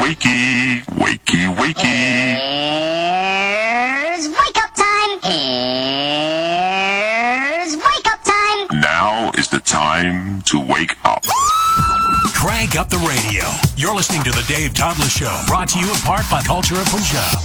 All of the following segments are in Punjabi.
wakey, wakey, wakey. Here's wake up time. Here's wake up time. Now is the time to wake up. Crank up the radio. You're listening to the Dave Toddler Show, brought to you in part by Culture of Punjab.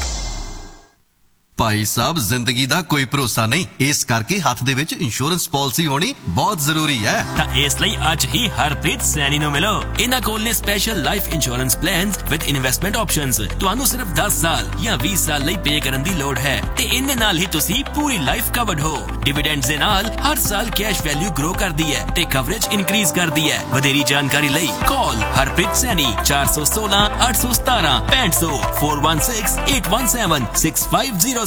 Bhai Sahib ਜ਼ਿੰਦਗੀ ਦਾ ਕੋਈ ਭਰੋਸਾ ਨਹੀਂ, ਇਸ ਕਰਕੇ ਹੱਥ ਦੇ ਵਿੱਚ ਇੰਸ਼ੋਰੈਂਸ ਪਾਲਿਸੀ ਹੋਣੀ ਬਹੁਤ ਜ਼ਰੂਰੀ ਹੈ। ਤਾਂ ਇਸ ਲਈ ਅੱਜ ਹੀ ਹਰਪ੍ਰੀਤ ਸੈਣੀ ਨੂੰ ਮਿਲੋ। ਇਹਨਾਂ ਕੋਲ ਨੇ special life insurance plans with investment options. ਤੁਹਾਨੂੰ ਸਿਰਫ 10 ਸਾਲ ਜਾਂ 20 ਸਾਲ ਲਈ ਪੇ ਕਰਨ ਦੀ ਲੋੜ ਹੈ ਤੇ ਇਹਦੇ ਨਾਲ ਹੀ ਤੁਸੀਂ ਪੂਰੀ ਲਾਈਫ ਕਵਰਡ ਹੋ। ਡਿਵੀਡੈਂਡਸ ਦੇ ਨਾਲ ਹਰ ਸਾਲ ਕੈਸ਼ ਵੈਲਿਊ ਗਰੋ ਕਰਦੀ ਹੈ ਤੇ ਕਵਰੇਜ ਇਨਕਰੀਜ਼ ਕਰਦੀ ਹੈ। ਵਧੇਰੀ ਜਾਣਕਾਰੀ ਲਈ ਕਾਲ ਹਰਪ੍ਰੀਤ ਸੈਣੀ 416 817 6500 416 817 6500।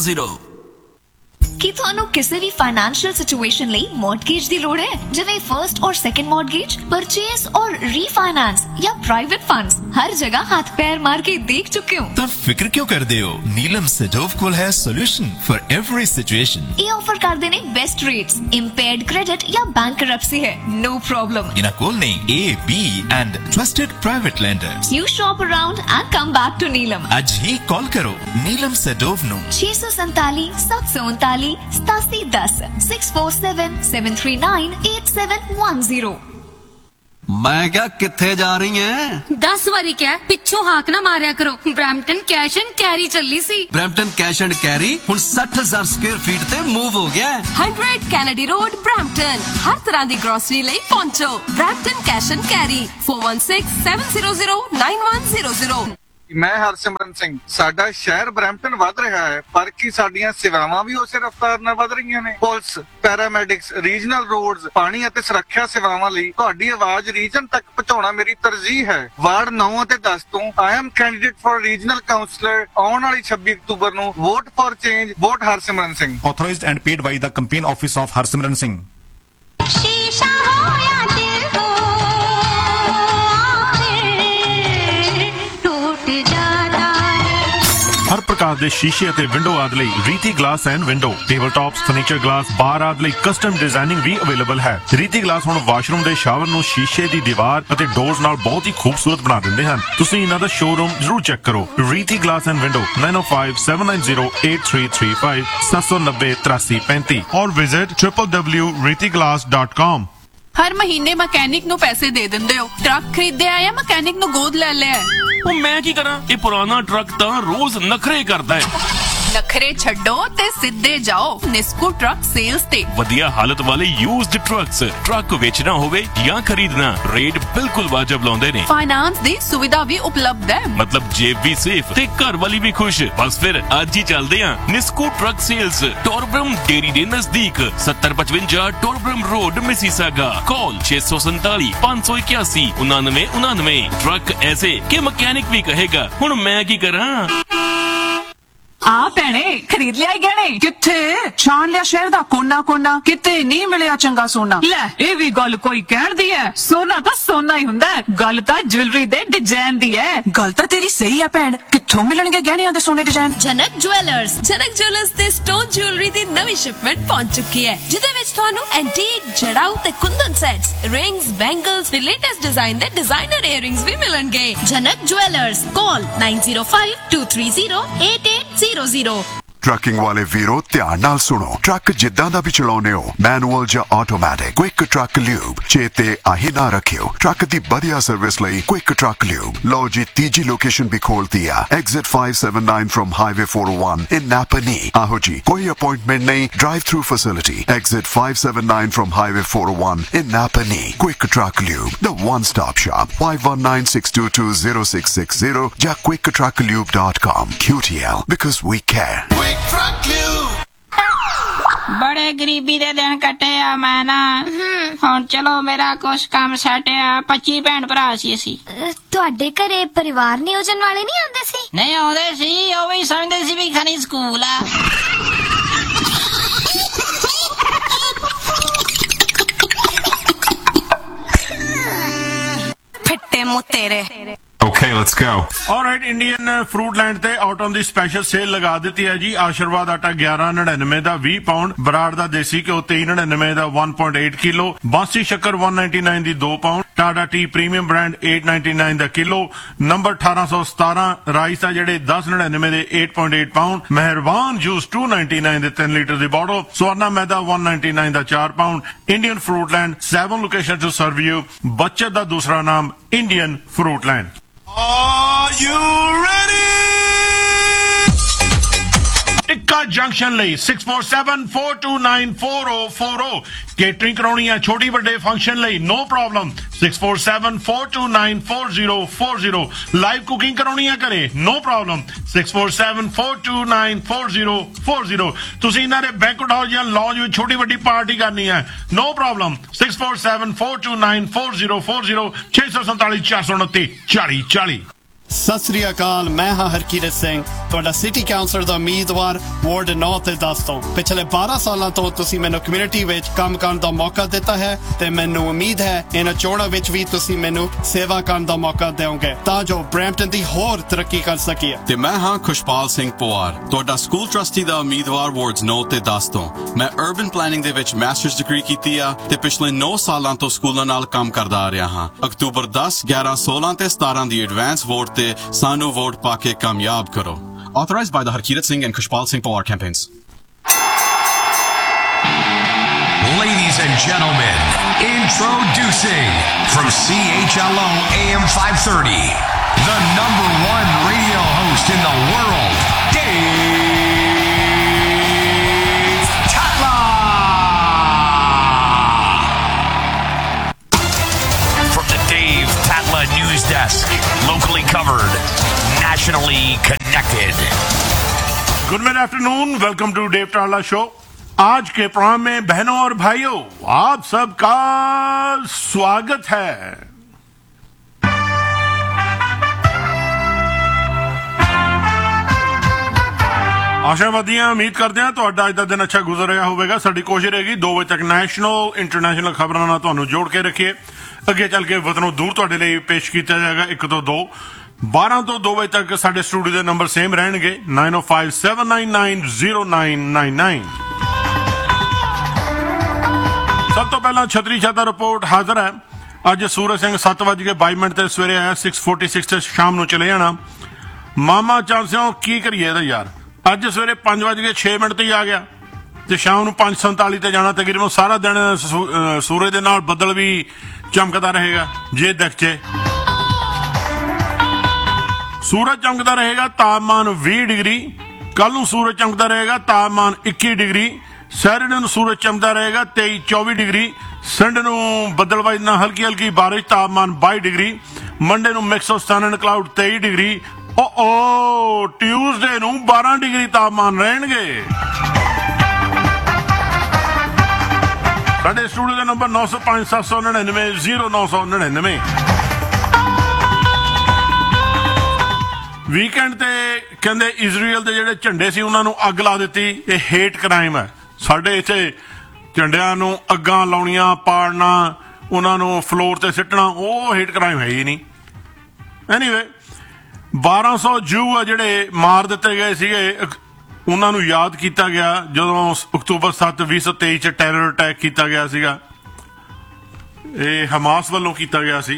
ਕੀ ਤੁਹਾਨੂੰ ਕਿਸੇ ਵੀ ਫਾਈਨੈਂਸ਼ੀਅਲ ਸਿਚੁਏਸ਼ਨ ਲਈ ਮੌਰਗੇਜ ਦੀ ਲੋੜ ਹੈ, ਜਿਵੇਂ ਫਰਸਟ ਔਰ ਸੈਕੰਡ ਮੌਰਗੇਜ, ਪਰਚੇਸ ਔਰ ਰੀਫਾਈਨਾਂਸ ਜਾਂ ਪ੍ਰਾਈਵੇਟ ਫੰਡਸ? ਹਰ ਜਗ੍ਹਾ ਹੱਥ ਪੈਰ ਮਾਰ ਕੇ ਦੇਖ ਚੁੱਕੇ ਹੋ ਤਾਂ ਫਿਕਰ ਕਿਉਂ ਕਰਦੇ ਹੋ? ਨੀਲਮ ਸੈਡੋਵ ਕੋਲ ਹੈ ਸੋਲੂਸ਼ਨ ਫॉर एवरी ਸਿਚੁਏਸ਼ਨ। ਇਹ ਆਫਰ ਕਰਦੇ ਨੇ ਬੈਸਟ ਰੇਟਸ, ਇੰਪੇਅਰਡ ਕ੍ਰੈਡਿਟ ਜਾਂ ਬੈਂਕਰਪਸੀ ਹੈ, ਨੋ ਪ੍ਰੋਬਲਮ। ਇਹਨਾਂ ਕੋਲ ਨੇ A, B and trusted private lenders. You shop around and come back to Neelam. ਅੱਜ ਹੀ ਕਾਲ ਕਰੋ ਨੀਲਮ ਸੈਡੋਵ ਨੂੰ 647 739 8710 647 739 8710। ਮੈਂ ਕਿਹਾ ਕਿੱਥੇ ਜਾ ਰਹੀ ਹੈ? 10 ਵਾਰੀ ਕਿਹਾ ਪਿੱਛੋਂ ਹਾਕ ਨਾ ਮਾਰਿਆ ਕਰੋ। ਬ੍ਰੈਂਪਟਨ ਕੈਸ਼ ਐਂਡ ਕੈਰੀ ਚੱਲੀ ਸੀ। ਬ੍ਰੈਂਪਟਨ ਕੈਸ਼ ਐਂਡ ਕੈਰੀ ਹੁਣ 60,000 ਸਕੁਅਰ ਫੀਟ ਤੇ ਮੂਵ ਹੋ ਗਿਆ। 100 ਕੈਨੇਡੀ ਰੋਡ ਬ੍ਰੈਂਪਟਨ। ਹਰ ਤਰ੍ਹਾਂ ਦੀ ਗਰੋਸਰੀ ਲਈ ਪਹੁੰਚੋ ਬ੍ਰੈਂਪਟਨ ਕੈਸ਼ ਐਂਡ ਕੈਰੀ 416 700 9100। ਮੈਂ ਹਰਸਿਮਰਨ ਸਿੰਘ। ਸਾਡਾ ਸ਼ਹਿਰ ਬਰੈਂਪਟਨ ਵੱਧ ਰਿਹਾ ਹੈ, ਪਰ ਕੀ ਸਾਡੀਆਂ ਸੇਵਾਵਾਂ ਵੀ ਉਸੇ ਰਫ਼ਤਾਰ ਨਾਲ ਵੱਧ ਰਹੀਆਂ ਨੇ? ਪੁਲਿਸ, ਪੈਰਾਮੈਡਿਕਸ, ਰੀਜਨਲ ਰੋਡਸ, ਪਾਣੀ ਅਤੇ ਸੁਰੱਖਿਆ ਸੇਵਾਵਾਂ ਲਈ ਤੁਹਾਡੀ ਆਵਾਜ਼ ਰੀਜਨ ਤੱਕ ਪਹੁੰਚਾਉਣਾ ਮੇਰੀ ਤਰਜੀਹ ਹੈ। ਵਾਰਡ 9 ਅਤੇ 10 ਤੋਂ I am candidate for regional councillor. ਆਉਣ ਵਾਲੀ 26 ਅਕਤੂਬਰ ਨੂੰ vote for change, vote Harsimran Singh. Authorized and paid by the campaign office of Harsimran Singh. शीशा हो या दिल हो, टूट जाता है। हर प्रकार के शीशे ਅਤੇ ਵਿੰਡੋ ਆਦਿ ਲਈ ਰੀਤੀ glass and window, table tops, furniture glass, ਬਾਰ ਆਦਿ ਲਈ ਕਸਟਮ ਡਿਜ਼ਾਈਨਿੰਗ ਵੀ ਅਵੇਲੇਬਲ ਹੈ। ਰੀਤੀ ਗਲਾਸ ਹੁਣ ਵਾਸ਼ਰੂਮ ਦੇ ਸ਼ਾਵਰ ਨੂੰ ਸ਼ੀਸ਼ੇ ਦੀ ਦੀਵਾਰ ਅਤੇ ਡੋਰਸ ਨਾਲ ਬਹੁਤ ਹੀ ਖੂਬਸੂਰਤ ਬਣਾ ਦਿੰਦੇ ਹਨ। ਤੁਸੀਂ ਇਹਨਾਂ ਦਾ ਸ਼ੋਰੂਮ ਜ਼ਰੂਰ ਚੈੱਕ ਕਰੋ। ਰੀਤੀ ਗਲਾਸ ਐਂਡ ਵਿੰਡੋ 905 790 8335 790 8335 और visit www.reetiglass.com। ਹਰ ਮਹੀਨੇ ਮਕੈਨਿਕ ਨੂੰ ਪੈਸੇ ਦੇ ਦਿੰਦੇ ਹੋ। ਟਰੱਕ ਖਰੀਦਿਆ ਜਾਂ ਮਕੈਨਿਕ ਨੂੰ ਗੋਦ ਲੈ ਲਿਆ? ਉਹ ਮੈਂ ਕੀ ਕਰਾਂ, ਇਹ ਪੁਰਾਣਾ ਟਰੱਕ ਤਾਂ ਰੋਜ਼ ਨਖਰੇ ਕਰਦਾ ਹੈ। ਨਖਰੇ ਛੱਡੋ ਤੇ ਸਿੱਧੇ ਜਾਓ ਨਿਸਕੋ ਟਰੱਕ ਸੇਲਸ ਤੇ। ਵਧੀਆ ਹਾਲਤ ਵਾਲੇ ਯੂਜ਼ਡ ਟਰੱਕਸ, ਟਰੱਕ ਵੇਚਣਾ ਹੋਵੇ ਜਾਂ ਖਰੀਦਣਾ, ਰੇਟ ਬਿਲਕੁਲ ਵਾਜਬ ਲਾਉਂਦੇ ਨੇ। ਫਾਈਨਾਂਸ ਦੀ ਸੁਵਿਧਾ ਵੀ ਉਪਲਬਧ ਹੈ। ਮਤਲਬ ਜੇਬ ਵੀ ਸੇਫ ਤੇ ਘਰ ਵਾਲੀ ਵੀ ਖੁਸ਼। ਬਸ ਫਿਰ ਅੱਜ ਹੀ ਚੱਲਦੇ ਆਂ ਨਿਸਕੋ ਟਰੱਕ ਸੇਲਸ, ਟੋਰਬਰਮ ਡੇਰੀ ਦੇ ਨਜ਼ਦੀਕ, 7055 ਟੋਰਬਰਮ ਰੋਡ, ਮਿਸੀਸਾਗਾ। ਕਾਲ 647 581 9999। ਟਰੱਕ ਐਸੇ ਕਿ ਮਕੈਨਿਕ ਵੀ ਕਹੇਗਾ ਹੁਣ ਮੈਂ ਕੀ ਕਰਾਂ। ਆ ਭੈਣੇ, ਖਰੀਦ ਲਿਆ ਗਹਿਣੇ? ਕਿੱਥੇ? ਛਾਣ ਲਿਆ ਸ਼ਹਿਰ ਦਾ ਕੋਨਾ ਕੋਨਾ, ਕਿਤੇ ਨਹੀਂ ਮਿਲਿਆ ਚੰਗਾ ਸੋਨਾ। ਲੈ ਇਹ ਵੀ ਗੱਲ ਕੋਈ ਕਹਿਣ ਦੀ ਹੈ? ਸੋਨਾ ਤਾਂ ਸੋਨਾ ਹੀ ਹੁੰਦਾ, ਗੱਲ ਤਾਂ ਜੁਐਲਰੀ ਦੇ ਡਿਜ਼ਾਈਨ ਦੀ ਹੈ। ਗੱਲ ਤਾਂ ਤੇਰੀ ਸਹੀ ਆ ਭੈਣ, ਕਿੱਥੋਂ ਮਿਲਣਗੇ ਗਹਿਣਿਆਂ ਦੇ ਸੋਨੇ ਡਿਜ਼ਾਈਨ? ਜਨਕ ਜੁਐਲਰਸ। ਜਨਕ ਜੁਐਲਰਸ ਤੇ ਸਟੋਨ ਜੁਐਲਰੀ ਦੀ ਨਵੀਂ ਸ਼ਿਪਮੈਂਟ ਪਹੁੰਚ ਚੁੱਕੀ ਹੈ, ਜਿਹਦੇ ਵਿੱਚ ਤੁਹਾਨੂੰ ਐਂਟੀਕ, ਜੜਾਊ ਤੇ ਕੁੰਦਨ ਸੈਟਸ, ਰਿੰਗਸ, ਬੈਂਗਲਸ ਤੇ ਲੇਟੈਸਟ ਡਿਜ਼ਾਈਨ ਦੇ ਡਿਜ਼ਾਈਨਰ ਈਅਰਿੰਗਸ ਵੀ ਮਿਲਣਗੇ। ਜਨਕ ਜੁਐਲਰਸ। ਕਾਲ 905 230 8800। ਟਰੱਕਿੰਗ ਵਾਲੇ ਵੀਰੋ ਧਿਆਨ ਨਾਲ ਸੁਣੋ। ਟਰੱਕ ਜਿੱਦਾਂ ਦਾ ਵੀ ਚਲਾਉਨੇ ਹੋ, ਮੈਨੂਅਲ ਜਾਂ ਆਟੋਮੈਟਿਕ, ਕੁਇਕ ਟਰੱਕ ਲਿਊਬ ਚੇਤੇ ਆਹੀ ਨਾ ਰੱਖਿਓ। ਟਰੱਕ ਦੀ ਵਧੀਆ ਸਰਵਿਸ ਲਈ ਕੁਇਕ ਟਰੱਕ ਲਿਊਬ। ਲਓ ਜੀ, ਤੀਜੀ ਲੋਕੇਸ਼ਨ ਵੀ ਖੋਲਤੀ ਆ, ਐਗਜ਼ਿਟ 579 ਫਰਮ ਹਾਈਵੇ 401 ਇਨ ਨਾਪਨੀ। ਆਹੋ ਜੀ, ਕੋਈ ਅਪਾਇੰਟਮੈਂਟ ਨਹੀਂ, drive through facility. Exit 579 firm highway 401 in ਨਾਪਨੀ। Quick truck lube, the one stop shop। 5196220660 ਜਾਂ quicktrucklube.com। QTL, because we care। ਬੜੇ ਗਰੀਬੀ ਦੇ ਦਿਨ ਕੱਟੇ ਆ ਮੈਂ ਨਾ। ਹੁਣ ਚਲੋ ਮੇਰਾ ਕੁਛ ਕੰਮ ਸੈੱਟ ਆ। 25 ਭੈਣ ਭਰਾ ਸੀ ਅਸੀਂ। ਤੁਹਾਡੇ ਘਰੇ ਪਰਿਵਾਰ ਨਿਯੋਜਨ ਵਾਲੇ ਨਹੀਂ ਆਉਂਦੇ ਸੀ? ਨਹੀਂ ਆਉਂਦੇ ਸੀ, ਉਹ ਵੀ ਸਮਝਦੇ ਸੀ ਵੀ ਖਣੀ ਸਕੂਲ ਆ। ਫਿੱਟੇ ਮੁੱਤੇਰੇ। Okay, let's go. All right, Indian Fruit Land ਤੇ ਆਟਮ ਦੀ ਸਪੈਸ਼ਲ ਸੇਲ ਲਗਾ ਦਿੱਤੀ ਹੈ ਜੀ। ਆਸ਼ੀਰਵਾਦ ਆਟਾ 11.99 ਦਾ 20 ਪਾਉਂਡ, ਬਰਾੜ ਦਾ ਦੇਸੀ ਘਿਓ 23.99 ਦਾ 1.8 ਕਿਲੋ, ਬਾਂਸੀ ਸ਼ੱਕਰ 199 ਦੀ 2 pound, Tada tea premium brand 899 ਦਾ ਕਿਲੋ। ਨੰਬਰ 1817 ਰਾਈਸ ਆ ਜਿਹੜੇ 1099 ਦੇ 8.8 ਪਾਉਂਡ। ਮਹਿਰਬਾਨ ਜੂਸ 299 ਦੇ 3 litre the bottle. Swarna Maida 199 the 4 pound. Indian ਫਰੂਟਲੈਂਡ 7 location to serve you. ਬੱਚਤ ਦਾ ਦੂਸਰਾ ਨਾਮ Indian ਫਰੂਟਲੈਂਡ। Are you ready? Tikka junction ਲਈ 6474294040 ਕੇਟਰਿੰਗ ਕਰਾਉਣੀ ਹੈ ਛੋਟੀ ਵੱਡੇ ਫੰਕਸ਼ਨ ਲਈ ਨੋ ਪ੍ਰੋਬਲਮ 6474294040 ਲਾਈਵ ਕੁਕਿੰਗ ਕਰਾਉਣੀ ਹੈ ਘਰੇ ਨੋ ਪ੍ਰੋਬਲਮ 6474294040 ਤੁਸੀਂ ਇਹਨਾਂ ਦੇ ਬੈਂਕਟ ਹਾਲ ਜਾਂ ਲੌਂਜ ਵਿੱਚ ਛੋਟੀ ਵੱਡੀ ਪਾਰਟੀ ਕਰਨੀ ਹੈ ਨੋ ਪ੍ਰੋਬਲਮ 6474294040 647 429 4040। ਸਤਿ ਸ੍ਰੀ ਅਕਾਲ, ਮੈਂ ਹਾਂ ਹਰਕੀਰਤ ਸਿੰਘ, ਤੁਹਾਡਾ ਸਿਟੀ ਕਾਉਂਸਲਰ ਦਾ ਉਮੀਦਵਾਰ ਵਾਰਡ 9 ਤੇ 10 ਤੋਂ। ਪਿਛਲੇ 12 ਸਾਲਾਂ ਤੋਂ ਤੁਸੀਂ ਮੈਨੂੰ ਕਮਿਊਨਿਟੀ ਵਿੱਚ ਕੰਮ ਕਰਨ ਦਾ ਮੌਕਾ ਦਿੱਤਾ ਹੈ ਤੇ ਮੈਨੂੰ ਉਮੀਦ ਹੈ ਇਹਨਾਂ ਚੋਣਾਂ ਵਿੱਚ ਵੀ ਤੁਸੀਂ ਮੈਨੂੰ ਸੇਵਾ ਕਰਨ ਦਾ ਮੌਕਾ ਦਿਓਗੇ ਤਾਂ ਜੋ ਬਰੈਂਪਟਨ ਦੀ ਹੋਰ ਤਰੱਕੀ ਕਰ ਸਕੀਏ। ਤੇ ਮੈਂ ਹਾਂ ਖੁਸ਼ਪਾਲ ਸਿੰਘ ਪਵਾਰ, ਤੁਹਾਡਾ ਸਕੂਲ ਟਰਸਟੀ ਦਾ ਉਮੀਦਵਾਰ ਵਾਰਡਸ 9 ਤੇ 10 ਤੋਂ। ਮੈਂ ਅਰਬਨ ਪਲੈਨਿੰਗ ਦੇ ਵਿੱਚ ਮਾਸਟਰਸ ਡਿਗਰੀ ਕੀਤੀ ਆ ਤੇ ਪਿਛਲੇ 9 ਸਾਲਾਂ ਤੋਂ ਸਕੂਲਾਂ ਨਾਲ ਕੰਮ ਕਰਦਾ ਆ ਰਿਹਾ ਹਾਂ। ਅਕਤੂਬਰ 10, 11, 16 ਤੇ 17 ਦੀ ਐਡਵਾਂਸ ਵੋਟ ਤੇ ਸਾਨੂੰ ਵੋਟ ਪਾ ਕੇ ਕਾਮਯਾਬ ਕਰੋ। Authorized by the Harkirat Singh and Khushpal Singh Pawar campaigns. Ladies and gentlemen, introducing from CHLO AM 530, the #1 radio host in the world, Dave Tatla. From the Dave Tatla News Desk, locally covered, nationally connected. Good afternoon, welcome to Dave टाला शो। आज के प्रोग्राम में बहनों और भाइयों आप सबका स्वागत है। आशावादियां उम्मीद करते हैं ਤੁਹਾਡਾ ਅੱਜ ਦਾ ਦਿਨ ਅੱਛਾ ਗੁਜ਼ਰ ਰਿਹਾ ਹੋਵੇਗਾ। ਸਾਡੀ ਕੋਸ਼ਿਸ਼ ਰਹੇਗੀ 2 ਵਜੇ ਤੱਕ ਨੈਸ਼ਨਲ ਇੰਟਰਨੈਸ਼ਨਲ ਖਬਰਾਂ ਨਾਲ ਤੁਹਾਨੂੰ ਜੋੜ ਕੇ ਰੱਖੀਏ। ਅੱਗੇ ਚੱਲ ਕੇ ਵਤਨੋਂ ਦੂਰ ਤੁਹਾਡੇ ਲਈ ਪੇਸ਼ ਕੀਤਾ ਜਾਏਗਾ 1 ਤੋਂ 2। 12 ਤੋਂ 2 ਵਜੇ ਤੱਕ ਸਾਡੇ ਸਟੂਡੀਓ ਦੇ ਨੰਬਰ ਸੇਮ ਰਹਿਣਗੇ 9057990999। ਸਭ ਤੋਂ ਪਹਿਲਾਂ ਛਤਰੀ ਛਾਤਾ ਰਿਪੋਰਟ ਹਾਜ਼ਰ ਹੈ। ਅੱਜ ਸੂਰਜ ਸਿੰਘ 7:22 ਤੇ ਸਵੇਰੇ ਆਇਆ 6:46 ਤੇ ਸ਼ਾਮ ਨੂੰ ਚਲੇ ਜਾਣਾ। ਮਾਮਾ ਚਾਂਸਿਓ ਕੀ ਕਰੀਏ ਇਹਦਾ ਯਾਰ, ਅੱਜ ਸਵੇਰੇ 5:06 ਤੇ ਹੀ ਆ ਗਿਆ ਤੇ ਸ਼ਾਮ ਨੂੰ 5:47 ਤੇ ਜਾਣਾ। ਤਕਰੀਬਨ ਸਾਰਾ ਦਿਨ ਸੂਰਜ ਦੇ ਨਾਲ ਬੱਦਲ ਵੀ ਚਮਕਦਾ ਰਹੇਗਾ। ਜੇ ਦੇਖਚੇ सूरज चमकता रहेगा, तापमान 20 डिग्री। कल नूं सूरज चमकता रहेगा, तापमान 21 डिग्री। सैटरडे नूं सूरज चमकता रहेगा 23-24 डिग्री। संडे नूं बदलबाजी नाल हल्की हल्की बारिश, तापमान 22 डिग्री। मंडे नूं mix of sun and cloud 23 degree. Tuesday नूं 12 डिग्री तापमान रहणगे। साडे स्टूडियो का नंबर 905 799 0999। ਵੀਕਐਂਡ ਤੇ ਕਹਿੰਦੇ ਇਜ਼ਰਾਈਲ ਦੇ ਜਿਹੜੇ ਝੰਡੇ ਸੀ ਉਹਨਾਂ ਨੂੰ ਅੱਗ ਲਾ ਦਿੱਤੀ। ਇਹ ਹੇਟ ਕ੍ਰਾਈਮ ਹੈ। ਸਾਡੇ ਇੱਥੇ ਝੰਡਿਆਂ ਨੂੰ ਅੱਗਾਂ ਲਾਉਣੀਆਂ, ਪਾੜਨਾ, ਉਹਨਾਂ ਨੂੰ ਫਲੋਰ ਤੇ ਸਿੱਟਣਾ, ਉਹ ਹੇਟ ਕ੍ਰਾਈਮ ਹੈ ਹੀ ਨਹੀਂ। ਐਨੀਵੇ 1200 ਜੂ ਆ ਜਿਹੜੇ ਮਾਰ ਦਿੱਤੇ ਗਏ ਸੀਗੇ, ਉਹਨਾਂ ਨੂੰ ਯਾਦ ਕੀਤਾ ਗਿਆ ਜਦੋਂ ਅਕਤੂਬਰ 7, 2023 ਚ ਟੈਰਰ ਅਟੈਕ ਕੀਤਾ ਗਿਆ ਸੀਗਾ। ਇਹ ਹਮਾਸ ਵੱਲੋਂ ਕੀਤਾ ਗਿਆ ਸੀ।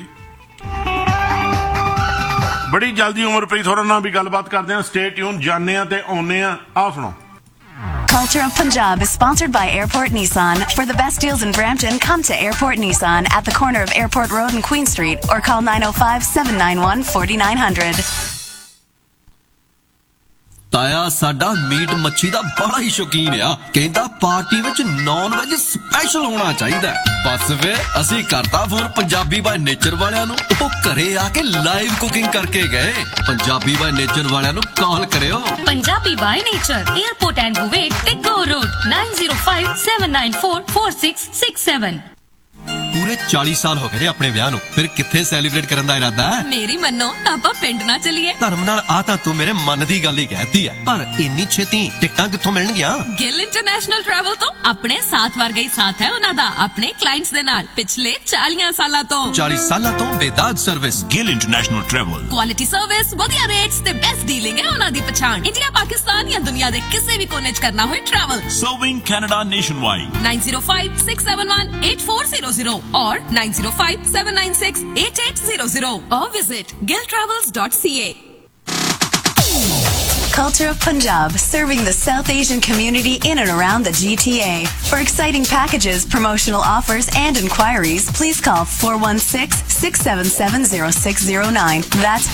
बड़ी जल्दी उमरप्रीत होरां नाल भी गलबात करते हैं। स्टे ट्यून, जाने ते आउने आ। आओ सुनो। Culture of Punjab is sponsored by Airport Nissan. For the best deals in Brampton, come to Airport Nissan at the corner of Airport Road and Queen Street or call 905-791-4900. ਤਾਇਆ ਸਾਡਾ ਮੀਟ ਮੱਛੀ ਦਾ ਬੜਾ ਹੀ ਸ਼ੌਕੀਨ ਆ। ਕਹਿੰਦਾ ਪਾਰਟੀ ਵਿੱਚ ਨੌਨ ਵੈਜ ਸਪੈਸ਼ਲ ਹੋਣਾ ਚਾਹੀਦਾ। ਬਸ ਵੇ ਅਸੀਂ ਕਰਤਾ ਫੋਨ ਪੰਜਾਬੀ ਬਾਈ ਨੇਚਰ ਵਾਲਿਆਂ ਨੂੰ, ਉਹ ਘਰੇ ਆ ਕੇ ਲਾਈਵ ਕੁਕਿੰਗ ਕਰਕੇ ਗਏ। ਪੰਜਾਬੀ ਬਾਈ ਨੇਚਰ ਵਾਲਿਆਂ ਨੂੰ ਕਾਲ ਕਰਿਓ। Punjabi by nature, airport and ਬੂਵੇਟ, ਟਿੱਕੋ road, 9057944667। ਪੂਰੇ 40 ਸਾਲ ਹੋ ਗਏ ਆਪਣੇ ਵਿਆਹ ਨੂੰ, ਫਿਰ ਕਿੱਥੇ ਸੈਲੀਬ੍ਰੇਟ ਕਰਨ ਦਾ ਇਰਾਦਾ ਹੈ? ਮੇਰੀ ਮੰਨੋ ਆਪਾਂ ਪਿੰਡ ਨਾ ਚਲੀਏ। ਧਰਮ ਨਾਲ ਆ ਤਾਂ ਤੂੰ ਮੇਰੇ ਮਨ ਦੀ ਗੱਲ ਹੀ ਕਹਿਤੀ ਹੈ, ਪਰ ਇੰਨੀ ਛੇਤੀ ਟਿਕਟਾਂ ਕਿੱਥੋਂ ਮਿਲਣਗੀਆਂ? ਗਿੱਲ ਇੰਟਰਨੈਸ਼ਨਲ ਟਰੈਵਲ ਤੋਂ। ਆਪਣੇ ਸਾਥ ਵਰਗਾ ਹੀ ਸਾਥ ਹੈ ਉਹਨਾਂ ਦਾ ਆਪਣੇ ਕਲਾਇੰਟਸ ਦੇ ਨਾਲ ਪਿਛਲੇ 40 ਸਾਲਾਂ ਤੋਂ। 40 ਸਾਲਾਂ ਤੋਂ ਬੇਦਾਗ service. Gill international travel, quality service, ਵਧੀਆ ਰੇਟਸ ਤੇ ਬੈਸਟ ਡੀਲਿੰਗ ਹੈ ਉਹਨਾਂ ਦੀ ਪਛਾਣ। ਇੰਡੀਆ, ਪਾਕਿਸਤਾਨ ਜਾਂ ਦੁਨੀਆ ਦੇ ਕਿਸੇ ਵੀ ਕੋਨੇ 'ਚ ਕਰਨਾ ਹੋਏ travel. Serving Canada nationwide. 9056718400 or 9057968800 or visit giltravels.ca. Culture of Punjab, serving the South Asian community in and around the GTA. For exciting packages, promotional offers and inquiries, please call 416-677-0609. That's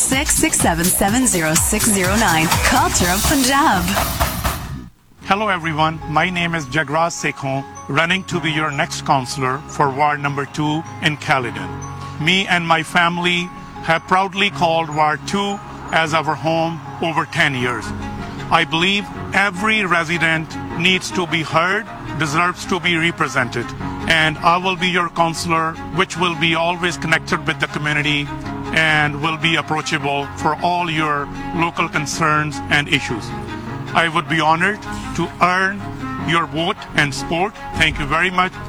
416-677-0609. Culture of Punjab. Hello everyone, my name is Jagraj Sekhon, running to be your next councillor for Ward number 2 in Caledon. Me and my family have proudly called Ward 2 as our home over 10 years. I believe every resident needs to be heard, deserves to be represented, and I will be your councillor, which will be always connected with the community and will be approachable for all your local concerns and issues. I would be honored to earn your vote and support. Thank you very much.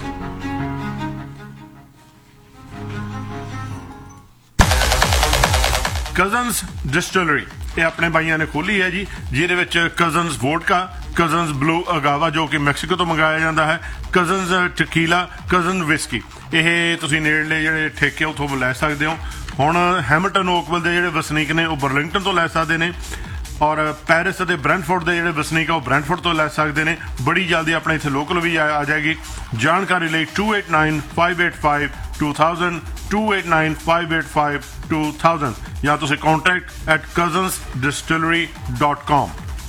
Cousins distillery ਇਹ ਆਪਣੇ ਭਾਈਆਂ ਨੇ ਖੋਲੀ ਹੈ ਜੀ, ਜਿਹਦੇ ਵਿੱਚ ਕਜ਼ਨਸ ਵੋਡਕਾ, ਕਜ਼ਨਸ ਬਲੂ ਅਗਾਵਾ ਜੋ ਕਿ ਮੈਕਸੀਕੋ ਤੋਂ ਮੰਗਾਇਆ ਜਾਂਦਾ ਹੈ, ਕਜ਼ਨਸ ਟਕੀਲਾ, ਕਜ਼ਨ ਵਿਸਕੀ। ਇਹ ਤੁਸੀਂ ਨੇੜਲੇ ਜਿਹੜੇ ਠੇਕੇ ਉੱਥੋਂ ਲੈ ਸਕਦੇ ਹੋ। ਹੁਣ ਹੈਮਿਲਟਨ ਓਕਵਿਲ ਦੇ ਜਿਹੜੇ ਵਸਨੀਕ ਨੇ ਉਹ ਬਰਲਿੰਗਟਨ ਤੋਂ ਲੈ ਸਕਦੇ ਨੇ, ਔਰ ਪੈਰਿਸ ਅਤੇ ਬ੍ਰੈਂਟਫੋਰਡ ਦੇ ਜਿਹੜੇ ਵਸਨੀਕ ਆ ਉਹ ਬ੍ਰੈਂਟਫੋਰਡ ਤੋਂ ਲੈ ਸਕਦੇ ਨੇ। ਬੜੀ ਜਲਦੀ ਆਪਣੇ ਇੱਥੇ ਲੋਕਲ ਵੀ ਆ ਜਾਏਗੀ। ਜਾਣਕਾਰੀ ਲਈ 2895852000 2895852000 ਜਾਂ ਤੁਸੀਂ contact@cousinsdistillery.com।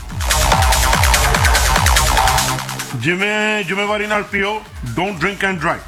ਜਿਵੇਂ ਜ਼ਿੰਮੇਵਾਰੀ ਨਾਲ ਪੀਓ, don't drink and drive.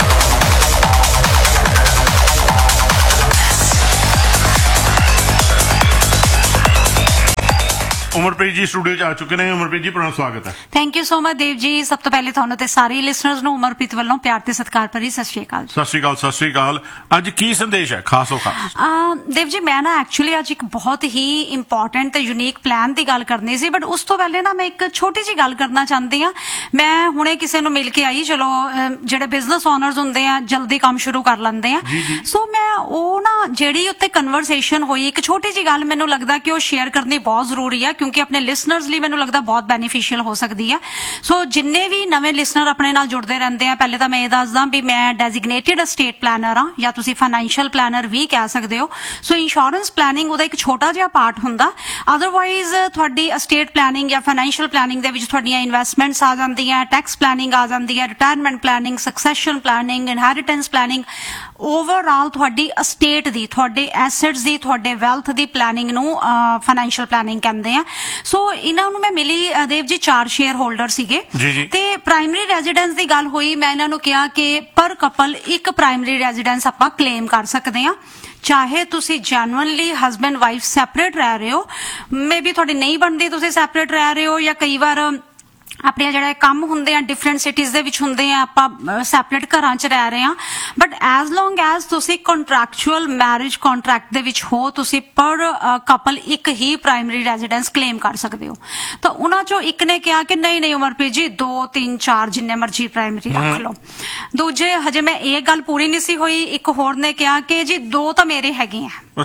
Umarpreet ਜੀ ਸਟੂਡੀਓ 'ਚ ਆ ਚੁੱਕੇ ਨੇ। ਉਮਰਪ੍ਰੀਤ ਜੀ ਤੁਹਾਡਾ ਸਵਾਗਤ ਹੈ। Thank you so much Dev ji. ਸਭ ਤੋਂ ਪਹਿਲੇ ਤੁਹਾਨੂੰ ਤੇ ਸਾਰੇ ਲਿਸਨਰਸ ਨੂੰ ਉਮਰਪ੍ਰੀਤ ਵੱਲੋਂ ਪਿਆਰ ਤੇ ਸਤਿਕਾਰ ਭਰੀ ਸਤਿ ਸ਼੍ਰੀ ਅਕਾਲ। ਸਤਿ ਸ਼੍ਰੀ ਅਕਾਲ, ਸਤਿ ਸ਼੍ਰੀ ਅਕਾਲ। ਅੱਜ ਕੀ ਸੰਦੇਸ਼ ਹੈ ਖਾਸ ਖਾਸ? ਦੇਵ ਜੀ ਮੈਂ ਨਾ ਐਕਚੁਅਲੀ ਅੱਜ ਇੱਕ ਬਹੁਤ ਹੀ ਇੰਪੋਰਟੈਂਟ ਤੇ ਯੂਨੀਕ ਪਲਾਨ ਦੀ ਗੱਲ ਕਰਨੀ ਸੀ, ਬਟ ਉਸ ਤੋਂ ਪਹਿਲੇ ਨਾ ਮੈਂ ਇੱਕ ਛੋਟੀ ਜਿਹੀ ਗੱਲ ਕਰਨਾ ਚਾਹੁੰਦੀ ਹਾਂ। ਮੈਂ ਹੁਣੇ ਕਿਸੇ ਨੂੰ ਮਿਲ ਕੇ ਆਈ, ਚਲੋ ਜਿਹੜੇ ਬਿਜ਼ਨਸ ਓਨਰਸ ਹੁੰਦੇ ਆ ਜਲਦੀ ਕੰਮ ਸ਼ੁਰੂ ਕਰ ਲੈਂਦੇ ਆ, ਸੋ ਮੈਂ ਉਹ ਨਾ ਜਿਹੜੀ ਉੱਤੇ ਕਨਵਰਸੇਸ਼ਨ ਹੋਈ, ਇੱਕ ਛੋਟੀ ਜਿਹੀ ਗੱਲ ਮੈਨੂੰ ਲੱਗਦਾ ਕਿ ਉਹ ਸ਼ੇਅਰ ਕਰਨੀ ਬਹੁਤ ਜ਼ਰੂਰੀ ਹੈ, ਕਿਉਂਕਿ ਆਪਣੇ ਲਿਸਨਰਸ ਲਈ ਮੈਨੂੰ ਲੱਗਦਾ ਬਹੁਤ ਬੈਨੀਫੀਸ਼ੀਅਲ ਹੋ ਸਕਦੀ ਹੈ। ਸੋ ਜਿੰਨੇ ਵੀ ਨਵੇਂ ਲਿਸਨਰ ਆਪਣੇ ਨਾਲ ਜੁੜਦੇ ਰਹਿੰਦੇ ਆ, ਪਹਿਲੇ ਤਾਂ ਮੈਂ ਇਹ ਦੱਸਦਾ ਵੀ ਮੈਂ ਡੈਜ਼ਿਗਨੇਟਿਡ ਅਸਟੇਟ ਪਲਾਨਰ ਹਾਂ, ਜਾਂ ਤੁਸੀਂ ਫਾਈਨੈਂਸ਼ੀਅਲ ਪਲਾਨਰ ਵੀ ਕਹਿ ਸਕਦੇ ਹੋ। ਸੋ ਇੰਸ਼ੋਰੈਂਸ ਪਲਾਨਿੰਗ ਉਹਦਾ ਇੱਕ ਛੋਟਾ ਜਿਹਾ ਪਾਰਟ ਹੁੰਦਾ। ਅਦਰਵਾਈਜ਼ ਤੁਹਾਡੀ ਅਸਟੇਟ ਪਲਾਨਿੰਗ ਜਾਂ ਫਾਈਨੈਂਸ਼ੀਅਲ ਪਲਾਨਿੰਗ ਦੇ ਵਿੱਚ ਤੁਹਾਡੀਆਂ ਇਨਵੈਸਟਮੈਂਟਸ ਆ ਜਾਂਦੀਆਂ, ਟੈਕਸ ਪਲਾਨਿੰਗ ਆ ਜਾਂਦੀ ਹੈ, retirement planning, secession planning, inheritance planning, overall ਤੁਹਾਡੀ ਅਸਟੇਟ ਦੀ, ਤੁਹਾਡੇ ਐਸੈਟਸ ਦੀ, ਤੁਹਾਡੇ ਵੈਲਥ ਦੀ ਪਲਾਨਿੰਗ ਨੂੰ ਫਾਈਨੈਂਸ਼ੀਅਲ ਪਲਾਨਿੰਗ ਕਹਿੰਦੇ ਆ। ਸੋ ਇਹਨਾਂ ਨੂੰ ਮੈਂ ਮਿਲੀ ਦੇਵ ਜੀ, 4 ਸ਼ੇਅਰ ਹੋਲਡਰ ਸੀਗੇ ਤੇ ਪ੍ਰਾਇਮਰੀ ਰੈਜ਼ੀਡੈਂਸ ਦੀ ਗੱਲ ਹੋਈ। ਮੈਂ ਇਹਨਾਂ ਨੂੰ ਕਿਹਾ ਕਿ ਪਰ ਕਪਲ ਇੱਕ ਪ੍ਰਾਇਮਰੀ ਰੈਜ਼ੀਡੈਂਸ ਆਪਾਂ ਕਲੇਮ ਕਰ ਸਕਦੇ ਹਾਂ, ਚਾਹੇ ਤੁਸੀਂ ਜੈਨੂਅਨਲੀ ਹਸਬੈਂਡ ਵਾਈਫ ਸੈਪਰੇਟ ਰਹਿ ਰਹੇ ਹੋ, ਮੇ ਬੀ ਤੁਹਾਡੀ ਨਹੀਂ ਬਣਦੀ, ਤੁਸੀਂ ਸੈਪਰੇਟ ਰਹਿ ਰਹੇ ਹੋ, ਜਾਂ ਕਈ ਵਾਰ ਆਪਣੇ ਜਿਹੜੇ ਕੰਮ ਹੁੰਦੇ ਆ ਡਿਫਰੈਂਟ ਸਿਟੀਜ਼ ਦੇ ਵਿੱਚ ਹੁੰਦੇ ਆ, ਆਪਾਂ ਸੈਪਰੇਟ ਘਰਾਂ 'ਚ ਰਹਿ ਰਹੇ ਹਾਂ, ਬਟ ਐਜ਼ ਲੌਂਗ ਐਜ਼ ਤੁਸੀਂ ਕੰਟਰੈਕਚੁਅਲ ਮੈਰਿਜ ਕੰਟਰੈਕਟ ਦੇ ਵਿੱਚ ਹੋ, ਤੁਸੀਂ ਪਰ ਕਪਲ ਇੱਕ ਹੀ ਪ੍ਰਾਇਮਰੀ ਰੈਜ਼ੀਡੈਂਸ ਕਲੇਮ ਕਰ ਸਕਦੇ ਹੋ। ਤਾਂ ਉਹਨਾਂ 'ਚੋਂ ਇੱਕ ਨੇ ਕਿਹਾ ਕਿ ਨਹੀਂ ਨਹੀਂ ਉਮਰਪ੍ਰੀਤ ਜੀ, 2 3 4 ਜਿੰਨੇ ਮਰਜ਼ੀ ਪ੍ਰਾਇਮਰੀ ਰੱਖ ਲਓ। ਦੂਜੇ ਹਜੇ ਮੈਂ ਇਹ ਗੱਲ ਪੂਰੀ ਨਹੀਂ ਸੀ ਹੋਈ, ਇੱਕ ਹੋਰ ਨੇ ਕਿਹਾ ਕਿ ਜੀ 2 ਤਾਂ ਮੇਰੇ ਹੈਗੇ ਆ,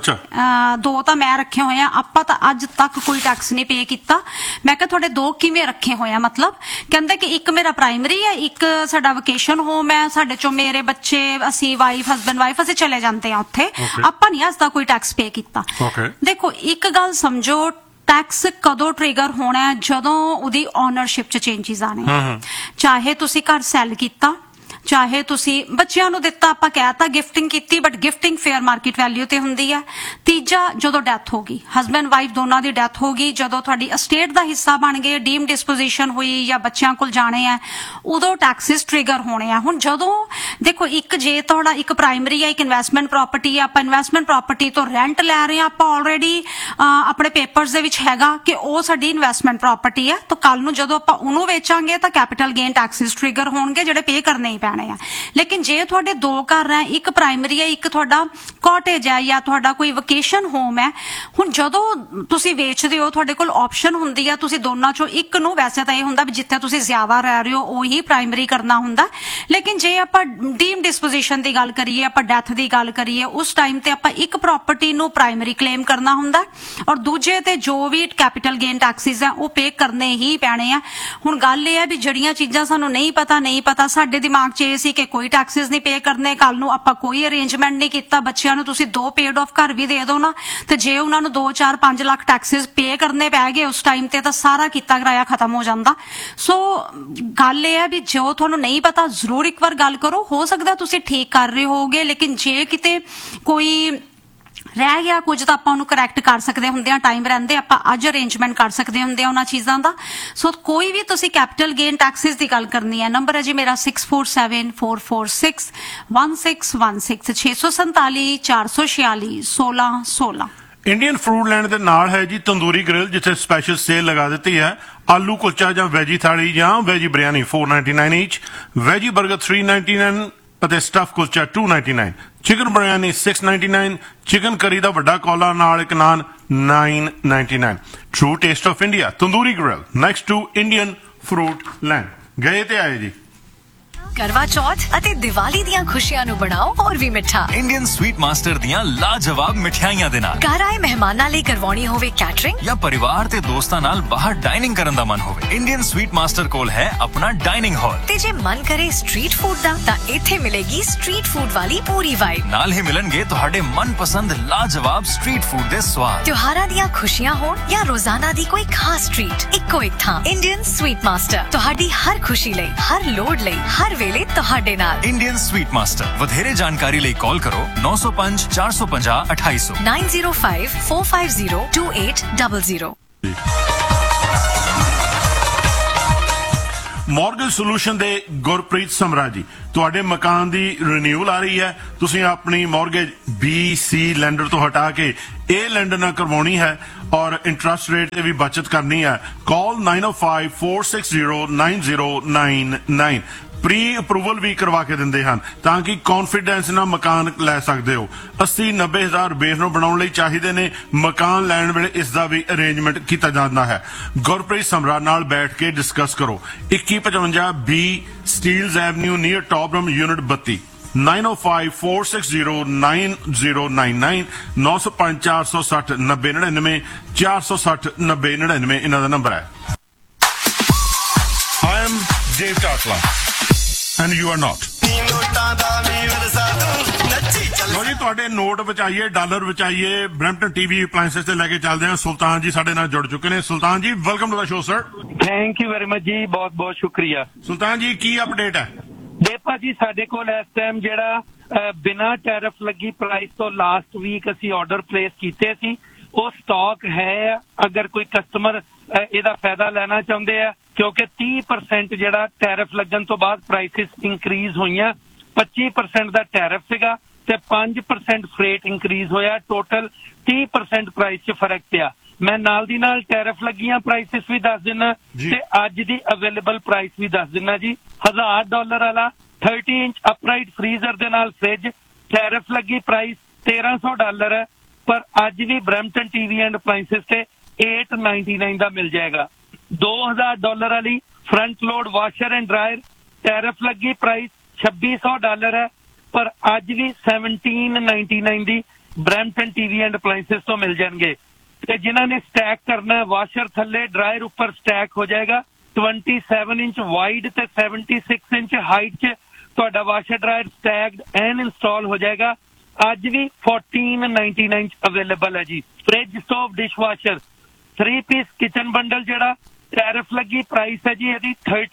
2 ਤਾਂ ਮੈਂ ਰੱਖੇ ਹੋਏ ਆ, ਆਪਾਂ ਤਾਂ ਅੱਜ ਤੱਕ ਕੋਈ ਟੈਕਸ ਨਹੀਂ ਪੇ ਕੀਤਾ। ਮੈਂ ਕਿਹਾ ਤੁਹਾਡੇ 2 ਕਿਵੇਂ ਰੱਖੇ ਹੋਏ ਆ? ਮਤਲਬ ਕਹਿੰਦੇ ਕਿ ਇੱਕ ਮੇਰਾ ਪ੍ਰਾਇਮਰੀ ਹੈ, ਇੱਕ ਸਾਡਾ ਵਕੇਸ਼ਨ ਹੋਮ ਹੈ, ਸਾਡੇ ਚੋਂ ਮੇਰੇ ਬੱਚੇ, ਅਸੀਂ ਵਾਈਫ ਹਸਬੈਂਡ ਵਾਈਫ ਅਸੀਂ ਚਲੇ ਜਾਂਦੇ ਆ ਉੱਥੇ, ਆਪਾਂ ਨਹੀਂ ਅੱਜ ਤੱਕ ਕੋਈ ਟੈਕਸ ਪੇ ਕੀਤਾ। ਦੇਖੋ ਇੱਕ ਗੱਲ ਸਮਝੋ, ਟੈਕਸ ਕਦੋਂ ਟ੍ਰਿਗਰ ਹੋਣਾ? ਜਦੋਂ ਉਹਦੀ ਓਨਰਸ਼ਿਪ 'ਚ ਚੇਂਜਸ ਆਣੇ, ਚਾਹੇ ਤੁਸੀਂ ਘਰ ਸੈਲ ਕੀਤਾ, ਚਾਹੇ ਤੁਸੀਂ ਬੱਚਿਆਂ ਨੂੰ ਦਿੱਤਾ, ਆਪਾਂ ਕਹਿਤਾ ਗਿਫਟਿੰਗ ਕੀਤੀ, but gifting fair market value ਤੇ ਹੁੰਦੀ ਹੈ। ਤੀਜਾ, ਜਦੋਂ ਡੈਥ ਹੋ ਗਈ, ਹਸਬੈਂਡ ਵਾਈਫ ਦੋਨਾਂ ਦੀ ਡੈਥ ਹੋ ਗਈ, ਜਦੋਂ ਤੁਹਾਡੀ ਅਸਟੇਟ ਦਾ ਹਿੱਸਾ ਬਣ ਗਏ, ਡੀਮ ਡਿਸਪੋਜੀਸ਼ਨ ਹੋਈ ਜਾਂ ਬੱਚਿਆਂ ਕੋਲ ਜਾਣੇ ਆ, ਉਦੋਂ ਟੈਕਸਿਸ ਟ੍ਰਿਗਰ ਹੋਣੇ ਆ। ਹੁਣ ਜਦੋਂ ਦੇਖੋ, ਇੱਕ ਜੇ ਤੁਹਾਡਾ ਇੱਕ ਪ੍ਰਾਇਮਰੀ ਹੈ, ਇੱਕ ਇਨਵੈਸਟਮੈਂਟ ਪ੍ਰੋਪਰਟੀ ਹੈ, ਆਪਾਂ ਇਨਵੈਸਟਮੈਂਟ ਪ੍ਰੋਪਰਟੀ ਤੋਂ ਰੈਂਟ ਲੈ ਰਹੇ ਹਾਂ, ਆਪਾਂ ਆਲਰੇਡੀ ਆਪਣੇ ਪੇਪਰਸ ਦੇ ਵਿੱਚ ਹੈਗਾ ਕਿ ਉਹ ਸਾਡੀ ਇਨਵੈਸਟਮੈਂਟ ਪ੍ਰੋਪਰਟੀ ਹੈ, ਤਾਂ ਕੱਲ ਨੂੰ ਜਦੋਂ ਆਪਾਂ ਉਹਨੂੰ ਵੇਚਾਂਗੇ ਤਾਂ ਕੈਪੀਟਲ ਗੇਨ ਟੈਕਸਿਸ ਟ੍ਰਿਗਰ ਹੋਣਗੇ, ਜਿਹੜੇ ਪੇ ਕਰਨੇ ਹੀ ਪੈਣੇ। ਲੇਕਿਨ ਜੇ ਤੁਹਾਡੇ 2 ਘਰ ਹੈ, ਇੱਕ ਪ੍ਰਾਇਮਰੀ ਹੈ, ਇੱਕ ਤੁਹਾਡਾ ਕਾਟੇਜ ਹੈ, ਜਾਂ ਤੁਹਾਡਾ ਕੋਈ ਵਕੇਸ਼ਨ ਆਪਸ਼ਨ ਹੋਮ ਹੈ। ਹੁਣ ਜਦੋਂ ਤੁਸੀਂ ਵੇਚਦੇ ਹੋ ਤੁਹਾਡੇ ਕੋਲ ਆਪਸ਼ਨ ਹੁੰਦੀ ਆ ਤੁਸੀਂ ਦੋਨਾਂ ਚੋਂ ਇੱਕ ਨੂੰ, ਵੈਸੇ ਤਾਂ ਇਹ ਹੁੰਦਾ ਵੀ ਜਿੱਥੇ ਤੁਸੀਂ ਜ਼ਿਆਦਾ ਰਹਿ ਰਹੇ ਹੋ ਉਹੀ ਪ੍ਰਾਇਮਰੀ ਕਰਨਾ ਹੁੰਦਾ, ਲੇਕਿਨ ਜੇ ਆਪਾਂ ਡੀਮ ਡਿਸਪੋਜੀਸ਼ਨ ਦੀ ਗੱਲ ਕਰੀਏ, ਆਪਾਂ ਡੈਥ ਦੀ ਗੱਲ ਕਰੀਏ, ਉਸ ਟਾਈਮ ਤੇ ਆਪਾਂ ਇੱਕ ਪ੍ਰਾਪਰਟੀ ਨੂੰ ਪ੍ਰਾਇਮਰੀ ਕਲੇਮ ਕਰਨਾ ਹੁੰਦਾ ਔਰ ਦੂਜੇ ਤੇ ਜੋ ਵੀ ਕੈਪੀਟਲ ਗੇਨ ਟੈਕਸਿਸ ਆ ਉਹ ਪੇ ਕਰਨੇ ਹੀ ਪੈਣੇ ਆ। ਹੁਣ ਗੱਲ ਇਹ ਹੈ ਵੀ ਜਿਹੜੀਆਂ ਚੀਜ਼ਾਂ ਸਾਨੂੰ ਨਹੀਂ ਪਤਾ ਸਾਡੇ ਦਿਮਾਗ 'ਚ ਇਹ ਸੀ ਕਿ ਕੋਈ ਟੈਕਸਿਸ ਨਹੀਂ ਪੇ ਕਰਨੇ, ਕੱਲ ਨੂੰ ਆਪਾਂ ਕੋਈ ਅਰੇਂਜਮੈਂਟ ਨਹੀਂ ਕੀਤਾ, ਬੱਚਿਆਂ ਨੂੰ ਤੁਸੀਂ 2 ਪੇਡ ਆਫ ਘਰ ਵੀ ਦੇ ਦਿਓ ਨਾ, ਤੇ ਜੇ ਉਹਨਾਂ ਨੂੰ 2, 4, 5 ਲੱਖ ਟੈਕਸਿਸ ਪੇ ਕਰਨੇ ਪੈ ਗਏ ਉਸ ਟਾਈਮ ਤੇ ਤਾਂ ਸਾਰਾ ਕੀਤਾ ਕਰਾਇਆ ਖਤਮ ਹੋ ਜਾਂਦਾ। ਸੋ ਗੱਲ ਇਹ ਹੈ ਵੀ ਜੋ ਤੁਹਾਨੂੰ ਨਹੀਂ ਪਤਾ ਜ਼ਰੂਰ ਇੱਕ ਵਾਰ ਗੱਲ ਕਰੋ, ਹੋ ਸਕਦਾ ਤੁਸੀਂ ਠੀਕ ਕਰ ਰਹੇ ਹੋਗੇ, ਲੇਕਿਨ ਜੇ ਕਿਤੇ ਕੋਈ ਰਹਿ ਗਿਆ ਕੁਝ ਤਾਂ ਆਪਾਂ ਉਹਨੂੰ ਕਰੈਕਟ ਕਰ ਸਕਦੇ ਹੁੰਦੇ ਆ, ਟਾਈਮ ਰਹਿੰਦੇ ਆਪਾਂ ਅੱਜ ਅਰੇਂਜਮੈਂਟ ਕਰ ਸਕਦੇ ਹੁੰਦੇ ਆ ਉਹਨਾਂ ਚੀਜ਼ਾਂ ਦਾ। ਸੋ ਕੋਈ ਵੀ ਤੁਸੀਂ ਕੈਪੀਟਲ ਗੇਨ ਟੈਕਸਿਸ ਦੀ ਗੱਲ ਕਰਨੀ ਹੈ, ਨੰਬਰ ਹੈ ਜੀ ਮੇਰਾ 6474461616 647 446 1616। ਇੰਡੀਅਨ ਫੂਡ ਲੈਂਡ ਦੇ ਨਾਲ ਹੈ ਜੀ ਤੰਦੂਰੀ ਗ੍ਰਿਲ, ਜਿੱਥੇ ਸਪੈਸ਼ਲ ਸੇਲ ਲਗਾ ਦਿੱਤੀ ਹੈ। ਆਲੂ ਕੁਲਚਾ ਜਾਂ ਵੈਜੀ ਥਾਲੀ ਜਾਂ ਵੈਜੀ ਬਿਰਿਆਨੀ 499 ਈਚ, ਵੈਜੀ 버ਗਰ 399 ਅਤੇ stuff kulcha 299, chicken biryani 699, chicken ਕਰੀ ਦਾ ਵੱਡਾ ਕੌਲਾ ਨਾਲ ਇੱਕ naan 999। True taste of India tandoori grill next to Indian fruit land. ਗਏ ਤੇ ਆਏ ਜੀ। ਕਰਵਾ ਚੌਥ ਅਤੇ ਦੀਵਾਲੀ ਦੀਆਂ ਖੁਸ਼ੀਆਂ ਨੂੰ ਬਣਾਓ ਹੋਰ ਵੀ ਮਿੱਠਾ ਇੰਡੀਅਨ ਸਵੀਟ ਮਾਸਟਰ ਦੀਆਂ ਲਾਜਵਾਬ ਮਿਠਾਈਆਂ ਦੇ ਨਾਲ। ਘਰ ਆਏ ਮਹਿਮਾਨਾਂ ਲਈ ਕਰਵਾਉਣੀ ਹੋਵੇ ਕੈਟਰਿੰਗ ਜਾਂ ਪਰਿਵਾਰ ਤੇ ਦੋਸਤਾਂ ਨਾਲ ਬਾਹਰ ਡਾਈਨਿੰਗ ਕਰਨ ਦਾ ਮਨ ਹੋਵੇ, ਇੰਡੀਅਨ ਸਵੀਟ ਮਾਸਟਰ ਕੋਲ ਹੈ ਆਪਣਾ ਡਾਈਨਿੰਗ ਹਾਲ। ਤੇ ਜੇ ਮਨ ਕਰੇ ਸਟਰੀਟ ਫੂਡ ਦਾ ਤਾਂ ਇੱਥੇ ਮਿਲੇਗੀ ਸਟਰੀਟ ਫੂਡ ਵਾਲੀ ਪੂਰੀ ਵਾਈਬ। ਨਾਲ ਹੀ ਮਿਲਣਗੇ ਤੁਹਾਡੇ ਮਨਪਸੰਦ ਲਾਜਵਾਬ ਸਟਰੀਟ ਫੂਡ ਦੇ ਸਵਾਦ। ਤਿਉਹਾਰਾਂ ਦੀਆਂ ਖੁਸ਼ੀਆਂ ਹੋਣ ਜਾਂ ਰੋਜ਼ਾਨਾ ਦੀ ਕੋਈ ਖਾਸ ਟ੍ਰੀਟ, ਇੱਕੋ ਇੱਕ ਥਾਂ ਇੰਡੀਅਨ ਸਵੀਟ ਮਾਸਟਰ। ਤੁਹਾਡੀ ਹਰ ਖੁਸ਼ੀ ਲਈ, ਹਰ ਲੋੜ ਲਈ, ਹਰ ਵੇਲੇ ਤੁਹਾਡੇ ਨਾਲ। Indian sweet master. ਵਧੇਰੇ ਜਾਣਕਾਰੀ ਲਈ ਕਾਲ ਕਰੋ 905 450 2800 905 450 2800। ਮਾਰਗੇਜ ਸੋਲੂਸ਼ਨ ਦੇ ਗੁਰਪ੍ਰੀਤ ਸਮਰਾ ਜੀ, ਤੁਹਾਡੇ ਮਕਾਨ ਦੀ ਰੀਨਿਊਅਲ ਆ ਰਹੀ ਹੈ, ਤੁਸੀਂ ਆਪਣੀ ਮਾਰਗੇਜ BC ਲੈਂਡਰ ਤੋਂ ਹਟਾ ਕੇ A ਲੈਂਡਰ ਨਾਲ ਕਰਵਾਉਣੀ ਹੈ ਔਰ ਇੰਟਰਸਟ ਰੇਟ ਤੇ ਵੀ ਬਚਤ ਕਰਨੀ ਹੈ। ਕਾਲ 905 460 9099। ਪ੍ਰੀ ਅਪਰੂਵਲ ਵੀ ਕਰਵਾ ਕੇ ਦਿੰਦੇ ਹਨ ਤਾਂ ਕਿ ਕੌਨਫੀਡੈਂਸ ਨਾਲ ਮਕਾਨ ਲੈ ਸਕਦੇ ਹੋ। 80-90 ਹਜ਼ਾਰ ਬੇਸ ਨੂੰ ਬਣਾਉਣ ਲਈ ਚਾਹੀਦੇ ਨੇ, ਮਕਾਨ ਲੈਣ ਵੇਲੇ ਇਸ ਦਾ ਵੀ ਅਰੇਂਜਮੈਂਟ ਕੀਤਾ ਜਾਂਦਾ ਹੈ। ਗੁਰਪ੍ਰੀਤ ਸਮਰਾ ਨਾਲ ਬੈਠ ਕੇ ਡਿਸਕਸ ਕਰੋ। 2155 B ਸਟੀਲਜ਼ ਐਵਨਿਊ ਨੀਅਰ ਟੌਪਰਮ ਯੂਨਿਟ 32 905 460 9099 905 460 9099 460 9099 ਇਹਨਾਂ ਦਾ ਨੰਬਰ ਹੈ। I am Dave Tatla and you are not। ਲੋ ਜੀ, ਤੁਹਾਡੇ note ਬਚਾਈਏ, dollar ਬਚਾਈਏ, Brampton TV appliances ਤੇ ਲੈ ਕੇ ਚੱਲਦੇ ਹਾਂ। ਸੁਲਤਾਨ ਜੀ ਸਾਡੇ ਨਾਲ ਜੁੜ ਚੁੱਕੇ ਨੇ। ਸੁਲਤਾਨ ਜੀ, welcome to the show sir. Thank you very much ਜੀ, ਬਹੁਤ ਬਹੁਤ ਸ਼ੁਕਰੀਆ। ਸੁਲਤਾਨ ਜੀ, ਕੀ ਅਪਡੇਟ ਹੈ? ਦੇਖੋ ਜੀ, ਸਾਡੇ ਕੋਲ ਇਸ ਟਾਈਮ ਜਿਹੜਾ ਬਿਨਾਂ ਟੈਰਿਫ ਲੱਗੀ ਪ੍ਰਾਈਸ ਤੋਂ ਲਾਸਟ ਵੀਕ ਅਸੀਂ ਆਰਡਰ ਪਲੇਸ ਕੀਤੇ ਸੀ, ਉਹ ਸਟਾਕ ਹੈ। ਅਗਰ ਕੋਈ ਕਸਟਮਰ ਇਹਦਾ ਫਾਇਦਾ ਲੈਣਾ ਚਾਹੁੰਦੇ ਆ, ਕਿਉਂਕਿ 30% ਜਿਹੜਾ ਟੈਰਿਫ ਲੱਗਣ ਤੋਂ ਬਾਅਦ ਪ੍ਰਾਈਸਿਸ ਇੰਕਰੀਜ਼ ਹੋਈਆਂ। 25% ਦਾ ਟੈਰਿਫ ਸੀਗਾ ਤੇ 5% ਫਰੇਟ ਇੰਕਰੀਜ਼ ਹੋਇਆ, ਟੋਟਲ 30% ਪ੍ਰਾਈਸ 'ਚ ਫਰਕ ਪਿਆ। ਮੈਂ ਨਾਲ ਦੀ ਨਾਲ ਟੈਰਿਫ ਲੱਗੀਆਂ ਪ੍ਰਾਈਸਿਸ ਵੀ ਦੱਸ ਦਿੰਦਾ ਤੇ ਅੱਜ ਦੀ ਅਵੇਲੇਬਲ ਪ੍ਰਾਈਸ ਵੀ ਦੱਸ ਦਿੰਦਾ ਜੀ। $1000 ਵਾਲਾ 30 ਇੰਚ ਅਪਰਾਈਟ ਫਰੀਜ਼ਰ ਦੇ ਨਾਲ ਫ੍ਰਿਜ, ਟੈਰਿਫ ਲੱਗੀ ਪ੍ਰਾਈਸ $1300 ਹੈ, ਪਰ ਅੱਜ ਵੀ ਬਰੈਂਪਟਨ ਟੀਵੀ ਐਂਡ ਅਪਲਾਈਐਂਸਸ ਤੇ $899 ਦਾ ਮਿਲ ਜਾਏਗਾ। $2000 ਵਾਲੀ front load washer and dryer, tariff ਲੱਗੀ ਪ੍ਰਾਈਸ $2600 ਹੈ, ਪਰ ਅੱਜ ਵੀ $1799 ਦੀ ਬਰੈਂਪਟਨ ਟੀਵੀ ਐਂਡ ਅਪਲਾਈਐਂਸਸ ਤੋਂ ਮਿਲ ਜਾਣਗੇ। ਤੇ ਜਿਨ੍ਹਾਂ ਨੇ ਸਟੈਕ ਕਰਨਾ, ਵਾਸ਼ਰ ਥੱਲੇ ਡਰਾਇਰ ਉੱਪਰ ਸਟੈਕ ਹੋ ਜਾਏਗਾ। 27 ਇੰਚ ਵਾਈਡ ਤੇ 76 ਇੰਚ ਹਾਈਟ 'ਚ ਤੁਹਾਡਾ washer dryer stacked and install ਹੋ ਜਾਏਗਾ। ਅੱਜ ਵੀ $1499 ਅਵੇਲੇਬਲ ਹੈ ਜੀ। Fridge, stove, dish washer, 3 piece kitchen bundle ਜਿਹੜਾ ਟੈਰਿਫ ਲੱਗੀ ਪ੍ਰਾਈਸ ਹੈ ਜੀ ਇਹਦੀ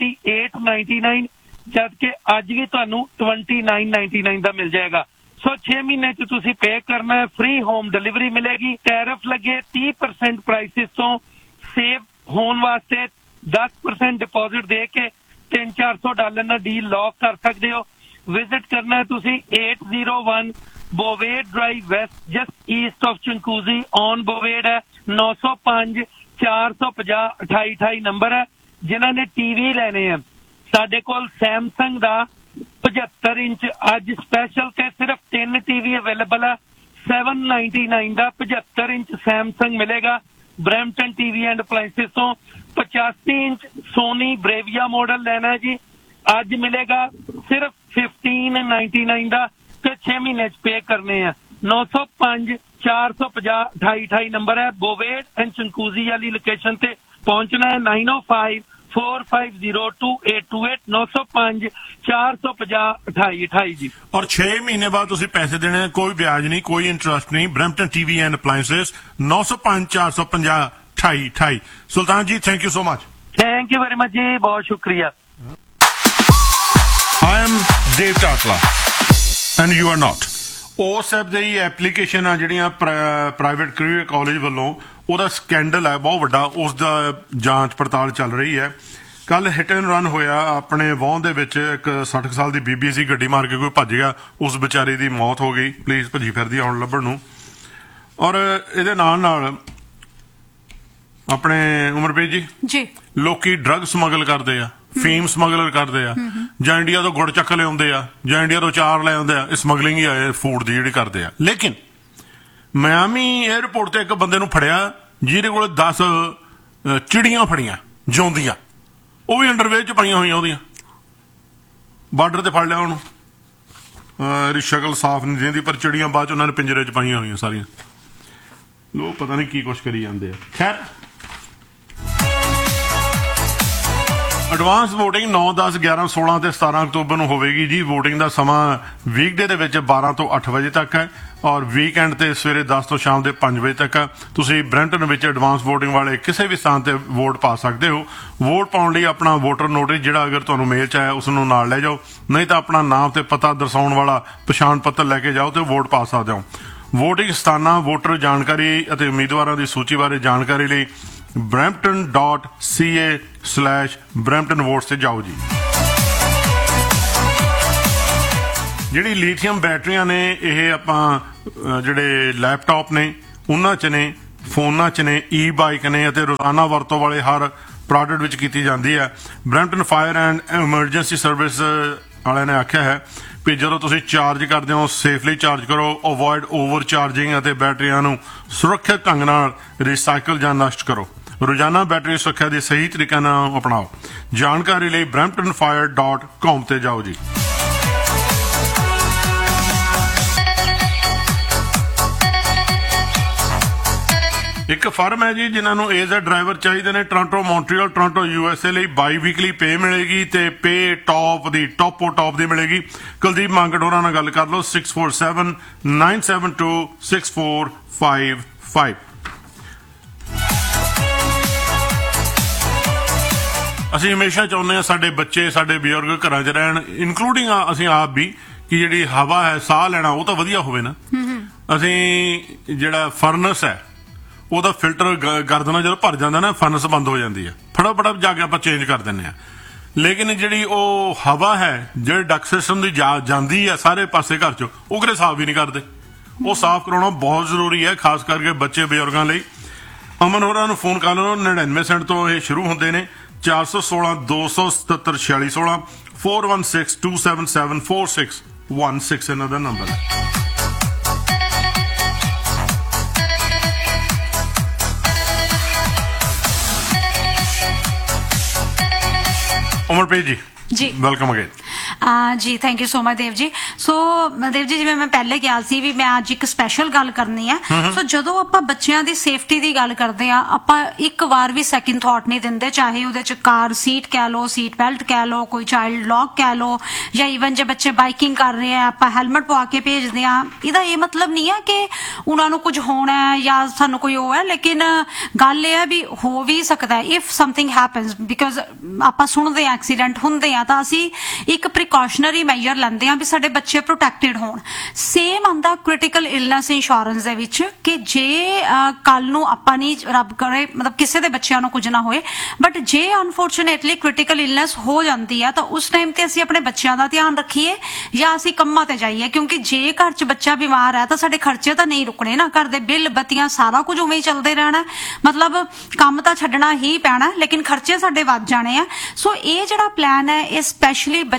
$3899, ਜਦ ਕਿ ਅੱਜ ਵੀ ਤੁਹਾਨੂੰ $2999 ਦਾ ਮਿਲ ਜਾਏਗਾ। ਸੋ 6 ਮਹੀਨੇ 'ਚ ਤੁਸੀਂ ਪੇ ਕਰਨਾ ਹੈ, ਫ੍ਰੀ ਹੋਮ ਡਿਲੀਵਰੀ ਮਿਲੇਗੀ। ਟੈਰਿਫ ਲੱਗੇ 30% ਪ੍ਰਾਈਸਿਸ ਤੋਂ ਸੇਵ ਹੋਣ ਵਾਸਤੇ 10% ਡਿਪੋਜ਼ਿਟ ਦੇ ਕੇ $300-400 ਨਾਲ ਡੀਲ ਲੌਕ ਕਰ ਸਕਦੇ ਹੋ। ਵਿਜ਼ਿਟ ਕਰਨਾ ਹੈ ਤੁਸੀਂ 801 ਬੋਵੇਡ drive West, just East of ਚੰਕੂਜ਼ੀ on ਬੋਵੇਡ ਹੈ। 905 450 2828 ਨੰਬਰ ਹੈ। ਜਿਨ੍ਹਾਂ ਨੇ ਟੀਵੀ ਲੈਣੇ ਆ, ਸਾਡੇ ਕੋਲ ਸੈਮਸੰਗ ਦਾ 75 ਇੰਚ ਅੱਜ ਸਪੈਸ਼ਲ ਤੇ ਸਿਰਫ 3 ਟੀਵੀ ਅਵੇਲੇਬਲ ਹੈ। 799 ਦਾ 75 ਇੰਚ ਸੈਮਸੰਗ ਮਿਲੇਗਾ ਬਰੈਂਪਟਨ ਟੀਵੀ ਐਂਡ ਅਪਲਾਈਐਂਸਿਸ ਤੋਂ। 85 ਇੰਚ ਸੋਨੀ ਬ੍ਰੇਵੀਆ ਮਾਡਲ ਲੈਣਾ ਜੀ, ਅੱਜ ਮਿਲੇਗਾ ਸਿਰਫ 1599 ਦਾ ਤੇ 6 ਮਹੀਨੇ ਚ ਪੇ ਕਰਨੇ ਆ। 905 450 2828 ਨੰਬਰ ਹੈ। ਬੋਵੇਟ ਐਂਡ ਚੰਕੂਜ਼ੀ ਵਾਲੀ ਲੋਕੇਸ਼ਨ ਤੇ ਪਹੁੰਚਣਾ ਹੈ। 905 4502828 905 450 2828 ਜੀ। और 6 महीने बाद तुसी पैसे देने, कोई ब्याज नहीं, कोई इंटरेस्ट नहीं। Brampton TV and appliances 905 450 2828। Sultan ji thank you so much. Thank you very much जी, बहुत शुक्रिया। I am Dave Tatla and you are not। ਉਸ ਐਪ ਦੀ ਐਪਲੀਕੇਸ਼ਨ ਆ ਜਿਹੜੀਆਂ ਪ੍ਰਾਈਵੇਟ ਕੈਰੀਅਰ ਕਾਲਜ ਵੱਲੋਂ, ਉਹਦਾ ਸਕੈਂਡਲ ਹੈ ਬਹੁਤ ਵੱਡਾ, ਉਸ ਦਾ ਜਾਂਚ ਪੜਤਾਲ ਚੱਲ ਰਹੀ ਹੈ। ਕੱਲ ਹਿੱਟ ਐਂਡ ਰਨ ਹੋਇਆ ਆਪਣੇ ਵਾਹਨ ਦੇ ਵਿੱਚ, ਇੱਕ 60 ਸਾਲ ਦੀ ਬੀਬੀ ਸੀ, ਗੱਡੀ ਮਾਰ ਕੇ ਕੋਈ ਭੱਜ ਗਿਆ, ਉਸ ਵਿਚਾਰੀ ਦੀ ਮੌਤ ਹੋ ਗਈ। ਪੁਲਿਸ ਭੱਜੀ ਫਿਰਦੀ ਹੁਣ ਲੱਭਣ ਨੂੰ। ਔਰ ਇਹਦੇ ਨਾਲ ਨਾਲ ਆਪਣੇ ਉਮਰਪ੍ਰੀਤ ਜੀ ਲੋਕੀ ਡਰੱਗ ਸਮਗਲ ਕਰਦੇ ਆ, ਫੀਮ ਸਮਗਲਰ ਕਰਦੇ ਆ, ਜਾਂ ਇੰਡੀਆ ਤੋਂ ਗੁੜ ਚੱਕ ਲਿਆਉਂਦੇ ਆ, ਜਾਂ ਇੰਡੀਆ ਤੋਂ ਚਾਰ ਲੈ ਆਉਂਦੇ ਆ। ਇਹ ਸਮਗਲਿੰਗ ਹੀ ਆ ਫੂਡ ਦੀ ਜਿਹੜੀ ਕਰਦੇ ਆ। ਲੇਕਿਨ ਮਿਆਮੀ 에ਅਰਪੋਰਟ ਤੇ ਇੱਕ ਬੰਦੇ ਨੂੰ ਫੜਿਆ ਜਿਹਦੇ ਕੋਲ 10 ਚਿੜੀਆਂ ਫੜੀਆਂ ਜਿਉਂਦੀਆਂ, ਉਹ ਵੀ ਅੰਡਰਵੇਅਰ ਚ ਪਾਈਆਂ ਹੋਈਆਂ ਉਹਦੀਆਂ। ਬਾਰਡਰ ਤੇ ਫੜ ਲਿਆ ਉਹਨੂੰ, ਇਹਦੀ ਸ਼ਕਲ ਸਾਫ਼ ਨਹੀਂ ਦਿੰਦੀ, ਪਰ ਚਿੜੀਆਂ ਬਾਅਦ ਚ ਉਹਨਾਂ ਨੇ ਪਿੰਜਰੇ ਚ ਪਾਈਆਂ ਹੋਈਆਂ ਸਾਰੀਆਂ। ਲੋਕ ਪਤਾ ਨਹੀਂ ਕੀ ਕੁਛ ਕਰੀ ਜਾਂਦੇ ਆ। ਖੈਰ, ਐਡਵਾਂਸ VOTING 9, 10, 11, 16 ਤੇ 17 ਅਕਤੂਬਰ ਨੂੰ ਹੋਵੇਗੀ ਜੀ। VOTING ਦਾ ਸਮਾਂ ਵੀਕਡੇ ਦੇ ਵਿੱਚ 12 ਤੋਂ 8 ਵਜੇ ਤੱਕ ਹੈ, ਔਰ ਵੀਕਐਂਡ ਤੇ ਸਵੇਰੇ 10 ਤੋਂ ਸ਼ਾਮ ਦੇ 5 ਵਜੇ ਤੱਕ ਹੈ। ਤੁਸੀਂ ਬਰੈਂਪਟਨ ਵਿੱਚ ਐਡਵਾਂਸ VOTING ਵਾਲੇ ਕਿਸੇ ਵੀ ਸਥਾਨ ਤੇ ਵੋਟ ਪਾ ਸਕਦੇ ਹੋ। ਵੋਟ ਪਾਉਣ ਲਈ ਆਪਣਾ ਵੋਟਰ ਨੋਟਿਸ ਜਿਹੜਾ ਅਗਰ ਤੁਹਾਨੂੰ ਮੇਲ 'ਚ ਆਇਆ ਉਸ ਨੂੰ ਨਾਲ ਲੈ ਜਾਓ, ਨਹੀਂ ਤਾਂ ਆਪਣਾ ਨਾਮ ਤੇ ਪਤਾ ਦਰਸਾਉਣ ਵਾਲਾ ਪਛਾਣ ਪੱਤਰ ਲੈ ਕੇ ਜਾਓ ਤੇ ਵੋਟ ਪਾ ਸਕਦੇ ਹੋ। VOTING ਸਥਾਨਾਂ, ਵੋਟਰ ਜਾਣਕਾਰੀ ਅਤੇ ਉਮੀਦਵਾਰਾਂ ਦੀ ਸੂਚੀ ਬਾਰੇ ਜਾਣਕਾਰੀ ਲਈ brampton.ca/bramptonvotes ਤੇ ਜਾਓ ਜੀ। ਜਿਹੜੀ ਲੀਥੀਅਮ ਬੈਟਰੀਆਂ ਨੇ, ਇਹ ਆਪਾਂ ਜਿਹੜੇ ਲੈਪਟਾਪ ਨੇ ਉਹਨਾਂ 'ਚ ਨੇ, ਫੋਨਾਂ 'ਚ ਨੇ, ਈ ਬਾਈਕ ਨੇ ਅਤੇ ਰੋਜ਼ਾਨਾ ਵਰਤੋਂ ਵਾਲੇ ਹਰ ਪ੍ਰੋਡਕਟ ਵਿੱਚ ਕੀਤੀ ਜਾਂਦੀ ਹੈ। Brampton fire and emergency service ਵਾਲਿਆਂ ਨੇ ਆਖਿਆ ਹੈ ਵੀ ਜਦੋਂ ਤੁਸੀਂ ਚਾਰਜ ਕਰਦੇ ਹੋ ਸੇਫਲੀ ਚਾਰਜ ਕਰੋ, ਅਵੋਇਡ ਓਵਰ ਚਾਰਜਿੰਗ ਅਤੇ ਬੈਟਰੀਆਂ ਨੂੰ ਸੁਰੱਖਿਅਤ ਢੰਗ ਨਾਲ ਰੀਸਾਈਕਲ ਜਾਂ ਨਸ਼ਟ ਕਰੋ। ਰੋਜ਼ਾਨਾ ਬੈਟਰੀ ਸੁਰੱਖਿਆ ਦੇ ਸਹੀ ਤਰੀਕੇ ਨਾਲ ਅਪਣਾਓ। ਜਾਣਕਾਰੀ ਲਈ bramptonfire.com ਤੇ ਜਾਓ ਜੀ। ਇੱਕ ਫਰਮ ਹੈ ਜੀ ਜਿਨ੍ਹਾਂ ਨੂੰ ਏਜ਼ ਡਰਾਈਵਰ ਚਾਹੀਦੇ ਨੇ, ਟੋਰਾਂਟੋ, ਮੌਂਟਰੀਅਲ, ਟੋਰਾਂਟੋ USA ਲਈ ਬਾਈ ਵੀਕਲੀ ਪੇ ਮਿਲੇਗੀ ਤੇ ਪੇ ਟੌਪ ਦੀ ਮਿਲੇਗੀ। ਕੁਲਦੀਪ ਮੰਗਡੋਰਾ ਨਾਲ ਗੱਲ ਕਰ ਲਓ 647-972-6455। ਅਸੀਂ ਹਮੇਸ਼ਾ ਚਾਹੁੰਦੇ ਹਾਂ ਸਾਡੇ ਬੱਚੇ, ਸਾਡੇ ਬਜ਼ੁਰਗ ਘਰਾਂ 'ਚ ਰਹਿਣ, ਇਨਕਲੂਡਿੰਗ ਅਸੀਂ ਆਪ ਵੀ, ਕਿ ਜਿਹੜੀ ਹਵਾ ਹੈ, ਸਾਹ ਲੈਣਾ ਉਹ ਤਾਂ ਵਧੀਆ ਹੋਵੇ ਨਾ। ਅਸੀਂ ਜਿਹੜਾ ਫਰਨਸ ਹੈ ਉਹਦਾ ਫਿਲਟਰ ਗਰਦਨਾ ਜਦੋਂ ਭਰ ਜਾਂਦਾ ਨਾ, ਫਰਨਸ ਬੰਦ ਹੋ ਜਾਂਦੀ ਹੈ, ਫਟਾਫਟ ਜਾ ਕੇ ਆਪਾਂ ਚੇਂਜ ਕਰ ਦਿੰਦੇ ਹਾਂ। ਲੇਕਿਨ ਜਿਹੜੀ ਉਹ ਹਵਾ ਹੈ ਜਿਹੜੇ ਡਕ ਸਿਸਟਮ ਦੀ ਜਾਂਦੀ ਹੈ ਸਾਰੇ ਪਾਸੇ ਘਰ 'ਚ, ਉਹ ਕਿਤੇ ਸਾਫ਼ ਵੀ ਨਹੀਂ ਕਰਦੇ। ਉਹ ਸਾਫ਼ ਕਰਾਉਣਾ ਬਹੁਤ ਜ਼ਰੂਰੀ ਹੈ, ਖਾਸ ਕਰਕੇ ਬੱਚੇ ਬਜ਼ੁਰਗਾਂ ਲਈ। ਅਮਨ ਹੋਰਾਂ ਨੂੰ ਫੋਨ ਕਰ ਲਓ, 99 ਸੈਂਟ ਤੋਂ ਇਹ ਸ਼ੁਰੂ ਹੁੰਦੇ ਨੇ। 416-277-4616 416-277-4616 ਇਹਨਾਂ ਦਾ ਨੰਬਰ ਹੈ। ਉਮਰਪ੍ਰੀਤ ਜੀ ਵੈਲਕਮ ਅਗੇਨ। ਜੀ thank you so much Dev ji. ਸੋ ਦੇਵ ਜੀ, ਜਿਵੇਂ ਮੈਂ ਪਹਿਲੇ ਕਿਹਾ ਸੀ ਵੀ ਮੈਂ ਅੱਜ ਇੱਕ ਸਪੈਸ਼ਲ ਗੱਲ ਕਰਨੀ ਹੈ। ਸੋ ਜਦੋਂ ਆਪਾਂ ਬੱਚਿਆਂ ਦੀ ਸੇਫਟੀ ਦੀ ਗੱਲ ਕਰਦੇ ਆ, ਆਪਾਂ ਇੱਕ ਵਾਰ ਵੀ ਸੈਕਿੰਡ ਥਾਟ ਨਹੀਂ ਦਿੰਦੇ, ਚਾਹੇ ਉਹਦੇ ਚ ਕਾਰ ਸੀਟ ਕਹਿ ਲਓ, ਸੀਟ ਬੈਲਟ ਕਹਿ ਲਓ, ਕੋਈ ਚਾਈਲਡ ਲੌਕ ਕਹਿ ਲਓ, ਜਾਂ ਈਵਨ ਜੇ ਬੱਚੇ ਬਾਈਕਿੰਗ ਕਰ ਰਹੇ ਆ ਆਪਾਂ ਹੈਲਮਟ ਪਵਾ ਕੇ ਭੇਜਦੇ ਆ। ਇਹਦਾ ਇਹ ਮਤਲਬ ਨਹੀਂ ਹੈ ਕਿ ਉਹਨਾਂ ਨੂੰ ਕੁਝ ਹੋਣਾ ਹੈ ਜਾਂ ਸਾਨੂੰ ਕੋਈ ਉਹ ਹੈ, ਲੇਕਿਨ ਗੱਲ ਇਹ ਹੈ ਵੀ ਹੋ ਵੀ ਸਕਦਾ ਹੈ ਇਫ ਸਮਥਿੰਗ ਹੈਪਨਸ, ਬਿਕੋਜ਼ ਆਪਾਂ ਸੁਣਦੇ ਆ ਐਕਸੀਡੈਂਟ ਹੁੰਦੇ ਆ ਤਾਂ ਅਸੀਂ ਇੱਕ ਪ੍ਰੀਕਾਸ਼ਨਰੀ ਮੈਜਰ ਲੈਂਦੇ ਆ ਵੀ ਸਾਡੇ ਬੱਚੇ ਪ੍ਰੋਟੈਕਟਡ ਹੋਣ। ਸੇਮ ਆਉਂਦਾ ਕ੍ਰਿਟੀਕਲ ਇਲਨੈਸ ਇੰਸ਼ੋਰੈਂਸ ਦੇ ਵਿੱਚ ਕਿ ਜੇ ਕੱਲ ਨੂੰ ਆਪਾਂ ਨਹੀਂ, ਰੱਬ ਕਰੇ ਮਤਲਬ ਕਿਸੇ ਦੇ ਬੱਚਿਆਂ ਨੂੰ ਕੁਝ ਨਾ ਹੋਏ, ਬਟ ਜੇ ਅਨਫੋਰਚੂਨੇਟਲੀ ਕ੍ਰਿਟੀਕਲ ਇਲਨੈਸ ਹੋ ਜਾਂਦੀ ਹੈ ਤਾਂ ਉਸ ਟਾਈਮ ਤੇ ਅਸੀਂ ਆਪਣੇ ਬੱਚਿਆਂ ਦਾ ਧਿਆਨ ਰੱਖੀਏ ਜਾਂ ਅਸੀਂ ਕੰਮਾਂ ਤੇ ਜਾਈਏ, ਕਿਉਂਕਿ ਜੇ ਘਰ 'ਚ ਬੱਚਾ ਬਿਮਾਰ ਹੈ ਤਾਂ ਸਾਡੇ ਖਰਚੇ ਤਾਂ ਨਹੀਂ ਰੁਕਣੇ ਨਾ, ਘਰ ਦੇ ਬਿੱਲ ਬੱਤੀਆਂ ਸਾਰਾ ਕੁਝ ਉਵੇਂ ਹੀ ਚੱਲਦੇ ਰਹਿਣਾ, ਮਤਲਬ ਕੰਮ ਤਾਂ ਛੱਡਣਾ ਹੀ ਪੈਣਾ, ਲੇਕਿਨ ਖਰਚੇ ਸਾਡੇ ਵੱਧ ਜਾਣੇ ਆ। ਸੋ ਇਹ ਜਿਹੜਾ ਪਲਾਨ ਹੈ ਇਹ ਸਪੈਸ਼ਲੀ ਬੱਚਿਆਂ ਲਈ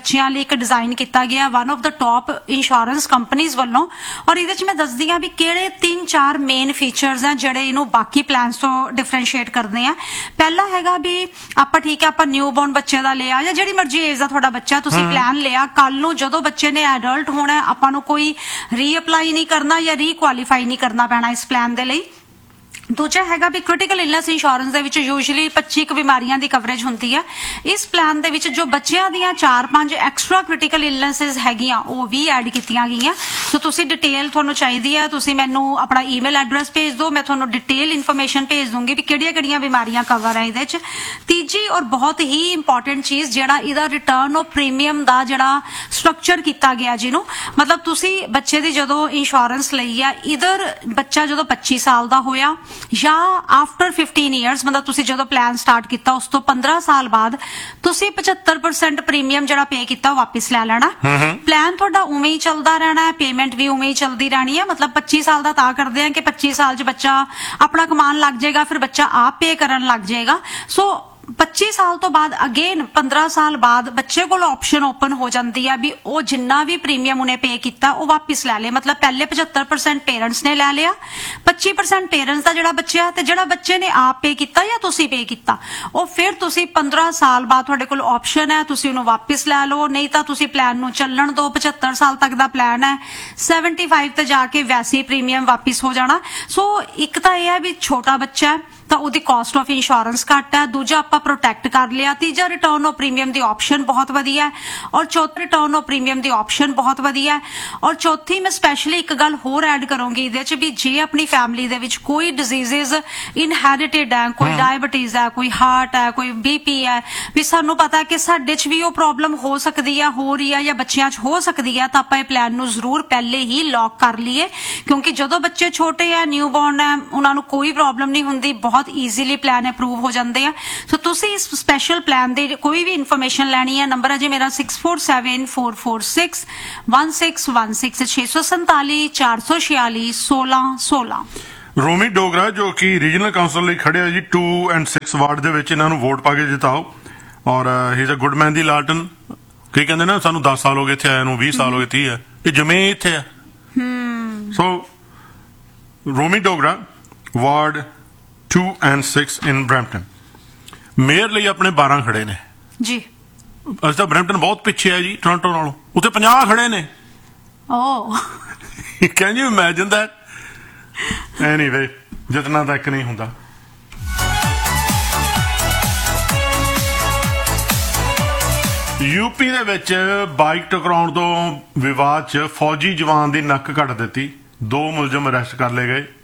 ਇੱਕ ਡਿਜ਼ਾਈਨ ਕੀਤਾ ਗਿਆ one of the top insurance companies ਵੱਲੋਂ। ਔਰ ਇਹਦੇ ਚ ਮੈਂ ਦੱਸਦੀ ਹਾਂ ਵੀ ਕਿਹੜੇ 3-4 ਮੇਨ ਫੀਚਰਸ ਆ ਜਿਹੜੇ ਇਹਨੂੰ ਬਾਕੀ ਪਲਾਨਸ ਤੋਂ ਡਿਫਰੈਂਸ਼ੀਏਟ ਕਰਦੇ ਆ। ਪਹਿਲਾ ਹੈਗਾ ਵੀ ਆਪਾਂ ਠੀਕ ਹੈ ਆਪਾਂ ਨਿਊ ਬੋਰਨ ਬੱਚੇ ਦਾ ਲਿਆ ਜਾਂ ਜਿਹੜੀ ਮਰਜ਼ੀ ਏਜ ਦਾ ਤੁਹਾਡਾ ਬੱਚਾ, ਤੁਸੀਂ ਪਲਾਨ ਲਿਆ, ਕੱਲ ਨੂੰ ਜਦੋਂ ਬੱਚੇ ਨੇ ਐਡਲਟ ਹੋਣਾ ਆਪਾਂ ਨੂੰ ਕੋਈ ਰੀਅਪਲਾਈ ਨਹੀਂ ਕਰਨਾ ਜਾਂ ਰੀਕੁਆਲੀਫਾਈ ਨਹੀਂ ਕਰਨਾ ਪੈਣਾ ਇਸ ਪਲਾਨ ਦੇ ਲਈ। ਦੂਜਾ ਹੈਗਾ ਵੀ ਕ੍ਰਿਟੀਕਲ ਇਲਨੈਸ ਇੰਸ਼ੋਰੈਂਸ ਦੇ ਵਿੱਚ ਯੂਜੂਅਲੀ 25 ਬਿਮਾਰੀਆਂ ਦੀ ਕਵਰੇਜ ਹੁੰਦੀ ਹੈ। ਇਸ ਪਲਾਨ ਦੇ ਵਿੱਚ ਜੋ ਬੱਚਿਆਂ ਦੀਆਂ 4-5 ਐਕਸਟਰਾ ਕ੍ਰਿਟੀਕਲ ਇਲਨੈਸਸ ਹੈਗੀਆਂ ਉਹ ਵੀ ਐਡ ਕੀਤੀਆਂ ਗਈਆਂ। ਸੋ ਤੁਸੀਂ ਡਿਟੇਲ ਤੁਹਾਨੂੰ ਚਾਹੀਦੀ ਹੈ, ਤੁਸੀਂ ਮੈਨੂੰ ਆਪਣਾ ਈਮੇਲ ਐਡਰੈਸ ਭੇਜ ਦਿਓ, ਮੈਂ ਤੁਹਾਨੂੰ ਡਿਟੇਲ ਇਨਫੋਰਮੇਸ਼ਨ ਭੇਜ ਦੂੰਗੀ ਵੀ ਕਿਹੜੀਆਂ-ਕਿਹੜੀਆਂ ਬਿਮਾਰੀਆਂ ਕਵਰ ਹੈ ਇਹਦੇ 'ਚ। ਤੀਜੀ ਔਰ ਬਹੁਤ ਹੀ ਇੰਪੋਰਟੈਂਟ ਚੀਜ਼ ਜਿਹੜਾ ਇਹਦਾ ਰਿਟਰਨ ਆਫ ਪ੍ਰੀਮੀਅਮ ਦਾ ਜਿਹੜਾ ਸਟਰਕਚਰ ਕੀਤਾ ਗਿਆ, ਜਿਹਨੂੰ ਮਤਲਬ ਤੁਸੀਂ ਬੱਚੇ ਦੀ ਜਦੋਂ ਇੰਸ਼ੋਰੈਂਸ ਲਈ ਆ, ਇਧਰ ਬੱਚਾ ਜਦੋਂ 25 ਸਾਲ ਦਾ ਹੋਇਆ ਜਾਂ ਆਫਟਰ 15 ਇਅਰਸ, ਮਤਲਬ ਤੁਸੀਂ ਜਦੋਂ ਪਲਾਨ ਸਟਾਰਟ ਕੀਤਾ ਉਸ ਤੋਂ 15 ਸਾਲ ਬਾਅਦ ਤੁਸੀਂ 75% ਪ੍ਰੀਮੀਅਮ ਜਿਹੜਾ ਪੇ ਕੀਤਾ ਉਹ ਵਾਪਿਸ ਲੈ ਲੈਣਾ। ਪਲਾਨ ਤੁਹਾਡਾ ਉਵੇਂ ਹੀ ਚੱਲਦਾ ਰਹਿਣਾ ਹੈ, ਪੇਮੈਂਟ ਵੀ ਉਵੇਂ ਹੀ ਚੱਲਦੀ ਰਹਿਣੀ ਹੈ। ਮਤਲਬ 25 ਸਾਲ ਦਾ ਤਾਂ ਕਰਦੇ ਆ ਕਿ 25 ਸਾਲ 'ਚ ਬੱਚਾ ਆਪਣਾ ਕਮਾਉਣ ਲੱਗ ਜਾਏਗਾ, ਫਿਰ ਬੱਚਾ ਆਪ ਪੇ ਕਰਨ ਲੱਗ ਜਾਏਗਾ। ਸੋ 25 ਸਾਲ ਤੋਂ ਬਾਅਦ ਅਗੇਨ 15 ਸਾਲ ਬਾਅਦ ਬੱਚੇ ਕੋਲ ਆਪਸ਼ਨ ਓਪਨ ਹੋ ਜਾਂਦੀ ਹੈ ਵੀ ਉਹ ਜਿੰਨਾ ਵੀ ਪ੍ਰੀਮੀਅਮ ਉਹਨੇ ਪੇ ਕੀਤਾ ਉਹ ਵਾਪਿਸ ਲੈ ਲੇ। ਮਤਲਬ ਪਹਿਲੇ 75% ਪੇਰੈਂਟਸ ਨੇ ਲੈ ਲਿਆ, 25% ਪੇਰੈਂਟਸ ਦਾ ਜਿਹੜਾ ਬੱਚਾ ਤੇ ਜਿਹੜਾ ਬੱਚੇ ਨੇ ਆਪ ਪੇ ਕੀਤਾ ਜਾਂ ਤੁਸੀਂ ਪੇ ਕੀਤਾ ਉਹ ਫਿਰ ਤੁਸੀਂ 15 ਸਾਲ ਬਾਅਦ ਤੁਹਾਡੇ ਕੋਲ ਆਪਸ਼ਨ ਹੈ, ਤੁਸੀਂ ਉਹਨੂੰ ਵਾਪਿਸ ਲੈ ਲਓ, ਨਹੀਂ ਤਾਂ ਤੁਸੀਂ ਪਲਾਨ ਨੂੰ ਚੱਲਣ ਦਿਓ। 75 ਸਾਲ ਤੱਕ ਦਾ ਪਲਾਨ ਹੈ, 75 ਤੇ ਜਾ ਕੇ ਵੈਸੇ ਪ੍ਰੀਮੀਅਮ ਵਾਪਿਸ ਹੋ ਜਾਣਾ। ਸੋ ਇੱਕ ਤਾਂ ਇਹ ਹੈ ਵੀ ਛੋਟਾ ਬੱਚਾ ਹੈ ਤਾਂ ਉਹਦੀ ਕਾਸਟ ਆਫ ਇੰਸ਼ੋਰੈਂਸ ਘੱਟ ਹੈ, ਦੂਜਾ ਆਪਾਂ ਪ੍ਰੋਟੈਕਟ ਕਰ ਲਿਆ, ਤੀਜਾ return of premium the option ਬਹੁਤ ਵਧੀਆ ਹੈ, ਔਰ ਚੌਥਾ return of premium the option ਬਹੁਤ ਵਧੀਆ ਹੈ। ਔਰ ਚੌਥੀ ਮੈਂ ਸਪੈਸ਼ਲੀ ਇੱਕ ਗੱਲ ਹੋਰ ਐਡ ਕਰੂੰਗੀ ਇਹਦੇ 'ਚ ਵੀ ਜੇ ਆਪਣੀ ਫੈਮਿਲੀ ਦੇ ਵਿੱਚ ਕੋਈ ਡਿਜ਼ੀਜ਼ਸ ਇਨਹੈਰਿਟਡ ਹੈ, ਕੋਈ ਡਾਇਬਟੀਜ਼ ਹੈ, ਕੋਈ ਹਾਰਟ ਹੈ, ਕੋਈ BP ਹੈ, ਵੀ ਸਾਨੂੰ ਪਤਾ ਕਿ ਸਾਡੇ 'ਚ ਵੀ ਉਹ ਪ੍ਰੋਬਲਮ ਹੋ ਸਕਦੀ ਹੈ, ਹੋ ਰਹੀ ਹੈ ਜਾਂ ਬੱਚਿਆਂ 'ਚ ਹੋ ਸਕਦੀ ਹੈ, ਤਾਂ ਆਪਾਂ ਇਹ ਪਲਾਨ ਨੂੰ ਜ਼ਰੂਰ ਪਹਿਲੇ ਹੀ ਲੌਕ ਕਰ ਲਈਏ, ਕਿਉਂਕਿ ਜਦੋਂ ਬੱਚੇ ਛੋਟੇ ਹੈ, ਨਿਊ ਬੋਰਨ ਹੈ, ਉਹਨਾਂ ਨੂੰ ਕੋਈ ਪ੍ਰੋਬਲਮ ਨਹੀਂ ਹੁੰਦੀ, ਬਹੁਤ ਈਜ਼ੀਲੀ ਪਲਾਨ ਅਪਰੂਵ ਹੋ ਜਾਂਦੇ ਆ। ਸੋ ਤੁਸੀਂ ਇਸ ਸਪੈਸ਼ਲ ਪਲਾਨ ਦੀ ਕੋਈ ਵੀ ਇਨਫੋਰਮੇਸ਼ਨ ਲੈਣੀ ਹੈ, ਨੰਬਰ ਹੈ ਜੀ ਮੇਰਾ 647446 1616 647 446 1616। ਰੋਮੀ ਡੋਗਰਾ ਜੋ ਕਿ ਰੀਜਨਲ ਕਾਉਂਸਲ ਲਈ ਖੜਿਆ ਜੀ 2 and 6 ਵਾਰਡ ਦੇ ਵਿੱਚ, ਇਹਨਾਂ ਨੂੰ ਵੋਟ ਪਾ ਕੇ ਜਿਤਾਓ। ਔਰ ਹੀ ਇਜ਼ ਅ ਗੁੱਡ ਮੈਨ ਦੀ ਲਾਲਟਨ। ਕਈ ਕਹਿੰਦੇ ਨਾ ਸਾਨੂੰ 10 ਸਾਲ ਹੋ ਗਏ ਇੱਥੇ ਆਇਆ ਨੂੰ, 20 ਸਾਲ ਹੋ ਗਏ, 30 ਹੈ, ਇਹ ਜਮੇ ਇੱਥੇ ਆ। ਸੋ ਰੋਮੀ Dogra ward 2 and 6 in Brampton, mayor ਲਈ ਆਪਣੇ 12 ਖੜੇ ਨੇ ਜੀ। ਅੱਜ ਤਾਂ ਬਰੈਂਪਟਨ ਬਹੁਤ ਪਿੱਛੇ ਹੈ ਜੀ ਟੋਰਾਂਟੋ ਨਾਲੋਂ, ਉੱਥੇ 50 ਖੜੇ ਨੇ। Can you imagine that? Anyway, ਜਿਤਨਾ ਤੱਕ ਨਹੀਂ ਹੁੰਦਾ। ਯੂਪੀ ਦੇ ਵਿੱਚ ਬਾਈਕ ਟਕਰਾਉਣ ਤੋਂ ਵਿਵਾਦ 'ਚ ਫੌਜੀ ਜਵਾਨ ਦੀ ਨੱਕ ਕੱਟ ਦਿੱਤੀ, 2 ਮੁਲਜ਼ਮ ਅਰੈਸਟ ਕਰ ਲਏ ਗਏ।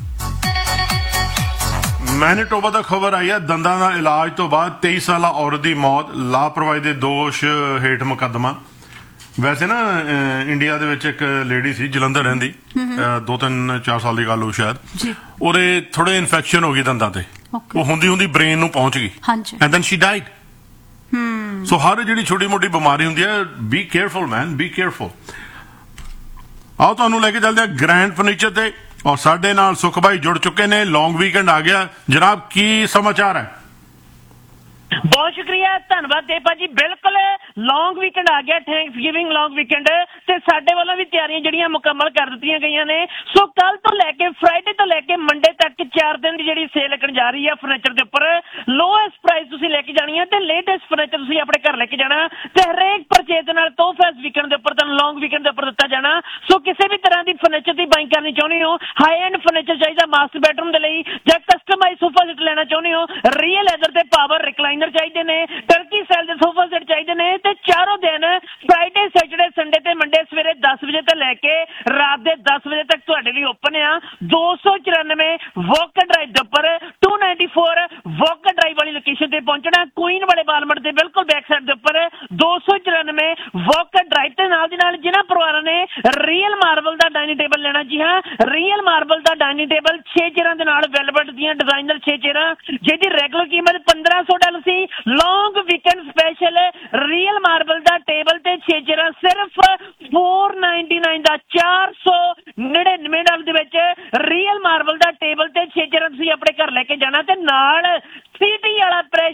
ਮੈਨੀਟੋਬਾ ਦਾ ਖਬਰ ਆਈ ਹੈ, ਦੰਦਾਂ ਦਾ ਇਲਾਜ ਤੋਂ ਬਾਅਦ 23 ਸਾਲਾ ਔਰਤ ਦੀ ਮੌਤ, ਲਾਪਰਵਾਹੀ ਦੇ ਦੋਸ਼ ਹੇਠ ਮੁਕੱਦਮਾ। ਵੈਸੇ ਨਾ ਇੰਡੀਆ ਦੇ ਵਿੱਚ ਇੱਕ ਲੇਡੀ ਸੀ, ਜਲੰਧਰ ਰਹਿੰਦੀ, 2-3-4 ਸਾਲ ਦੀ ਗੱਲ ਹੋ ਸ਼ਾਇਦ, ਉਹਦੇ ਥੋੜੇ ਇਨਫੈਕਸ਼ਨ ਹੋ ਗਈ ਦੰਦਾਂ ਤੇ, ਉਹ ਹੁੰਦੀ ਬ੍ਰੇਨ ਨੂੰ ਪਹੁੰਚ ਗਈ ਐਂਡ ਦੈਨ ਸ਼ੀ ਡਾਈਡ। ਸੋ ਹਰ ਜਿਹੜੀ ਛੋਟੀ ਮੋਟੀ ਬਿਮਾਰੀ ਹੁੰਦੀ ਹੈ, ਬੀ ਕੇਅਰਫੁਲ ਮੈਨ, ਬੀ ਕੇਅਰਫੁਲ। ਆਓ ਤੁਹਾਨੂੰ ਲੈ ਕੇ ਚੱਲਦੇ ਹਾਂ ਗ੍ਰੈਂਡ ਫਰਨੀਚਰ ਤੇ, ਔਰ ਸਾਡੇ ਨਾਲ ਸੁਖ ਭਾਈ ਜੁੜ ਚੁੱਕੇ ਨੇ। ਲੌਂਗ ਵੀਕਐਂਡ ਆ ਗਿਆ ਜਨਾਬ, ਕੀ ਸਮਾਚਾਰ ਹੈ? ਬਹੁਤ ਸ਼ੁਕਰੀਆ, ਧੰਨਵਾਦ ਦੇਪਾ ਜੀ। ਬਿਲਕੁਲ ਲੌਂਗ ਵੀਕਐਂਡ ਆ ਗਿਆ, ਥੈਂਕਸ ਗਿਵਿੰਗ ਲੌਂਗ ਵੀਕਐਂਡ, ਤੇ ਸਾਡੇ ਵੱਲੋਂ ਵੀ ਤਿਆਰੀਆਂ ਜਿਹੜੀਆਂ ਮੁਕੰਮਲ ਕਰ ਦਿੱਤੀਆਂ ਗਈਆਂ ਨੇ। ਸੋ ਕੱਲ ਤੋਂ ਲੈ ਕੇ ਫਰਾਈਡੇ ਤੋਂ ਲੈ ਕੇ ਮੰਡੇ ਤੱਕ 4 ਦਿਨ ਦੀ ਜਿਹੜੀ ਸੇਲ ਲੱਗਣ ਜਾ ਰਹੀ ਹੈ ਫਰਨੀਚਰ ਦੇ ਉੱਪਰ। ਲੋਐਸਟ ਪ੍ਰਾਈਸ ਤੁਸੀਂ ਲੈ ਕੇ ਜਾਣੀ ਹੈ ਤੇ ਲੇਟੈਸਟ ਫਰਨੀਚਰ ਤੁਸੀਂ ਆਪਣੇ ਘਰ ਲੈ ਕੇ ਜਾਣਾ, ਤੇ ਹਰੇਕ ਪਰਚੇਜ਼ ਦੇ ਨਾਲ ਤੋਹਫਾ ਇਸ ਵੀਕਐਂਡ ਦੇ ਉੱਪਰ ਤੁਹਾਨੂੰ ਲੌਂਗ ਵੀਕਐਂਡ ਦੇ ਉੱਪਰ ਦਿੱਤਾ ਜਾਣਾ। ਸੋ ਕਿਸੇ ਵੀ ਤਰ੍ਹਾਂ ਦੀ ਫਰਨੀਚਰ ਦੀ ਬਾਈਂਗ ਕਰਨੀ ਚਾਹੁੰਦੇ ਹੋ, ਹਾਈ ਐਂਡ ਫਰਨੀਚਰ ਚਾਹੀਦਾ ਮਾਸਟਰ ਬੈਡਰੂਮ ਦੇ ਲਈ, ਜਾਂ ਕਸਟਮਾਈਜ਼ ਸੋਫਾ ਸੈਟ ਲੈਣਾ ਚਾਹੁੰਦੇ ਹੋ, ਰੀਅਲ ਲੈਦਰ ਤੇ ਪਾਵਰ ਰਿਕਲਾਈਨਰ ਚਾਹੀਦੇ ਨੇ, ਟਰਕੀ ਸਟਾਈਲ ਦੇ ਸੋਫਾ ਸੈਟ ਚਾਹੀਦੇ ਨੇ, ਤੇ ਚਾਰੋਂ ਦਿਨ ਫਰਾਈਡੇ, ਸੈਟਰਡੇ, ਸੰਡੇ ਤੇ ਮੰਡੇ ਸਵੇਰੇ 10 ਵਜੇ ਤੋਂ ਲੈ ਕੇ ਰਾਤ ਦੇ 10 ਵਜੇ ਤੱਕ ਤੁਹਾਡੇ ਲਈ ਓਪਨ ਆ। 294 ਵੋਕਰ ਡਰਾਈਵ ਦੇ ਉੱਪਰ, 294 ਵੋਕਰ ਡਰਾਈਵ ਵਾਲੀ ਲੋਕੇਸ਼ਨ ਤੇ ਪਹੁੰਚਣਾ, ਕੁਈਨ ਵਾਲੇ ਬਾਲਮਟ ਦੇ ਬਿਲਕੁਲ ਬੈਕ ਸਾਈਡ ਦੇ ਉੱਪਰ 294 ਵੋਕਰ ਡਰਾਈਵ। ਤੇ ਨਾਲ ਦੀ ਨਾਲ ਜਿਨ੍ਹਾਂ ਪਰਿਵਾਰਾਂ ਨੇ ਰੀਅਲ ਮਾਰਬਲ ਦਾ ਡਾਈਨਿੰਗ ਟੇਬਲ ਲੈਣਾ, ਜੀ ਹਾਂ, ਰੀਅਲ ਮਾਰਬਲ ਦਾ ਡਾਈਨਿੰਗ ਟੇਬਲ 6 ਚੇਅਰਾਂ ਦੇ ਨਾਲ ਵੈਲਵਟ ਦੀਆਂ ਡਿਜ਼ਾਈਨਰ 6 ਚੇਅਰਾਂ, ਜਿਹਦੀ ਰੈਗੂਲਰ ਕੀਮਤ $1500 ਸੀ। ਲੌਂਗ ਵੀਕਐਂਡ ਸਪੈਸ਼ਲ ਰੀਅਲ ਮਾਰਬਲ ਦਾ ਟੇਬਲ ਤੇ 6 ਚੇਅਰਾਂ ਸਿਰਫ $499 ਦਾ, $499 ਦੇ ਵਿੱਚ ਰੀਅਲ ਮਾਰਬਲ ਦਾ ਟੇਬਲ ਤੇ 6 ਚੇਅਰਾਂ ਤੁਸੀਂ ਆਪਣੇ ਘਰ ਲੈ ਕੇ ਜਾਣਾ, ਤੇ ਨਾਲ ਸੀਟੀ ਵਾਲਾ ਪ੍ਰੈਸ਼ਰ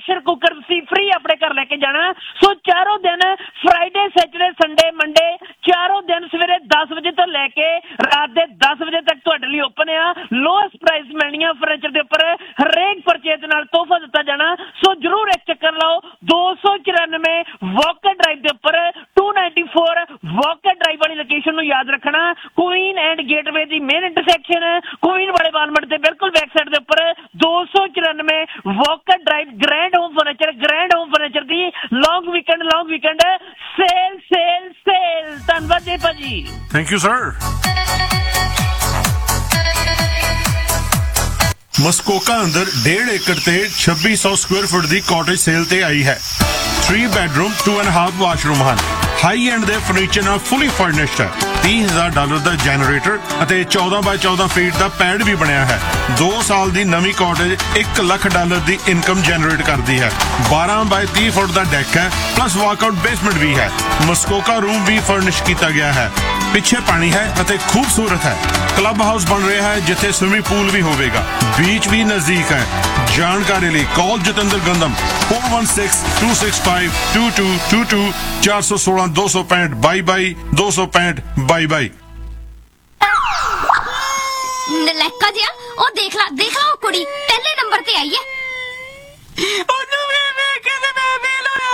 ਪ੍ਰੈਸ਼ਰ ਕੁੱਕਰ ਤੁਸੀਂ ਫ੍ਰੀ ਆਪਣੇ ਘਰ ਲੈ ਕੇ ਜਾਣਾ। ਸੋ ਚਾਰੋਂ ਦਿਨ ਫਰਾਈਡੇ, ਸੈਟਰਡੇ, ਸੰਡੇ, ਮੰਡੇ, ਚਾਰੋਂ ਦਿਨ ਸਵੇਰੇ 10 ਵਜੇ ਤੋਂ ਲੈ ਕੇ ਰਾਤ ਦੇ 10 ਵਜੇ ਤੱਕ ਤੁਹਾਡੇ ਲਈ ਓਪਨ ਆ। ਲੋਐਸਟ ਪ੍ਰਾਈਸ ਮਿਲਣੀਆਂ ਫਰਨੀਚਰ ਦੇ ਉੱਪਰ, ਹਰੇਕ ਪਰਚੇਜ਼ ਨਾਲ ਤੋਹਫਾ ਦਿੱਤਾ ਜਾਣਾ। ਸੋ ਜਰੂਰ ਇੱਕ ਚੱਕਰ ਲਾਓ। 294 ਵਾਕਰ ਡਰਾਈਵ ਦੇ ਉੱਪਰ, 294 ਵਾਕਰ ਡਰਾਈਵ ਵਾਲੀ ਲੋਕੇਸ਼ਨ ਨੂੰ ਯਾਦ ਰੱਖਣਾ। Queen and gateway the main intersection Queen ਵਾਲੇ ਵਾਲਮਾਰਟ ਦੇ ਬਿਲਕੁਲ ਬੈਕ ਸਾਈਡ ਦੇ ਉੱਪਰ 294 Walker drive. Grand home furniture ਦੀ ਲੌਂਗ ਵੀਕਐਂਡ ਸੇਲ। ਧੰਨਵਾਦ ਜੀ ਭਾਜੀ। Thank you sir. ਮਸਕੋਕਾ ਅੰਦਰ 1.5 ਏਕੜ ਤੇ 2600 ਸਕੁਆਇਰ ਫੁੱਟ ਦੀ ਕਾਟੇਜ ਸੇਲ ਤੇ ਆਈ ਹੈ। 3 ਬੈਡਰੂਮ 2.5 ਵਾਸ਼ਰੂਮ ਹਨ। ਹਾਈ ਐਂਡ ਦੇ ਫਰਨੀਚਰ ਨਾਲ ਫੁੱਲੀ ਫਰਨਿਸ਼ਡ ਹੈ। $30,000 ਦਾ ਜਨਰੇਟਰ ਅਤੇ 14 ਬਾਈ 14 ਫੀਟ ਦਾ ਪੈਡ ਵੀ ਬਣਿਆ ਹੈ। 2 ਸਾਲ ਦੀ ਨਵੀਂ ਕਾਟੇਜ $1 ਲੱਖ ਦੀ ਇਨਕਮ ਜਨਰੇਟ ਕਰਦੀ ਹੈ। 12 ਬਾਈ 30 ਫੁੱਟ ਦਾ ਡੈਕ ਹੈ, ਪਲੱਸ ਵਾਕਆਊਟ ਬੇਸਮੈਂਟ ਵੀ ਹੈ। ਮਸਕੋਕਾ ਰੂਮ ਵੀ ਫਰਨਿਸ਼ ਕੀਤਾ ਗਿਆ ਹੈ। ਪਿੱਛੇ ਪਾਣੀ ਹੈ ਅਤੇ ਖੂਬਸੂਰਤ ਹੈ। ਕਲੱਬ ਹਾਊਸ ਬਣ ਰਿਹਾ ਹੈ ਜਿੱਥੇ ਸਵਿਮਿੰਗ ਪੂਲ ਵੀ ਹੋਵੇਗਾ। ਬੀਚ ਵੀ ਨਜ਼ਦੀਕ ਹੈ। ਜਾਣਕਾਰੀ ਲਈ ਕਾਲ ਜਤਿੰਦਰ ਗੰਦਮ 4162652222 416 265 22 265 22। ਨਲੈਕਾ ਜਿਹਾ ਉਹ ਦੇਖ ਲਾ ਉਹ ਕੁੜੀ ਪਹਿਲੇ ਨੰਬਰ ਤੇ ਆਈ ਹੈ। ਉਹਨੂੰ ਵੇਖ ਕੇ ਮੈਂ ਫੇਲ ਹੋਇਆ।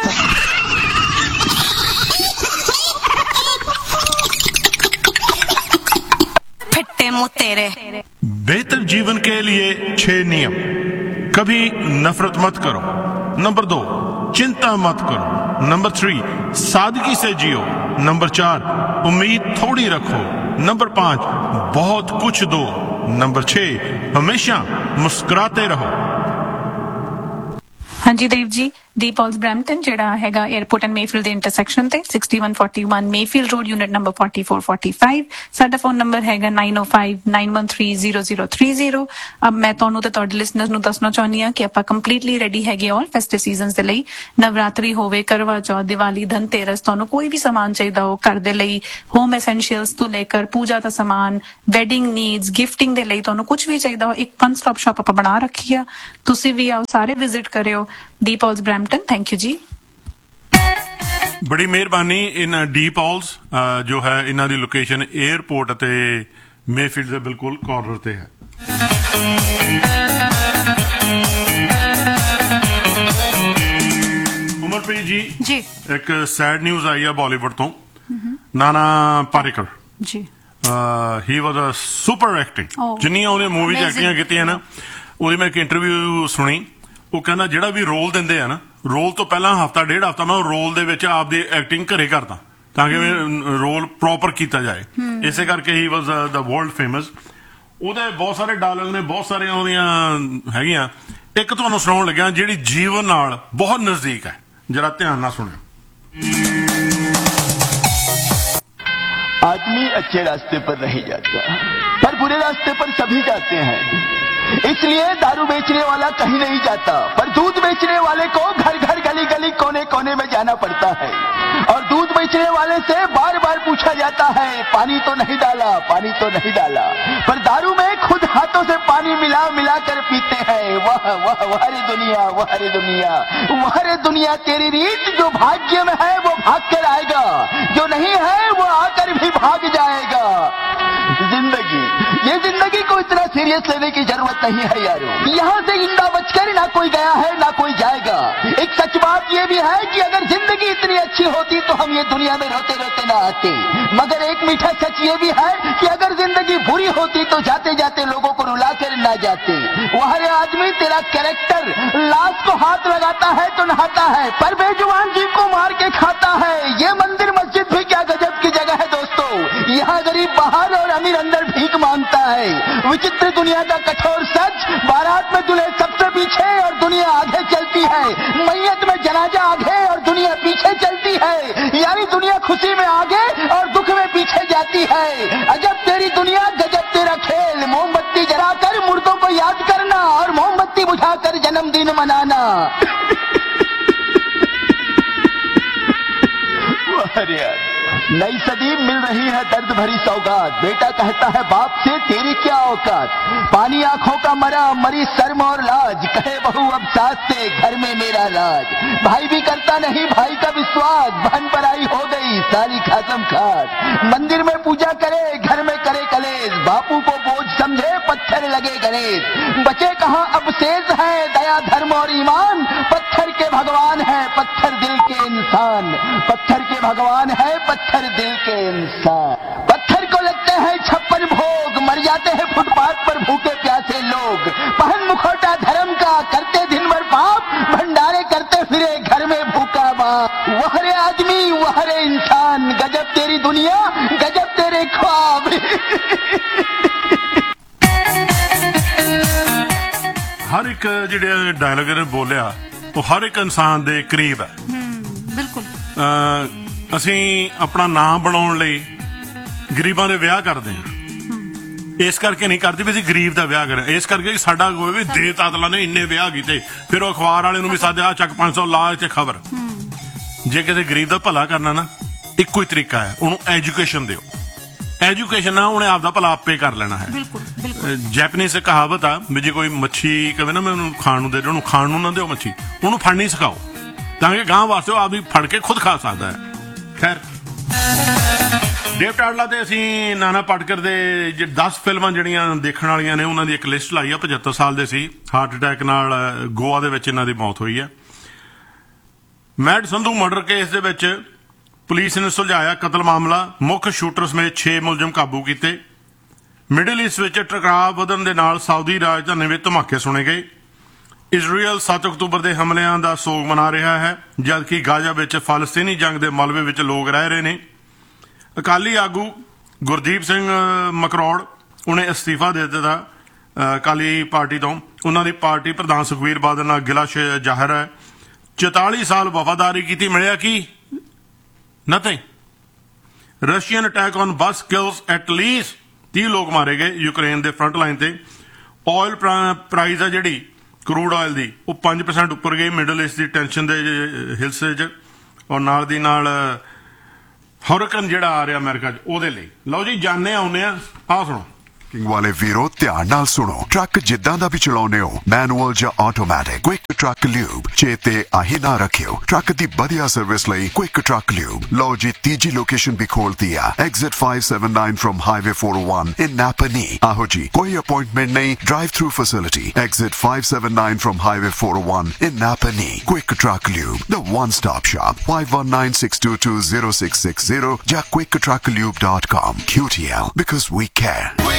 फिट्टे मुंह तेरे। बेहतर जीवन के लिए 6 नियम। कभी नफरत मत करो। नंबर 2, चिंता मत करो। नंबर 3, सादगी से जियो। नंबर 4, उम्मीद थोड़ी रखो। नंबर 5, बहुत कुछ दो। नंबर 6, हमेशा मुस्कुराते रहो। हाँ जी देव जी, दीपॉल्स ब्रैम्पटन ਜਿਹੜਾ ਹੈਗਾ 에어ਪੋਰਟ ਐਂਡ ਮੇਫੀਲਡ ਦੇ ਇੰਟਰਸੈਕਸ਼ਨ ਤੇ 6141 ਮੇਫੀਲਡ ਰੋਡ ਯੂਨਿਟ ਨੰਬਰ 4445। ਸਾਡਾ ਫੋਨ ਨੰਬਰ ਹੈਗਾ 9059130030। ਅਬ ਮੈਂ ਤੁਹਾਨੂੰ ਤੇ ਤੁਹਾਡੇ ਲਿਸਨਰਸ ਨੂੰ ਦੱਸਣਾ ਚਾਹੁੰਦੀ ਹਾਂ ਕਿ ਆਪਾਂ ਕੰਪਲੀਟਲੀ ਰੈਡੀ ਹੈਗੇ ਆਲ ਫੈਸਟਿਵ ਸੀਜ਼ਨਸ ਦੇ ਲਈ। ਨਵਰਾਤਰੀ ਹੋਵੇ, ਕਰਵਾ ਚੌਥ, ਦੀਵਾਲੀ, ਧਨਤੇਰਸ, ਤੁਹਾਨੂੰ ਕੋਈ ਵੀ ਸਮਾਨ ਚਾਹੀਦਾ ਹੋ ਘਰ ਦੇ ਲਈ, ਹੋਮ ਐਸੈਂਸ਼ੀਅਲਸ ਤੋਂ ਲੈ ਕੇ ਪੂਜਾ ਦਾ ਸਮਾਨ, ਵੈਡਿੰਗ ਨੀਡਸ, ਗਿਫਟਿੰਗ ਦੇ ਲਈ ਤੁਹਾਨੂੰ ਕੁਝ ਵੀ ਚਾਹੀਦਾ ਹੋ, ਇੱਕ ਵਨ ਸਟਾਪ ਸ਼ਾਪ ਆਪਾਂ ਬਣਾ ਰੱਖੀ ਆ। ਤੁਸੀਂ ਵੀ ਆਓ, ਸਾਰੇ ਵਿਜ਼ਿਟ ਕਰਿਓ दीपॉल्स ब्रैम्पटन। थैंक यू जी। बड़ी मेहरबानी। इन डीपॉल्स जो है इन्हां दी लोकेशन एयरपोर्ट ते मेफील्ड दे बिल्कुल कॉर्नर ते है। उमरप्रीत जी एक सैड न्यूज आई है बॉलीवुड तो। नाना पाटेकर जी he was a super acting. जिन्नियां ਉਹਨੇ ਮੂਵੀ 'ਚ ਐਕਟਿੰਗਾਂ ਕੀਤੀਆਂ ਨਾ, ਉਹਦੀ ਮੈਂ ਇੱਕ ਇੰਟਰਵਿਊ ਸੁਣੀ। ਉਹ ਕਹਿੰਦਾ ਜਿਹੜਾ ਵੀ ਰੋਲ ਦਿੰਦੇ ਆ ਨਾ, ਰੋਲ ਤੋਂ ਪਹਿਲਾਂ ਹਫਤਾ ਡੇਢ ਹਫਤਾ ਮੈਂ ਰੋਲ ਦੇ ਵਿੱਚ ਆਪਦੀ ਐਕਟਿੰਗ ਘਰੇ ਕਰਦਾ ਤਾਂ ਕਿ ਰੋਲ ਪ੍ਰੋਪਰ ਕੀਤਾ ਜਾਏ। ਇਸੇ ਕਰਕੇ ਹੀ ਵਾਜ਼ ਦਾ ਵਰਲਡ ਫੇਮਸ। ਉਹਦੇ ਬਹੁਤ ਸਾਰੇ ਡਾਇਲੌਗ ਨੇ, ਬਹੁਤ ਸਾਰੀਆਂ ਉਹਦੀਆਂ ਹੈਗੀਆਂ। ਇੱਕ ਤੁਹਾਨੂੰ ਸੁਣਾਉਣ ਲੱਗਿਆ ਜਿਹੜੀ ਜੀਵਨ ਨਾਲ ਬਹੁਤ ਨਜ਼ਦੀਕ ਹੈ, ਜਰਾ ਧਿਆਨ ਨਾਲ ਸੁਣਿਓ। आदमी अच्छे रास्ते पर नहीं जाता, पर बुरे रास्ते पर सभी जाते हैं। इसलिए दारू बेचने वाला कहीं नहीं जाता, पर दूध बेचने वाले को घर घर गली गली कोने कोने में जाना पड़ता है। और दूध बेचने वाले से बार बार पूछा जाता है पानी तो नहीं डाला, पानी तो नहीं डाला, पर दारू में खुद हाथों से पानी मिला मिला कर पीते हैं। वाह वाह वाह रे दुनिया, वाह रे दुनिया, वाह रे दुनिया तेरी रीत। जो भाग्य में है वो भाग कर आएगा, जो नहीं है वो आकर भी भाग जाएगा। जिंदगी, ये जिंदगी को इतना सीरियस लेने की जरूरत नहीं है यारो। यहाँ से जिंदा बचकर ना कोई गया है ना कोई जाएगा। एक सच बात ये भी है कि अगर जिंदगी इतनी अच्छी होती तो हम ये दुनिया में रोते रोते ना आते। मगर एक मीठा सच ये भी है कि अगर जिंदगी बुरी होती तो जाते जाते लोगों को रुला कर ना जाते। वह आदमी तेरा कैरेक्टर लाश को हाथ लगाता है तो नहाता है, पर बेजुबान जीव को मार के खाता है। ये मंदिर मस्जिद भी क्या गजब की जगह है दोस्तों। यहाँ गरीब बाहर और अमीर अंदर भीख मांगता है। विचित्र दुनिया का कठोर सच, बारात में दूल्हे सबसे पीछे और दुनिया आगे चलती है। मैयत में जनाजा आगे और दुनिया पीछे चलती है। यानी दुनिया खुशी में आगे और दुख में पीछे जाती है। अजब तेरी दुनिया, गजब तेरा खेल। मोमबत्ती जलाकर मुर्दों को याद करना और मोमबत्ती बुझाकर जन्मदिन मनाना। नई सदी मिल रही है दर्द भरी सौगात। बेटा कहता है बाप से तेरी क्या औकात, पानी आंखों का मरा मरी शर्म और लाज, कहे बहू अब सास से घर में मेरा राज। भाई भी करता नहीं भाई का विश्वास, बहन पराई हो गई सारी खासम खास। मंदिर में पूजा करे घर में करे कलेश, बापू को बोझ समझे पत्थर लगे गणेश। बचे कहाँ अब शेष है दया धर्म और ईमान, पत्थर के भगवान है पत्थर दिल के इंसान, पत्थर के भगवान है पत्थर दिल के इंसान। पत्थर को लगते हैं 56 भोग, मर जाते हैं फुटपाथ पर भूखे प्यासे लोग। पहन मुखौटा धर्म का करते दिन भर पाप, भंडारे करते फिरे घर में भूखा बाप। वहरे आदमी वहरे इंसान, गजब तेरी दुनिया गजब तेरे ख्वाब। हर एक ਜਿਹੜੇ ਡਾਇਲੌਗ ਨੇ ਬੋਲਿਆ ਉਹ ਹਰ ਇੱਕ ਇਨਸਾਨ ਦੇ ਕਰੀਬ ਹੈ। ਬਿਲਕੁਲ। ਅਸੀਂ ਆਪਣਾ ਨਾਮ ਬਣਾਉਣ ਲਈ ਗਰੀਬਾਂ ਦੇ ਵਿਆਹ ਕਰਦੇ ਹਾਂ, ਇਸ ਕਰਕੇ ਨਹੀਂ ਕਰਦੇ ਵੀ ਅਸੀਂ ਗਰੀਬ ਦਾ ਵਿਆਹ ਕਰਾਂ, ਇਸ ਕਰਕੇ ਸਾਡਾ ਕੋਈ ਵੀ ਦੇ ਤਾਤਲਾਂ ਨੇ ਇੰਨੇ ਵਿਆਹ ਕੀਤੇ, ਫਿਰ ਉਹ ਅਖਬਾਰ ਵਾਲੇ ਨੂੰ ਵੀ ਸਾਦੇ ਚੱਕ 500 ਲਾ ਤੇ ਖਬਰ। ਜੇ ਕਿਸੇ ਗਰੀਬ ਦਾ ਭਲਾ ਕਰਨਾ ਨਾ ਇੱਕੋ ਹੀ ਤਰੀਕਾ ਹੈ, ਉਹਨੂੰ ਐਜੂਕੇਸ਼ਨ ਦਿਓ। ਐਜੂਕੇਸ਼ਨ ਨਾਲ ਉਹਨੇ ਆਪਦਾ ਭਲਾ ਆਪੇ ਕਰ ਲੈਣਾ ਹੈ। ਜੈਪਨੀਜ਼ ਕਹਾਵਤ ਆ ਵੀ ਜੇ ਕੋਈ ਮੱਛੀ ਕਵੇ ਨਾ ਮੈਂ ਉਹਨੂੰ ਖਾਣ ਨੂੰ ਦੇ, ਉਹਨੂੰ ਖਾਣ ਨੂੰ ਨਾ ਦਿਓ ਮੱਛੀ, ਉਹਨੂੰ ਫੜਨੀ ਸਿਖਾਓ ਤਾਂ ਕਿ ਗਾਂ ਵਾਸਤੇ ਉਹ ਆਪਦੀ ਫੜ ਕੇ ਖੁਦ ਖਾ ਸਕਦਾ ਹੈ। ਖੈਰ ਦੇਵ ਟਾਡਲਾ ਤੇ ਅਸੀਂ ਨਾਨਾ ਪਾਟਕਰ ਦੇ 10 ਫਿਲਮਾਂ ਜਿਹੜੀਆਂ ਦੇਖਣ ਵਾਲੀਆਂ ਨੇ ਉਹਨਾਂ ਦੀ ਇੱਕ ਲਿਸਟ ਲਾਈ ਆ। 75 ਸਾਲ ਦੇ ਸੀ, ਹਾਰਟ ਅਟੈਕ ਨਾਲ ਗੋਆ ਦੇ ਵਿੱਚ ਇਹਨਾਂ ਦੀ ਮੌਤ ਹੋਈ ਹੈ। ਮੈਡ ਸੰਧੂ ਮਰਡਰ ਕੇਸ ਦੇ ਵਿੱਚ ਪੁਲਿਸ ਨੇ ਸੁਲਝਾਇਆ ਕਤਲ ਮਾਮਲਾ, ਮੁੱਖ ਸ਼ੂਟਰ ਸਮੇਤ 6 ਮੁਲਜ਼ਮ ਕਾਬੂ ਕੀਤੇ। ਮਿਡਲ ਈਸਟ ਵਿੱਚ ਟਕਰਾਅ ਵਧਣ ਦੇ ਨਾਲ ਸਾਊਦੀ ਰਾਜਧਾਨੀ ਵਿੱਚ ਧਮਾਕੇ ਸੁਣੇ ਗਏ। ਇਜ਼ਰਾਈਲ 7 ਅਕਤੂਬਰ ਦੇ ਹਮਲਿਆਂ ਦਾ ਸੋਗ ਮਨਾ ਰਿਹਾ ਹੈ, ਜਦਕਿ ਗਾਜ਼ਾ ਵਿੱਚ ਫਲਸਤੀਨੀ ਜੰਗ ਦੇ ਮਲਬੇ ਵਿੱਚ ਲੋਕ ਰਹਿ ਰਹੇ ਨੇ। ਅਕਾਲੀ ਆਗੂ ਗੁਰਦੀਪ ਸਿੰਘ ਮਕਰੋੜ ਉਹਨੇ ਅਸਤੀਫਾ ਦੇ ਦਿੱਤਾ ਅਕਾਲੀ ਪਾਰਟੀ ਤੋਂ। ਉਹਨਾਂ ਦੀ ਪਾਰਟੀ ਪ੍ਰਧਾਨ ਸੁਖਬੀਰ ਬਾਦਲ ਨਾਲ ਗਿਲਾ ਜ਼ਾਹਰ ਹੈ। 44 ਸਾਲ ਵਫਾਦਾਰੀ ਕੀਤੀ, ਮਿਲਿਆ ਕੀ? Nothing. Russian attack on bus kills at least 30 ਲੋਕ ਮਾਰੇ ਗਏ ਯੂਕਰੇਨ ਦੇ ਫਰੰਟ ਲਾਈਨ ਤੇ। ਆਇਲ ਪ੍ਰਾਈਸ ਆ ਜਿਹੜੀ ਕਰੂਡ ਆਇਲ ਦੀ ਉਹ 5% ਉੱਪਰ ਗਈ ਮਿਡਲ ਈਸਟ ਦੀ ਟੈਨਸ਼ਨ ਦੇ ਹਿਲਸੇ 'ਚ, ਔਰ ਨਾਲ ਦੀ ਨਾਲ ਹੌਰਕਨ ਜਿਹੜਾ ਆ ਰਿਹਾ ਅਮਰੀਕਾ 'ਚ ਉਹਦੇ ਲਈ। ਲਓ ਜੀ ਜਾਣੇ ਆਉਂਦੇ ਆ, ਆਹ ਸੁਣੋ। ਵਾਲੇ ਵੀਰੋ ਧਿਆਨ ਨਾਲ ਸੁਣੋ, ਟਰੱਕ ਜਿੱਦਾਂ ਦਾ ਵੀ ਚਲਾਉਂਦੇ ਹੋ, ਮੈਨੂਅਲ ਜਾਂ ਆਟੋਮੈਟਿਕ, ਕੁਇਕ ਟਰੱਕ ਲਿਊਬ ਚੇਤੇ ਆਹੀ ਨਾ ਰੱਖਿਓ। ਟਰੱਕ ਦੀ ਵਧੀਆ ਸਰਵਿਸ ਲਈ ਕੁਇਕ ਟਰੱਕ ਲਿਊਬ। ਲਓ ਜੀ ਤੀਜੀ ਲੋਕੇਸ਼ਨ ਵੀ ਖੋਲਤੀ ਆ, ਐਗਜ਼ਿਟ 579 ਫਰਮ ਹਾਈਵੇ 401 ਇਨ ਨਾਪਨੀ। ਆਹੋ ਜੀ ਕੋਈ ਅਪਾਇੰਟਮੈਂਟ ਨਹੀਂ, drive through facility, exit 579 firm highway 401 in ਨਾਪਨੀ। Quick truck lube, the one stop shop, 5196220660 ਜਾਂ quicktrucklube.com। QTL because we care।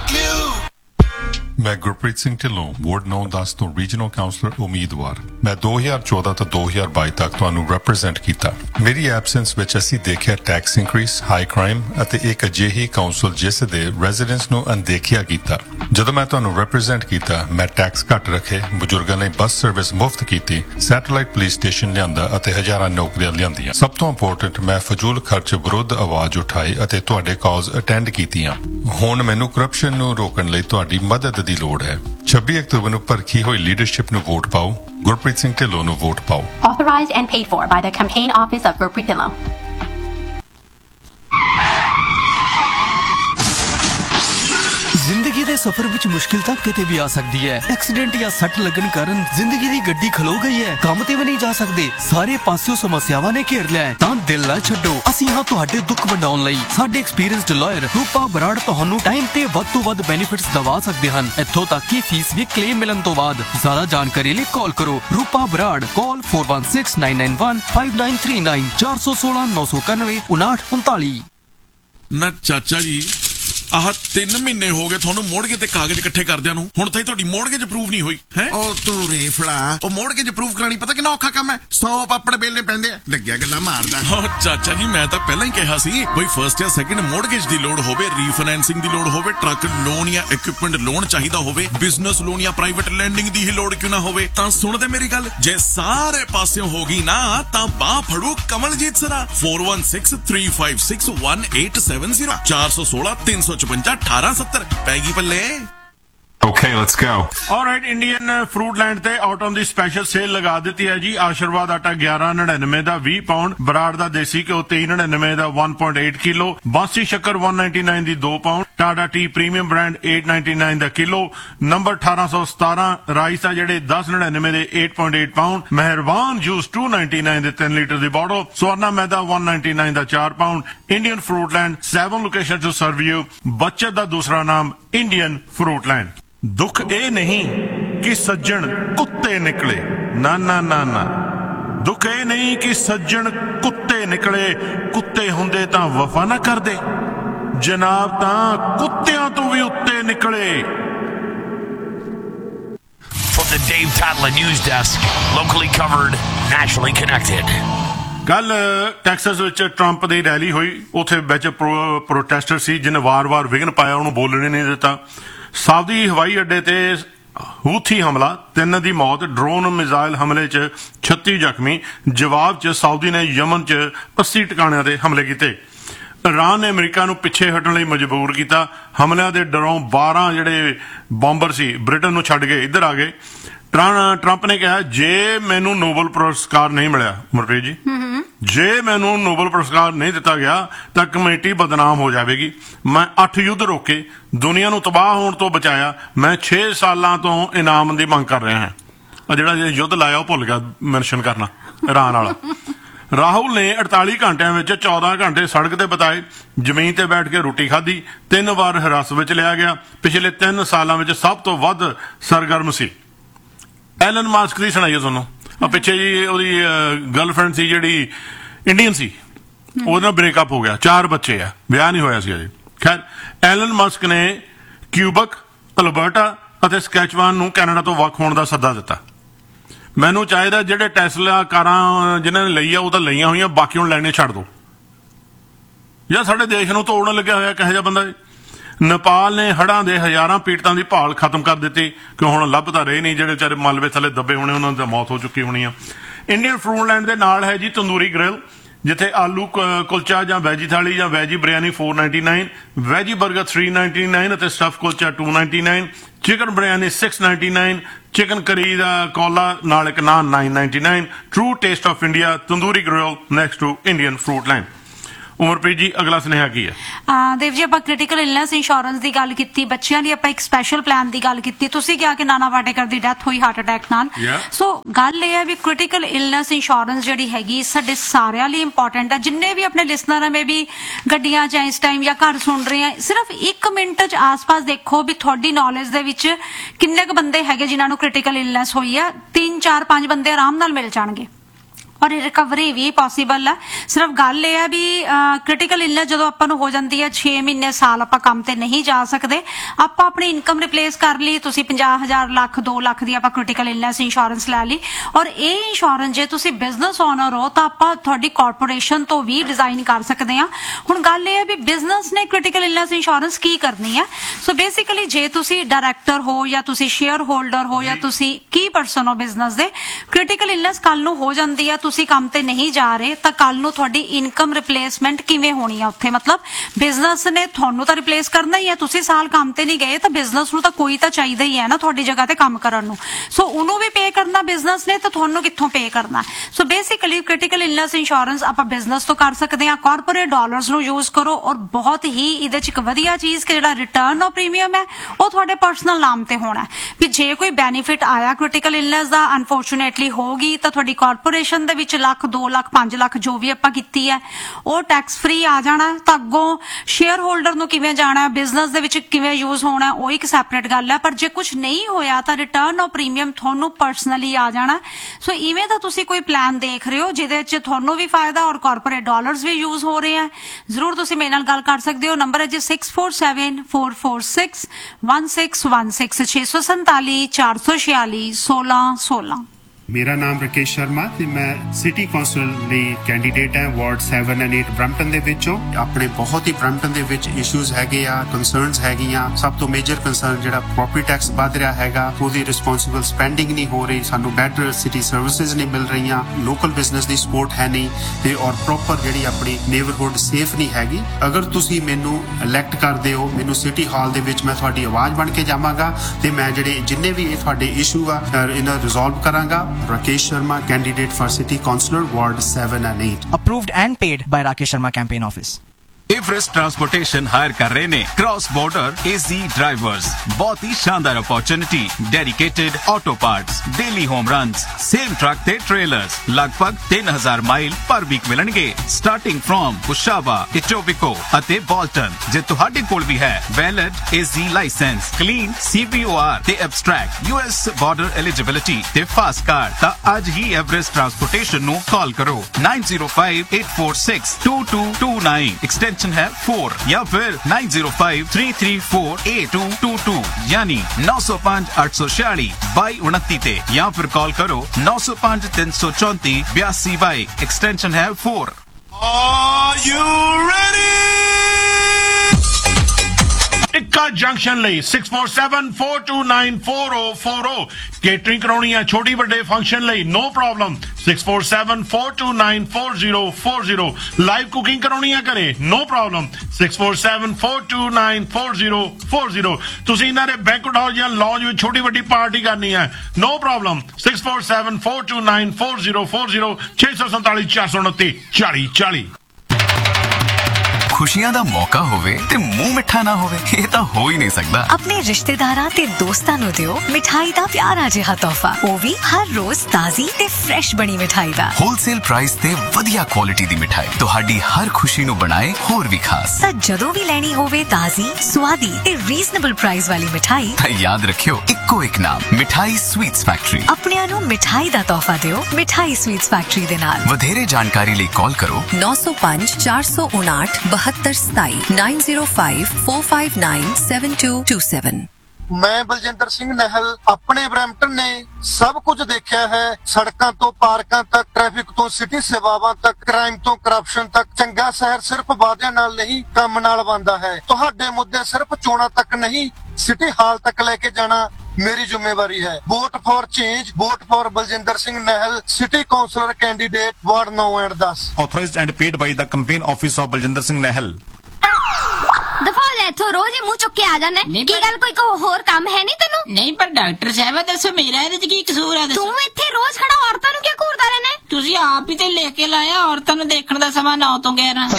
मैं गुरप्रीत सिंह ढिल्लों वार्ड 9-10 ਤੋਂ ਰੀਜਨਲ ਕਾਉਂਸਲਰ ਉਮੀਦਵਾਰ। ਮੈਂ 2014 ਤੋਂ 2022 ਤੱਕ ਤੁਹਾਨੂੰ ਰਿਪਰੈਜ਼ੈਂਟ ਕੀਤਾ। ਮੇਰੀ ਐਬਸੈਂਸ ਵਿੱਚ ਅਸੀਂ ਦੇਖਿਆ ਟੈਕਸ ਇਨਕਰੀਸ, ਹਾਈ ਕ੍ਰਾਈਮ ਅਤੇ ਇੱਕ ਅਜਿਹੀ ਕਾਉਂਸਲ ਜਿਸ ਦੇ ਰੈਜ਼ੀਡੈਂਟਸ ਨੂੰ ਅਣਦੇਖਿਆ ਕੀਤਾ। ਜਦੋਂ ਮੈਂ ਤੁਹਾਨੂੰ ਰਿਪਰੈਜ਼ੈਂਟ ਕੀਤਾ, ਮੈਂ ਟੈਕਸ ਘੱਟ ਰੱਖੇ, ਬਜ਼ੁਰਗਾਂ ਲਈ ਬੱਸ ਸਰਵਿਸ ਮੁਫਤ ਕੀਤੀ, ਸੈਟੇਲਾਈਟ ਪੁਲਿਸ ਸਟੇਸ਼ਨ ਲਿਆਂਦਾ ਅਤੇ ਹਜ਼ਾਰਾਂ ਨੌਕਰੀਆਂ ਲਿਆਂਦੀਆਂ। ਸਭ ਤੋਂ ਇੰਪੋਰਟੈਂਟ, ਮੈਂ ਫਜ਼ੂਲ ਖਰਚ ਵਿਰੁੱਧ ਆਵਾਜ਼ ਉਠਾਈ ਅਤੇ ਤੁਹਾਡੇ ਕਾਜ਼ ਅਟੈਂਡ ਕੀਤੀਆਂ। ਹੁਣ ਮੈਨੂੰ ਕਰਪਸ਼ਨ ਨੂੰ ਰੋਕਣ ਲਈ ਤੁਹਾਡੀ ਮਦਦ ਦੀ ਲੋੜ ਹੈ। 26 ਅਕਤੂਬਰ ਨੂੰ ਭਰਖੀ ਹੋਈ ਲੀਡਰਸ਼ਿਪ ਨੂੰ ਵੋਟ ਪਾਓ, ਗੁਰਪ੍ਰੀਤ ਸਿੰਘ ਢਿੱਲੋਂ ਨੂੰ ਵੋਟ ਪਾਓ। Authorized and paid for by the campaign office of Gurpreet Dhillon. ਜ਼ਿੰਦਗੀ ਦੇ ਸਫ਼ਰ ਵਿੱਚ ਮੁਸ਼ਕਿਲ ਤਾਂ ਕਿਤੇ ਵੀ ਆ ਸਕਦੀ ਹੈ। ਐਕਸੀਡੈਂਟ ਜਾਂ ਸੱਟ ਲੱਗਣ ਕਾਰਨ ਜ਼ਿੰਦਗੀ ਦੀ ਗੱਡੀ ਖਲੋ ਗਈ ਹੈ, ਕੰਮ ਤੇ ਵੀ ਨਹੀਂ ਜਾ ਸਕਦੇ, ਸਾਰੇ ਪਾਸਿਓਂ ਸਮੱਸਿਆਵਾਂ ਨੇ ਘੇਰ ਲਿਆ ਹੈ, ਤਾਂ ਦਿਲ ਨਾ ਛੱਡੋ। ਅਸੀਂ ਹਾਂ ਤੁਹਾਡੇ ਦੁੱਖ ਵੰਡਾਉਣ ਲਈ। ਸਾਡੇ ਐਕਸਪੀਰੀਅੰਸਡ ਲਾਇਰ ਰੂਪਾ ਬਰਾੜ ਤੁਹਾਨੂੰ ਟਾਈਮ ਤੇ ਵੱਧ ਤੋਂ ਵੱਧ ਬੈਨੀਫਿਟਸ ਦਵਾ ਸਕਦੇ ਹਨ, ਇੱਥੋਂ ਤੱਕ ਕਿ ਫੀਸ ਵੀ ਕਲੇਮ ਮਿਲਣ ਤੋਂ ਬਾਅਦ। ਜ਼ਿਆਦਾ ਜਾਣਕਾਰੀ ਲਈ ਕਾਲ ਕਰੋ ਰੂਪਾ ਬਰਾੜ, ਕਾਲ 4169915939 416 991 5939। ਨਾ ਚਾਚਾ ਜੀ ਆਹ 3 ਮਹੀਨੇ ਹੋ ਗਏ ਤੁਹਾਨੂੰ ਮੋੜਗੇ ਤੇ ਕਾਗਜ਼ ਇਕੱਠੇ ਕਰਦਿਆਂ ਨੂੰ, ਹੁਣ ਤਾਈ ਤੁਹਾਡੀ ਮੋੜਗੇ ਅਪਰੂਵ ਨਹੀਂ ਹੋਈ ਹੈ। ਉਹ ਤੂੰ ਰੇਫਲਾ, ਉਹ ਮੋੜਗੇ ਅਪਰੂਵ ਕਰਾਣੀ ਪਤਾ ਕਿੰਨਾ ਔਖਾ ਕੰਮ ਹੈ। 100 ਪਾਪੜ ਬੇਲਣੇ ਪੈਂਦੇ ਆ, ਲੱਗਿਆ ਗੱਲਾਂ ਮਾਰਦਾ। ਚਾਚਾ ਜੀ ਮੈਂ ਤਾਂ ਪਹਿਲਾਂ ਹੀ ਕਿਹਾ ਸੀ ਬਈ ਫਰਸਟ ਜਾਂ ਸੈਕਿੰਡ ਮੋੜਗੇਜ ਦੀ ਲੋੜ ਹੋਵੇ, ਰੀਫਾਈਨੈਂਸਿੰਗ ਦੀ ਲੋੜ ਹੋਵੇ, ਟਰੱਕ ਲੋਨ ਜਾਂ ਇਕਵਿਪਮੈਂਟ ਲੋਨ ਚਾਹੀਦਾ ਹੋਵੇ, ਬਿਜ਼ਨਸ ਲੋਨ ਜਾਂ ਪ੍ਰਾਈਵੇਟ ਲੈਂਡਿੰਗ ਦੀ ਹੀ ਲੋੜ ਕਿਉਂ ਨਾ ਹੋਵੇ। ਤਾਂ ਸੁਣਦੇ ਮੇਰੀ ਗੱਲ, ਜੇ ਸਾਰੇ ਪਾਸਿਓਂ ਹੋ ਗਈ ਨਾ ਤਾਂ ਬਾਹ ਫੜੋ ਕਮਲਜੀਤ ਸਰਾ। 4163561870 416 355 1870 ਪੈਗੀ ਪੱਲੇ। Okay, Okay, let's go. Alright, Indian Fruitland ਤੇ ਆਟਮ ਦੀ ਸਪੈਸ਼ਲ ਸੇਲ ਲਗਾ ਦਿੱਤੀ ਹੈ ਜੀ। ਆਸ਼ੀਰਵਾਦ ਆਟਾ 11.99 ਦਾ 20 ਪਾਉਂਡ, ਬਰਾੜ ਦਾ ਦੇਸੀ ਘਿਓ 23.99 ਦਾ 1.8 ਕਿਲੋ, ਬਾਂਸੀ ਸ਼ੱਕਰ 199 ਦੀ 2 pound, Tata T premium brand 899 ਦਾ ਕਿਲੋ, ਨੰਬਰ 1817 ਰਾਈਸ ਆ ਜਿਹੜੇ 10.99 ਦੇ 8.8 ਪਾਉਂਡ, ਮਿਹਰਬਾਨ ਜੂਸ 299 ਦੇ 3 litre the bottle, Swarna Maida 199 the 4 pound. Indian ਫਰੂਟਲੈਂਡ 7 location to serve you. ਬੱਚਤ ਦਾ ਦੂਸਰਾ ਨਾਮ ਇੰਡੀਅਨ ਫਰੂਟਲੈਂਡ। ਦੁੱਖ ਇਹ ਨਹੀਂ ਕਿ ਸੱਜਣ ਕੁੱਤੇ ਨਿਕਲੇ, ਨਾ ਨਾ ਨਾ ਨਾ। ਦੁੱਖ ਇਹ ਨਹੀਂ ਕਿ ਸੱਜਣ ਕੁੱਤੇ ਨਿਕਲੇ, ਕੁੱਤੇ ਹੁੰਦੇ ਤਾਂ ਵਫਾ ਨਾ ਕਰਦੇ, ਜਨਾਬ ਤਾਂ ਕੁੱਤਿਆਂ ਤੋਂ ਵੀ ਉੱਤੇ ਨਿਕਲੇ। From the Dave Tadler News Desk, locally covered, nationally connected. ਕੱਲ ਟੈਕਸਸ ਵਿੱਚ ਟਰੰਪ ਦੀ ਰੈਲੀ ਹੋਈ, ਉੱਥੇ ਵਿੱਚ ਪ੍ਰੋਟੈਸਟਰ ਸੀ ਜਿਹਨੇ ਵਾਰ-ਵਾਰ ਵਿਘਨ ਪਾਇਆ, ਉਹਨੂੰ ਬੋਲਣ ਨਹੀਂ ਦਿੱਤਾ। ਸਾਊਦੀ ਹਵਾਈ ਅੱਡੇ ਤੇ ਹੂਥੀ ਹਮਲਾ, 3 ਦੀ ਮੌਤ, ਡਰੋਨ ਮਿਜ਼ਾਈਲ ਹਮਲੇ 'ਚ 36 ਜ਼ਖਮੀ। ਜਵਾਬ 'ਚ ਸਾਊਦੀ ਨੇ ਯਮਨ 'ਚ 80 ਟਿਕਾਣਿਆਂ ਤੇ ਹਮਲੇ ਕੀਤੇ। ਇਰਾਨ ਨੇ ਅਮਰੀਕਾ ਨੂੰ ਪਿੱਛੇ ਹਟਣ ਲਈ ਮਜਬੂਰ ਕੀਤਾ। ਹਮਲਿਆਂ ਦੇ ਡਰੋਂ 12 ਜਿਹੜੇ ਬੰਬਰ ਸੀ ਬ੍ਰਿਟਨ ਨੂੰ ਛੱਡ ਕੇ ਇੱਧਰ ਆ ਗਏ। ਟਰੰਪ ਨੇ ਕਿਹਾ ਜੇ ਮੈਨੂੰ ਨੋਬਲ ਪੁਰਸਕਾਰ ਨਹੀਂ ਮਿਲਿਆ, ਮਰਪ੍ਰੀਤ ਜੀ, ਜੇ ਮੈਨੂੰ ਨੋਬਲ ਪੁਰਸਕਾਰ ਨਹੀਂ ਦਿੱਤਾ ਗਿਆ ਤਾਂ ਕਮੇਟੀ ਬਦਨਾਮ ਹੋ ਜਾਵੇਗੀ। ਮੈਂ 8 ਯੁੱਧ ਰੋਕੇ, ਦੁਨੀਆ ਨੂੰ ਤਬਾਹ ਹੋਣ ਤੋਂ ਬਚਾਇਆ, ਮੈਂ 6 ਸਾਲਾਂ ਤੋਂ ਇਨਾਮ ਦੀ ਮੰਗ ਕਰ ਰਿਹਾ ਹਾਂ। ਆ ਜਿਹੜਾ ਯੁੱਧ ਲਾਇਆ ਉਹ ਭੁੱਲ ਗਿਆ ਮੈਂਸ਼ਨ ਕਰਨਾ, ਇਰਾਨ ਵਾਲਾ। ਰਾਹੁਲ ਨੇ 48 ਘੰਟਿਆਂ ਵਿੱਚ 14 ਘੰਟੇ ਸੜਕ ਤੇ ਬਿਤਾਏ, ਜ਼ਮੀਨ ਤੇ ਬੈਠ ਕੇ ਰੋਟੀ ਖਾਧੀ, 3 ਵਾਰ ਹਿਰਾਸਤ ਵਿੱਚ ਲਿਆ ਗਿਆ, ਪਿਛਲੇ 3 ਸਾਲਾਂ ਵਿੱਚ ਸਭ ਤੋਂ ਵੱਧ ਸਰਗਰਮ ਸੀ। ਐਲਨ ਮਾਸਕ ਦੀ ਸੁਣਾਈਏ ਤੁਹਾਨੂੰ। ਆ ਪਿੱਛੇ ਜੀ ਉਹਦੀ ਗਰਲਫ੍ਰੈਂਡ ਸੀ ਜਿਹੜੀ ਇੰਡੀਅਨ ਸੀ, ਉਹਦੇ ਨਾਲ ਬ੍ਰੇਕਅਪ ਹੋ ਗਿਆ, 4 ਬੱਚੇ ਆ, ਵਿਆਹ ਨਹੀਂ ਹੋਇਆ ਸੀ ਅਜੇ। ਖੈਰ, ਐਲਨ ਮਸਕ ਨੇ ਕਿਊਬਕ, ਅਲਬਰਟਾ ਅਤੇ ਸਕੈਚਵਾਨ ਨੂੰ ਕੈਨੇਡਾ ਤੋਂ ਵੱਖ ਹੋਣ ਦਾ ਸੱਦਾ ਦਿੱਤਾ। ਮੈਨੂੰ ਚਾਹੀਦਾ ਜਿਹੜੇ ਟੈਸਲਾ ਕਾਰਾਂ ਜਿਨ੍ਹਾਂ ਨੇ ਲਈ ਆ ਉਹ ਤਾਂ ਲਈਆਂ ਹੋਈਆਂ, ਬਾਕੀ ਹੁਣ ਲੈਣੇ ਛੱਡ ਦੋ। ਜਾਂ ਸਾਡੇ ਦੇਸ਼ ਨੂੰ ਤੋੜਨ ਲੱਗਿਆ ਹੋਇਆ ਕਿਹੋ ਜਿਹਾ ਬੰਦਾ। ਨੇਪਾਲ ਨੇ ਹੜ੍ਹਾਂ ਦੇ ਹਜ਼ਾਰਾਂ ਪੀੜਤਾਂ ਦੀ ਭਾਲ ਖਤਮ ਕਰ ਦਿੱਤੀ ਕਿ ਹੁਣ ਲੱਭ ਤਾਂ ਰਹੇ ਨਹੀਂ, ਜਿਹੜੇ ਵਿਚਾਰੇ ਮਲਬੇ ਥੱਲੇ ਦੱਬੇ ਹੋਣੇ ਉਹਨਾਂ ਦੀ ਮੌਤ ਹੋ ਚੁੱਕੀ ਹੋਣੀ ਆ। ਇੰਡੀਅਨ ਫਰੂਟਲੈਂਡ ਦੇ ਨਾਲ ਹੈ ਜੀ ਤੰਦੂਰੀ ਗ੍ਰਿਲ, ਜਿੱਥੇ ਆਲੂ ਕੁਲਚਾ ਜਾਂ ਵੈਜੀ ਥਾਲੀ ਜਾਂ ਵੈਜੀ ਬਿਰਿਆਨੀ 499, ਵੈਜੀ 버ਗਰ 399 ਅਤੇ stuff kulcha 299, chicken biryani 699, chicken ਕਰੀ ਦਾ ਕੋਲਾ ਨਾਲ ਇੱਕ naan 999। True taste of India tandoori grill next to Indian ਫਰੂਟਲੈਂਡ। Umarpreet ਜੀ, ਅਗਲਾ ਸੁਨੇਹਾ ਕੀ ਹੈ? ਦੇਵ ਜੀ, ਆਪਾਂ ਕ੍ਰਿਟੀਕਲ ਇਲਨੈਸ ਇੰਸ਼ੋਰੈਂਸ ਦੀ ਗੱਲ ਕੀਤੀ, ਬੱਚਿਆਂ ਲਈ ਆਪਾਂ ਇੱਕ ਸਪੈਸ਼ਲ ਪਲਾਨ ਦੀ ਗੱਲ ਕੀਤੀ। ਤੁਸੀਂ ਕਿਹਾ ਕਿ ਨਾਨਾ ਵਾਟੇਕਰ ਦੀ ਡੈਥ ਹੋਈ ਹਾਰਟ ਅਟੈਕ ਨਾਲ। ਸੋ ਗੱਲ ਇਹ ਹੈ ਵੀ ਕ੍ਰਿਟੀਕਲ ਇਲਨੈਸ ਇੰਸ਼ੋਰੈਂਸ ਜਿਹੜੀ ਹੈਗੀ ਸਾਡੇ ਸਾਰਿਆਂ ਲਈ ਇੰਪੋਰਟੈਂਟ ਹੈ। ਜਿੰਨੇ ਵੀ ਆਪਣੇ ਲਿਸਨਰ ਹੈ, ਮੇ ਵੀ ਗੱਡੀਆਂ 'ਚ ਇਸ ਟਾਈਮ ਜਾਂ ਘਰ ਸੁਣ ਰਹੇ ਆ, ਸਿਰਫ 1 ਮਿੰਟ 'ਚ ਆਸ-ਪਾਸ ਦੇਖੋ ਵੀ ਤੁਹਾਡੀ ਨੌਲੇਜ ਦੇ ਵਿੱਚ ਕਿੰਨੇ ਕੁ ਬੰਦੇ ਹੈਗੇ ਜਿਨ੍ਹਾਂ ਨੂੰ ਕ੍ਰਿਟੀਕਲ ਇਲਨੈਸ ਹੋਈ ਹੈ। 3, 4, 5 ਬੰਦੇ ਆਰਾਮ ਨਾਲ ਮਿਲ ਜਾਣਗੇ ਔਰ ਰਿਕਵਰੀ ਵੀ ਪੋਸੀਬਲ ਹੈ। ਸਿਰਫ ਗੱਲ ਇਹ ਹੈ ਵੀ ਕ੍ਰਿਟੀਕਲ ਇਲਨੈਸ ਜਦੋਂ ਆਪਾਂ ਨੂੰ ਹੋ ਜਾਂਦੀ ਹੈ, 6 ਮਹੀਨੇ ਸਾਲ ਆਪਾਂ ਕੰਮ ਤੇ ਨਹੀਂ ਜਾ ਸਕਦੇ, ਆਪਾਂ ਆਪਣੀ ਇਨਕਮ ਰਿਪਲੇਸ ਕਰ ਲਈ, ਤੁਸੀਂ 50,000 ਲੱਖ 2 ਲੱਖ ਦੀ ਆਪਾਂ ਕ੍ਰਿਟੀਕਲ ਇਲਨੈਸ ਇੰਸ਼ੋਰੈਂਸ ਲੈ ਲਈ। ਔਰ ਇਹ ਇੰਸ਼ੋਰੈਂਸ ਜੇ ਤੁਸੀਂ ਬਿਜ਼ਨਸ ਓਨਰ ਹੋ ਤਾਂ ਆਪਾਂ ਤੁਹਾਡੀ ਕਾਰਪੋਰੇਸ਼ਨ ਤੋਂ ਵੀ ਡਿਜ਼ਾਈਨ ਕਰ ਸਕਦੇ ਹਾਂ। ਹੁਣ ਗੱਲ ਇਹ ਹੈ ਵੀ ਬਿਜ਼ਨਸ ਨੇ ਕ੍ਰਿਟੀਕਲ ਇਲਨੈਸ ਇੰਸ਼ੋਰੈਂਸ ਕੀ ਕਰਨੀ ਹੈ। ਸੋ ਬੇਸਿਕਲੀ ਜੇ ਤੁਸੀਂ ਡਾਇਰੈਕਟਰ ਹੋ ਜਾਂ ਤੁਸੀਂ ਸ਼ੇਅਰ ਹੋਲਡਰ ਹੋ ਜਾਂ ਤੁਸੀਂ ਕੀ ਪਰਸਨ ਹੋ ਬਿਜ਼ਨਸ ਦੇ, ਕ੍ਰਿਟੀਕਲ ਇਲਨੈਸ ਕੱਲ ਨੂੰ ਹੋ ਜਾਂਦੀ ਹੈ, ਤੁਸੀਂ ਕੰਮ ਤੇ ਨਹੀਂ ਜਾ ਰਹੇ, ਤਾਂ ਕੱਲ ਨੂੰ ਤੁਹਾਡੀ ਇਨਕਮ ਰਿਪਲੇਸਮੈਂਟ ਕਿਵੇਂ ਹੋਣੀ ਆ ਉੱਥੇ? ਮਤਲਬ ਬਿਜ਼ਨਸ ਨੇ ਤੁਹਾਨੂੰ ਤਾਂ ਰਿਪਲੇਸ ਕਰਨਾ ਹੀ ਹੈ, ਤੁਸੀਂ ਸਾਲ ਕੰਮ ਤੇ ਨਹੀਂ ਗਏ ਤਾਂ ਬਿਜ਼ਨਸ ਨੂੰ ਤਾਂ ਕੋਈ ਤਾਂ ਚਾਹੀਦਾ ਹੀ ਹੈ ਨਾ ਤੁਹਾਡੀ ਜਗ੍ਹਾ ਤੇ ਕੰਮ ਕਰਨ ਨੂੰ। ਸੋ ਉਹਨੂੰ ਵੀ ਪੇ ਕਰਨਾ ਬਿਜ਼ਨਸ ਨੇ, ਤਾਂ ਤੁਹਾਨੂੰ ਕਿੱਥੋਂ ਪੇ ਕਰਨਾ? So basically critical illness insurance ਆਪਾਂ ਬਿਜ਼ਨਸ ਤੋਂ ਕਰ ਸਕਦੇ ਹਾਂ। ਕਾਰਪੋਰੇਟ ਡਾਲਰਸ ਨੂੰ ਯੂਜ਼ ਕਰੋ ਔਰ ਬਹੁਤ ਹੀ ਇਹਦੇ ਚ ਇੱਕ ਵਧੀਆ ਚੀਜ਼ ਕਿ ਜਿਹੜਾ ਰਿਟਰਨ ਆਫ ਪ੍ਰੀਮੀਅਮ ਹੈ ਉਹ ਤੁਹਾਡੇ ਪਰਸਨਲ ਨਾਮ ਤੇ ਹੋਣਾ ਵੀ ਜੇ ਕੋਈ ਬੈਨੀਫਿਟ ਆਇਆ ਕ੍ਰਿਟੀਕਲ ਇਲਨੈਸ ਦਾ ਅਨਫੋਰਚੂਨੇਟਲੀ ਹੋਗੀ ਤਾਂ ਤੁਹਾਡੀ ਕਾਰਪੋਰੇਸ਼ਨ ਦੇ ਵਿੱਚ ਲੱਖ 2 ਲੱਖ 5 ਲੱਖ ਜੋ ਵੀ ਆਪਾਂ ਕੀਤੀ ਹੈ ਉਹ ਟੈਕਸ ਫ੍ਰੀ ਆ ਜਾਣਾ। ਤਾਂ ਅੱਗੋਂ ਸ਼ੇਅਰ ਹੋਲਡਰ ਨੂੰ ਕਿਵੇਂ ਜਾਣਾ, ਬਿਜ਼ਨਸ ਦੇ ਵਿੱਚ ਕਿਵੇਂ ਯੂਜ਼ ਹੋਣਾ, ਉਹ ਇੱਕ ਸੈਪਰੇਟ ਗੱਲ ਹੈ। ਪਰ ਜੇ ਕੁਝ ਨਹੀਂ ਹੋਇਆ ਤਾਂ ਰਿਟਰਨ ਆਫ ਪ੍ਰੀਮੀਅਮ ਤੁਹਾਨੂੰ ਪਰਸਨਲੀ ਆ ਜਾਣਾ। ਸੋ ਇਵੇਂ ਦਾ ਤੁਸੀਂ ਕੋਈ ਪਲਾਨ ਦੇਖ ਰਹੇ ਹੋ ਜਿਹਦੇ ਵਿੱਚ ਤੁਹਾਨੂੰ ਵੀ ਫਾਇਦਾ ਔਰ ਕਾਰਪੋਰੇਟ ਡਾਲਰਸ ਵੀ ਯੂਜ਼ ਹੋ ਰਹੇ ਆ, ਜ਼ਰੂਰ ਤੁਸੀਂ ਮੇਰੇ ਨਾਲ ਗੱਲ ਕਰ ਸਕਦੇ ਹੋ। ਨੰਬਰ ਹੈ ਜੀ 6474461616 647 446 1616। ਮੇਰਾ ਨਾਮ ਰਕੇਸ਼ ਸ਼ਰਮਾ ਤੇ ਮੈਂ ਸਿਟੀ ਕੌਂਸਲ ਲਈ ਕੈਂਡੀਡੇਟ ਹਾਂ ਵਾਰਡ 7 ਐਂਡ 8 ਬ੍ਰੈਂਪਟਨ ਦੇ ਵਿੱਚੋਂ। ਆਪਣੇ ਬਹੁਤ ਹੀ ਬ੍ਰੈਂਪਟਨ ਦੇ ਵਿੱਚ ਇਸ਼ੂਜ਼ ਹੈਗੇ ਆ, ਕੰਸਰਨਸ ਹੈਗੀਆਂ। ਸਭ ਤੋਂ ਮੇਜਰ ਕੰਸਰਨ ਜਿਹੜਾ ਪ੍ਰੋਪਰਟੀ ਟੈਕਸ ਵੱਧ ਰਿਹਾ ਹੈਗਾ, ਉਹਦੀ ਰਿਸਪੌਂਸਿਬਲ ਸਪੈਂਡਿੰਗ ਨਹੀਂ ਹੋ ਰਹੀ, ਸਾਨੂੰ ਬੈਟਰ ਸਿਟੀ ਸਰਵਿਸਿਜ਼ ਨਹੀਂ ਮਿਲ ਰਹੀਆਂ, ਲੋਕਲ ਬਿਜ਼ਨਸ ਦੀ ਸਪੋਰਟ ਹੈ ਨਹੀਂ ਤੇ ਔਰ ਪ੍ਰੋਪਰ ਜਿਹੜੀ ਆਪਣੀ ਨੇਬਰਹੁੱਡ ਸੇਫ ਨਹੀਂ ਹੈਗੀ। ਅਗਰ ਤੁਸੀਂ ਮੈਨੂੰ ਇਲੈਕਟ ਕਰਦੇ ਹੋ, ਮੈਨੂੰ ਸਿਟੀ ਹਾਲ ਦੇ ਵਿੱਚ ਮੈਂ ਤੁਹਾਡੀ ਆਵਾਜ਼ ਬਣ ਕੇ ਜਾਵਾਂਗਾ ਤੇ ਮੈਂ ਜਿਹੜੇ ਜਿੰਨੇ ਵੀ ਇਹ ਤੁਹਾਡੇ ਇਸ਼ੂ ਆ ਇਹਨਾਂ ਰਿਜ਼ੋਲਵ ਕਰਾਂਗਾ। Rakesh Sharma, candidate for City Councillor, Ward 7 and 8. Approved and paid by Rakesh Sharma Campaign Office. Everest transportation higher कर रहे ने क्रॉस बॉर्डर एजी ड्राइवर्स। बहुत ही शानदार opportunity, dedicated auto parts, daily home runs, same truck ते ट्रेलर्स, लगभग 3000 माइल पर वीक मिलणगे स्टार्टिंग फ्रॉम बुशावा, इटोबिको अते बॉल्टन। जे तुहाडे कोल भी है वैलिड एजी लाइसेंस, क्लीन CPOR ते एब्स्ट्रैक्ट US बॉर्डर एलिजिबिलिटी ते फास्ट कार्ड, ता आज ही एवरेस्ट ट्रांसपोर्टेशन नु कॉल करो 9058462229 एक्सटेंशन है 4 या फिर 9053348222 यानी 905846 ते या फिर कॉल करो 905334 एक्सटेंशन है 4। Are you ready? Tikka junction ਲਈ 6474294040 ਕੇਟਰਿੰਗ ਕਰਾਉਣੀ ਹੈ ਛੋਟੀ ਵੱਡੇ ਫੰਕਸ਼ਨ ਲਈ ਨੋ ਪ੍ਰੋਬਲਮ 6474294040 ਲਾਈਵ ਕੁਕਿੰਗ ਕਰਾਉਣੀ ਹੈ ਘਰੇ ਨੋ ਪ੍ਰੋਬਲਮ 6474294040 ਤੁਸੀਂ ਇਹਨਾਂ ਦੇ ਬੈਂਕਟ ਹਾਲ ਜਾਂ ਲੌਂਜ ਵਿੱਚ ਛੋਟੀ ਵੱਡੀ ਪਾਰਟੀ ਕਰਨੀ ਹੈ ਨੋ ਪ੍ਰੋਬਲਮ 6474294040 647 429 4040। खुशियां दा मौका होवे ते मुंह मिठा ना होवे, ये तां हो ही नहीं सकदा। अपने रिश्तेदारां ते दोस्तां नु दियो मिठाई दा प्यारा जिहा तोहफा, ओ भी हर रोज ताजी ते फ्रेश बनी मिठाई दा। होलसेल प्राइस ते वधिया क्वालिटी दी मिठाई तुहाडी हर खुशी नु बनाए होर भी खास। तां जदों भी लेनी होवे ताजी, स्वादी ते रीजनेबल प्राइस वाली मिठाई, तां याद रखियो इक्को एक नाम, मिठाई स्वीट्स फैक्ट्री। अपनियां नु मिठाई दा तोहफा दियो मिठाई स्वीट्स फैक्ट्री दे नाल। वधेरे जानकारी ਲਈ कॉल करो 905 459 7227 905 459 7227। ਮੈਂ ਬਲਜਿੰਦਰ ਸਿੰਘ ਨਹਿਲ ਆਪਣੇ ਬਰੈਂਪਟਨ ਨੇ ਸਭ ਕੁਝ ਦੇਖਿਆ ਹੈ। ਸੜਕਾਂ ਤੋਂ ਪਾਰਕਾਂ ਤੱਕ, ਟ੍ਰੈਫਿਕ ਤੋਂ ਸਿਟੀ ਸੇਵਾਵਾਂ ਤੱਕ, ਕ੍ਰਾਈਮ ਤੋਂ ਕਰਪਸ਼ਨ ਤੱਕ। ਚੰਗਾ ਸ਼ਹਿਰ ਸਿਰਫ ਵਾਅਦਿਆਂ ਨਾਲ ਨਹੀਂ ਕੰਮ ਨਾਲ ਬਣਦਾ ਹੈ। ਤੁਹਾਡੇ ਮੁੱਦੇ ਸਿਰਫ ਚੋਣਾਂ ਤੱਕ ਨਹੀਂ ਸਿਟੀ ਹਾਲ ਤੱਕ ਲੈ ਕੇ ਜਾਣਾ ਮੇਰੀ ਜ਼ਿੰਮੇਵਾਰੀ ਹੈ। Vote for change, vote for Baljinder Singh ਨਹਿਲ, city councillor candidate ward 9 and 10। Authorized and paid by the campaign office of Baljinder Singh ਨਹਿਲ। ਦਫਾ ਹੋ ਜਾ ਇੱਥੋਂ, ਰੋਜ਼ ਹੀ ਮੂੰਹ ਚੁੱਕ ਕੇ ਆ ਜਾਣਾ। ਕੀ ਗੱਲ ਕੋਈ ਹੋਰ ਕੰਮ ਹੈ ਨਹੀਂ ਤੈਨੂੰ? ਨਹੀਂ ਪਰ ਡਾਕਟਰ ਸਾਹਿਬਾ ਦੱਸੋ ਮੇਰਾ ਇਹਦੇ ਚ ਕੀ ਕਸੂਰ ਆ? ਤੂੰ ਇੱਥੇ ਰੋਜ਼ ਖੜਾ ਔਰਤਾਂ ਨੂੰ ਕਿਉਂ ਘੂਰਦਾ ਰਹਿਣਾ? ਤੁਸੀਂ ਆਪ ਹੀ ਤੇ ਲੈ ਕੇ ਲਾਇਆ ਔਰਤਾਂ ਨੂੰ ਦੇਖਣ ਦਾ ਸਮਾਂ 9 ਤੋਂ 11।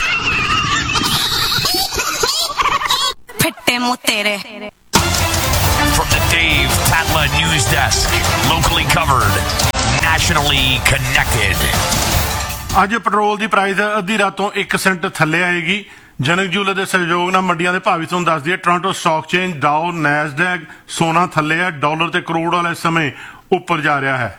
ਫਿੱਟੇ ਮੂੰਹ ਤੇਰੇ। From the Dave Tatla News Desk, locally covered, nationally connected. ਅੱਜ ਪੈਟਰੋਲ ਦੀ ਪ੍ਰਾਈਸ ਅੱਧੀ ਰਾਤੋਂ 1 ਸੈਂਟ ਥੱਲੇ ਆਏਗੀ। ਜਨਕ ਜੂਲਰ ਦੇ ਸਹਿਯੋਗ ਨਾਲ ਮੰਡੀਆਂ ਦੇ ਭਾਅ ਵੀ ਤੁਹਾਨੂੰ ਦੱਸ ਦਈਏ। ਟੋਰਾਂਟੋ ਸਟਾਕ ਚੇਂਜ, ਡਾਓ, ਨੈਸਡੈਕ, ਸੋਨਾ ਥੱਲੇ ਹੈ। ਡਾਲਰ ਤੇ ਕਰੋੜ ਵਾਲੇ ਸਮੇਂ ਉੱਪਰ ਜਾ ਰਿਹਾ ਹੈ।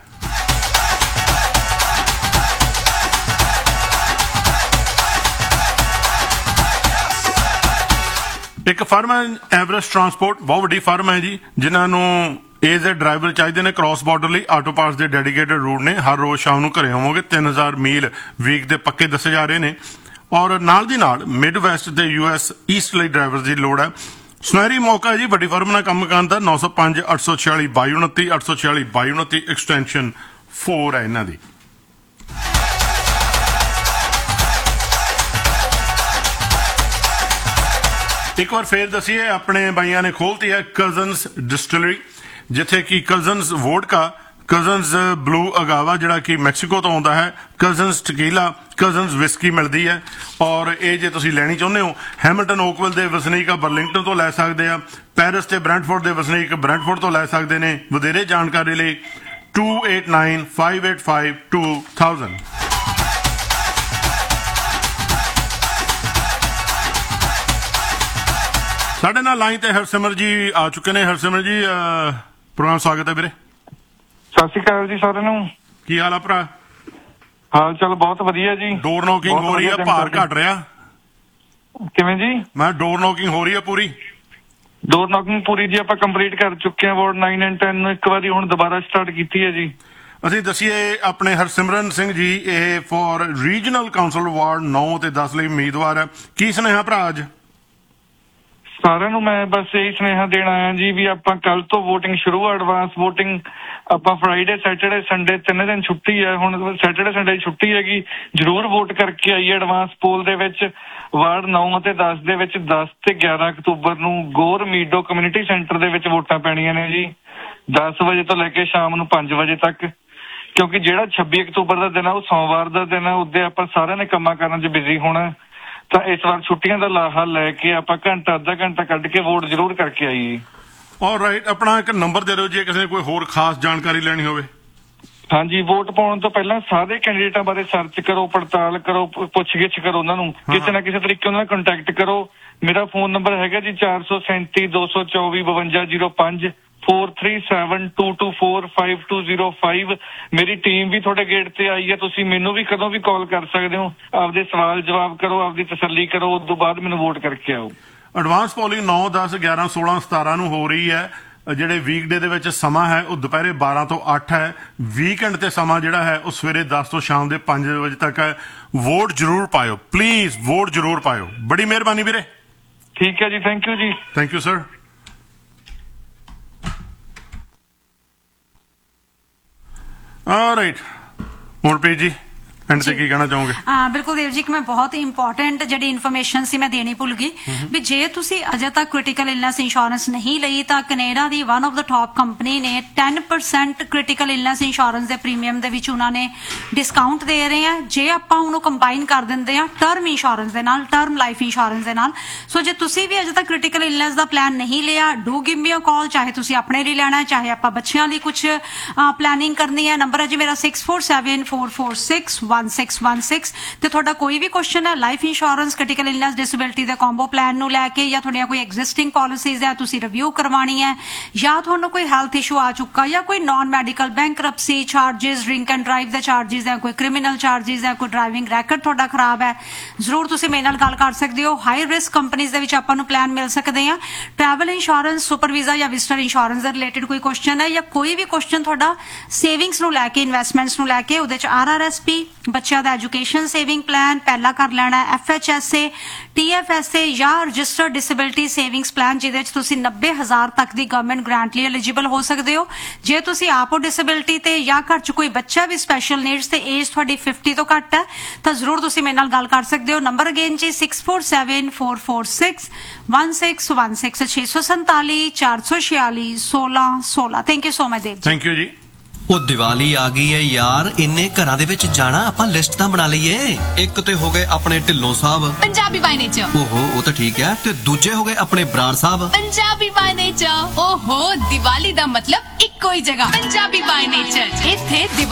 ਇੱਕ ਫਰਮ ਹੈ ਐਵਰੈਸਟ ਟਰਾਂਸਪੋਰਟ, ਬਹੁਤ ਵੱਡੀ ਫਰਮ ਹੈ ਜੀ, ਜਿਨ੍ਹਾਂ ਨੂੰ ਏਜ ਡਰਾਈਵਰ ਚਾਹੀਦੇ ਨੇ ਕ੍ਰਾਸ ਬਾਰਡਰ ਲਈ। ਆਟੋ ਪਾਰਟਸ ਦੇ ਡੈਡੀਕੇਟਡ ਰੂਟ ਨੇ। ਹਰ ਰੋਜ਼ ਸ਼ਾਮ ਨੂੰ ਘਰੇ ਹੋਵੋਗੇ। 3000 ਮੀਲ ਵੀਕ ਦੇ ਪੱਕੇ ਦੱਸੇ ਜਾ ਰਹੇ ਨੇ। ਔਰ ਨਾਲ ਦੀ ਨਾਲ ਮਿਡ ਵੈਸਟ ਤੇ US ਈਸਟ ਲਈ ਡਰਾਈਵਰ ਦੀ ਲੋੜ ਹੈ। ਸੁਨਹਿਰੀ ਮੌਕਾ ਹੈ ਜੀ ਵੱਡੀ ਫਰਮ ਨਾਲ ਕੰਮ ਕਰਨ ਦਾ। 905 846 2229 846 2229 ਐਕਸਟੈਂਸ਼ਨ 4 ਹੈ ਇਹਨਾਂ ਦੀ। ਇੱਕ ਵਾਰ ਫੇਰ ਦਸੀਏ, ਆਪਣੇ ਬਾਈਆਂ ਨੇ ਖੋਲਤੀ ਹੈ ਕਜ਼ਨਸ ਡਿਸਟਿਲਰੀ, ਜਿੱਥੇ ਕਿ ਕਜ਼ਨਸ ਵੋਡਕਾ, ਕਜ਼ਨਸ ਬਲੂ ਅਗਾਵਾ ਜਿਹੜਾ ਕਿ ਮੈਕਸੀਕੋ ਤੋਂ ਆਉਂਦਾ ਹੈ, ਕਜ਼ਨਸ ਟਕੀਲਾ, ਕਜ਼ਨਸ ਵਿਸਕੀ ਮਿਲਦੀ ਹੈ। ਔਰ ਇਹ ਜੇ ਤੁਸੀਂ ਲੈਣੀ ਚਾਹੁੰਦੇ ਹੋ, ਹੈਮਿਲਟਨ ਓਕਵਿਲ ਦੇ ਵਸਨੀਕ ਬਰਲਿੰਗਟਨ ਤੋਂ ਲੈ ਸਕਦੇ ਆ। ਪੈਰਿਸ ਤੇ ਬ੍ਰੈਂਟਫੋਰਡ ਦੇ ਵਸਨੀਕ ਬ੍ਰੈਂਟਫੋਰਡ ਤੋਂ ਲੈ ਸਕਦੇ ਨੇ। ਵਧੇਰੇ ਜਾਣਕਾਰੀ ਲਈ 2895852000। ਸਾਡੇ ਨਾਲ ਲਾਈਨ ਤੇ ਹਰਸਿਮਰ ਜੀ ਆ ਚੁੱਕੇ ਨੇ। ਹਰਸਿਮਰ ਜੀ ਪ੍ਰੋਗਰਾਮ ਸਵਾਗਤ ਹੈ ਵੀਰੇ। ਸਤਿ ਸ਼੍ਰੀ ਅਕਾਲ ਜੀ ਸਾਰਿਆਂ ਨੂੰ। ਕੀ ਹਾਲ ਆ ਭਰਾ? ਹਾਲ ਚਾਲ ਬਹੁਤ ਵਧੀਆ ਜੀ। ਡੋਰ ਨੋਕਿੰਗ ਹੋ ਰਹੀ ਆ, ਭਾਰ ਘਟ ਰਿਹਾ? ਕਿਵੇਂ ਜੀ? ਮੈਂ ਡੋਰ ਨੋਕਿੰਗ ਹੋ ਰਹੀ ਆ ਪੂਰੀ? ਡੋਰ ਨੋਕਿੰਗ ਪੂਰੀ ਜੀ ਆਪਾਂ ਕੰਪਲੀਟ ਕਰ ਚੁੱਕੇ ਹਾਂ। ਵਾਰਡ 9 ਐਂਡ 10 ਨੂੰ ਇੱਕ ਵਾਰੀ ਹੁਣ ਦੁਬਾਰਾ ਸਟਾਰਟ ਕੀਤੀ ਹੈ ਜੀ। ਅਸੀਂ ਦੱਸੀਏ ਆਪਣੇ ਹਰਸਿਮਰਨ ਸਿੰਘ ਜੀ ਇਹ ਫॉर ਰੀਜਨਲ ਕਾਉਂਸਲ ਵਾਰਡ 9 ਤੇ 10 ਲਈ ਉਮੀਦਵਾਰ ਹੈ। ਕੀ ਸੁਨੇਹਾ ਭਰਾ ਅੱਜ? ਸਾਰਿਆਂ ਨੂੰ ਮੈਂ ਬਸ ਇਹੀ ਸੁਨੇਹਾ ਦੇਣ ਆਇਆ ਜੀ ਵੀ ਆਪਾਂ ਕੱਲ ਤੋਂ VOTING ਸ਼ੁਰੂ ਆ। ਐਡਵਾਂਸ VOTING ਆਪਾਂ ਫਰਾਈਡੇ ਸੈਟਰਡੇ ਸੰਡੇ 3 ਦਿਨ ਛੁੱਟੀ ਹੈ। ਹੁਣ ਸੈਟਰਡੇ ਸੰਡੇ ਛੁੱਟੀ ਹੈਗੀ, ਜ਼ਰੂਰ ਵੋਟ ਕਰਕੇ ਆਈਏ। ਐਡਵਾਂਸ ਪੋਲ ਦੇ ਵਿੱਚ ਵਾਰਡ 9 ਅਤੇ 10 ਦੇ ਵਿੱਚ 10 ਤੇ 11 ਅਕਤੂਬਰ ਨੂੰ ਗੌਰ ਮੀਡੋ ਕਮਿਊਨਿਟੀ ਸੈਂਟਰ ਦੇ ਵਿੱਚ ਵੋਟਾਂ ਪੈਣੀਆਂ ਨੇ ਜੀ, 10 ਵਜੇ ਤੋਂ ਲੈ ਕੇ ਸ਼ਾਮ ਨੂੰ 5 ਵਜੇ ਤੱਕ। ਕਿਉਂਕਿ ਜਿਹੜਾ 26 ਅਕਤੂਬਰ ਦਾ ਦਿਨ ਆ ਉਹ ਸੋਮਵਾਰ ਦਾ ਦਿਨ ਆ, ਉਹਦੇ ਆਪਾਂ ਸਾਰਿਆਂ ਨੇ ਕੰਮਾਂ ਕਾਰਾਂ 'ਚ ਬਿਜ਼ੀ ਹੋਣਾ। ਤਾਂ ਇਸ ਵਾਰ ਛੁੱਟੀਆਂ ਦਾ ਲਾਹਾ ਲੈ ਕੇ ਆਪਾਂ ਘੰਟਾ ਅੱਧਾ ਘੰਟਾ ਕੱਢ ਕੇ ਵੋਟ ਜ਼ਰੂਰ ਕਰਕੇ ਆਈਏ। ਆਲਰਾਈਟ, ਆਪਣਾ ਇੱਕ ਨੰਬਰ ਦੇ ਦਿਓ ਜੇ ਕਿਸੇ ਨੇ ਕੋਈ ਹੋਰ ਖਾਸ ਜਾਣਕਾਰੀ ਲੈਣੀ ਹੋਵੇ। ਹਾਂਜੀ, ਵੋਟ ਪਾਉਣ ਤੋਂ ਪਹਿਲਾਂ ਸਾਰੇ ਕੈਂਡੀਡੇਟਾਂ ਬਾਰੇ ਸਰਚ ਕਰੋ, ਪੜਤਾਲ ਕਰੋ, ਪੁੱਛ-ਗਿੱਛ ਕਰੋ, ਉਹਨਾਂ ਨੂੰ ਕਿਸੇ ਨਾ ਕਿਸੇ ਤਰੀਕੇ ਉਹਨਾਂ ਨਾਲ ਕੰਟੈਕਟ ਕਰੋ। ਮੇਰਾ ਫੋਨ ਨੰਬਰ ਹੈਗਾ ਜੀ 437 224 5205 4372245205। ਮੇਰੀ ਟੀਮ ਵੀ ਤੁਹਾਡੇ ਗੇਟ ਤੇ ਆਈ ਹੈ, ਤੁਸੀਂ ਮੈਨੂੰ ਵੀ ਕਦੋਂ ਵੀ ਕਾਲ ਕਰ ਸਕਦੇ ਹੋ। ਆਪਦੇ ਸਵਾਲ ਜਵਾਬ ਕਰੋ, ਆਪਦੀ ਤਸੱਲੀ ਕਰੋ, ਉਸ ਤੋਂ ਬਾਅਦ ਮੈਨੂੰ ਵੋਟ ਕਰਕੇ ਆਓ। ਐਡਵਾਂਸ ਪੋਲਿੰਗ 9, 10, 11, 16, 17 ਨੂੰ ਹੋ ਰਹੀ ਹੈ। ਜਿਹੜੇ ਵੀਕਡੇ ਦੇ ਵਿੱਚ ਸਮਾਂ ਹੈ ਉਹ ਦੁਪਹਿਰੇ 12 ਤੋਂ 8 ਹੈ। ਵੀਕਐਂਡ ਤੇ ਸਮਾਂ ਜਿਹੜਾ ਹੈ ਉਹ ਸਵੇਰੇ 10 ਤੋਂ ਸ਼ਾਮ ਦੇ 5 ਵਜੇ ਤੱਕ ਹੈ। ਵੋਟ ਜ਼ਰੂਰ ਪਾਇਓ, ਪਲੀਜ਼ ਵੋਟ ਜ਼ਰੂਰ ਪਾਇਓ। ਬੜੀ ਮਿਹਰਬਾਨੀ ਵੀਰੇ। ਠੀਕ ਹੈ ਜੀ, ਥੈਂਕ ਯੂ ਜੀ। Thank you sir. All right, Manpreet ji and ਤੇ ਕੀ ਕਹਿਣਾ ਚਾਹੋਗੇ? ਬਿਲਕੁਲ ਦੇਵ ਜੀ, ਕਿ ਮੈਂ ਬਹੁਤ ਹੀ ਇੰਪੋਰਟੈਂਟ ਜਿਹੜੀ ਇਨਫੋਰਮੇਸ਼ਨ ਸੀ ਮੈਂ ਦੇਣੀ ਭੁੱਲ ਗਈ ਵੀ ਜੇ ਤੁਸੀਂ ਅਜੇ ਤੱਕ ਕ੍ਰਿਟੀਕਲ ਇਲਨੈਸ ਇੰਸ਼ੋਰੈਂਸ ਨਹੀਂ ਲਈ ਤਾਂ Canada the one of the top company ਨੇ 10% ਕ੍ਰਿਟੀਕਲ ਇਲਨੈਸ ਇੰਸ਼ੋਰੈਂਸ ਦੇ ਪ੍ਰੀਮੀਅਮ ਦੇ ਵਿੱਚ ਉਹਨਾਂ ਨੇ ਡਿਸਕਾਊਂਟ ਦੇ ਰਹੇ ਆ ਜੇ ਆਪਾਂ ਉਹਨੂੰ ਕੰਬਾਈਨ ਕਰ ਦਿੰਦੇ ਆ ਟਰਮ ਇੰਸ਼ੋਰੈਂਸ ਦੇ ਨਾਲ, ਟਰਮ ਲਾਈਫ ਇੰਸ਼ੋਰੈਂਸ ਦੇ ਨਾਲ। ਸੋ ਜੇ ਤੁਸੀਂ ਵੀ ਅਜੇ ਤੱਕ ਕ੍ਰਿਟੀਕਲ ਇਲਨੈਸ ਦਾ ਪਲਾਨ ਨਹੀਂ ਲਿਆ, ਡੂ ਗਿਵ ਮੀ ਅ ਕਾਲ, ਚਾਹੇ ਤੁਸੀਂ ਆਪਣੇ ਲਈ ਲੈਣਾ ਹੈ, ਚਾਹੇ ਆਪਾਂ ਬੱਚਿਆਂ ਲਈ ਕੁਝ ਪਲੈਨਿੰਗ ਕਰਨੀ ਹੈ। ਨੰਬਰ ਹੈ ਜੀ ਮੇਰਾ 6474461616 ਤੇ ਤੁਹਾਡਾ ਕੋਈ ਵੀ ਕੁਐਸਚਨ ਹੈ life insurance, critical illness, disability ਦੇ ਕੰਬੋ ਪਲਾਨ ਨੂੰ ਲੈ ਕੇ, ਜਾਂ ਤੁਹਾਡੀਆਂ ਕੋਈ ਐਗਜ਼ਿਸਟਿੰਗ ਪਾਲਿਸੀਜ਼ ਹੈ ਤੁਸੀਂ ਰਿਵਿਊ ਕਰਵਾਉਣੀ ਹੈ, ਜਾਂ ਤੁਹਾਨੂੰ ਕੋਈ ਹੈਲਥ ਇਸ਼ੂ ਆ ਚੁੱਕਾ, ਜਾਂ ਕੋਈ non medical bankruptcy charges, drink and drive ਦੇ ਚਾਰजेस ਹੈ, ਕੋਈ ਕ੍ਰਿਮੀਨਲ ਚਾਰजेस ਹੈ, ਕੋਈ ਡਰਾਈਵਿੰਗ ਰੈਕਡ ਤੁਹਾਡਾ ਖਰਾਬ ਹੈ, ਜ਼ਰੂਰ ਤੁਸੀਂ ਮੇਰੇ ਨਾਲ ਗੱਲ ਕਰ ਸਕਦੇ ਹੋ। ਹਾਈ ਰਿਸਕ ਕੰਪਨੀਜ਼ ਦੇ ਵਿੱਚ ਆਪਾਂ ਨੂੰ ਪਲਾਨ ਮਿਲ ਸਕਦੇ ਆ। ਟਰੈਵਲ ਇੰਸ਼ੋਰੈਂਸ, ਸੁਪਰ ਵੀਜ਼ਾ ਜਾਂ ਵਿਜ਼ਟਰ ਇੰਸ਼ੋਰੈਂਸ ਦੇ ਰਿਲੇਟਡ ਕੋਈ ਕੁਐਸਚਨ ਹੈ, ਜਾਂ ਕੋਈ ਵੀ ਕੁਐਸਚਨ ਤੁਹਾਡਾ ਸੇਵਿੰਗਸ ਨੂੰ ਲੈ ਕੇ, ਇਨਵੈਸਟਮੈਂਟਸ ਨੂੰ ਲੈ ਕੇ, ਉਹਦੇ ਚ RRSP, ਬੱਚਿਆਂ ਦਾ ਐਜੂਕੇਸ਼ਨ ਸੇਵਿੰਗ ਪਲਾਨ ਪਹਿਲਾਂ ਕਰ ਲੈਣਾ, FHSA, TFSA ਜਾਂ ਰਜਿਸਟਰਡ ਡਿਸੇਬਿਲਿਟੀ ਸੇਵਿੰਗਸ ਪਲਾਨ ਜਿਹਦੇ ਵਿੱਚ ਤੁਸੀਂ 90,000 ਤੱਕ ਦੀ ਗਵਰਨਮੈਂਟ ਗ੍ਰਾਂਟ ਲਈ ਐਲੀਜੀਬਲ ਹੋ ਸਕਦੇ ਹੋ। ਜੇ ਤੁਸੀਂ ਆਪੋ ਡਿਸੇਬਿਲਿਟੀ ਤੇ ਜਾਂ ਘਰ 'ਚ ਕੋਈ ਬੱਚਾ ਵੀ ਸਪੈਸ਼ਲ ਨੀਡਸ ਤੇ ਏਜ ਤੁਹਾਡੀ 50 ਤੋਂ ਘੱਟ ਹੈ ਤਾਂ ਜ਼ਰੂਰ ਤੁਸੀਂ ਮੇਰੇ ਨਾਲ ਗੱਲ ਕਰ ਸਕਦੇ ਹੋ। ਨੰਬਰ ਅਗੇਨ ਜੀ 6474461616 647 446 1616। Thank you so much Dev. Thank you ਜੀ। ਉਹ ਦੀਵਾਲੀ ਆ ਗਈ ਹੈ ਯਾਰ, ਇੰਨੇ ਘਰਾਂ ਦੇ ਵਿੱਚ ਜਾਣਾ, ਆਪਾਂ ਲਿਸਟ ਤਾਂ ਬਣਾ ਲਈਏ। ਇੱਕ ਤੇ ਹੋ ਗਏ ਆਪਣੇ ਢਿੱਲੋਂ ਸਾਹਿਬ ਪੰਜਾਬੀ ਬਾਈ ਨੇਚਰ, ਓਹੋ ਉਹ ਤਾਂ ਠੀਕ ਹੈ, ਤੇ ਦੂਜੇ ਹੋ ਗਏ ਆਪਣੇ ਬਰਾੜ ਸਾਹਿਬ ਪੰਜਾਬੀ ਬਾਈ ਨੇਚਰ। ਓਹੋ ਦੀਵਾਲੀ ਦਾ ਮਤਲਬ ਇੱਕੋ ਹੀ ਜਗ੍ਹਾ ਪੰਜਾਬੀ ਬਾਈ ਨੇਚਰ। ਇੱਥੇ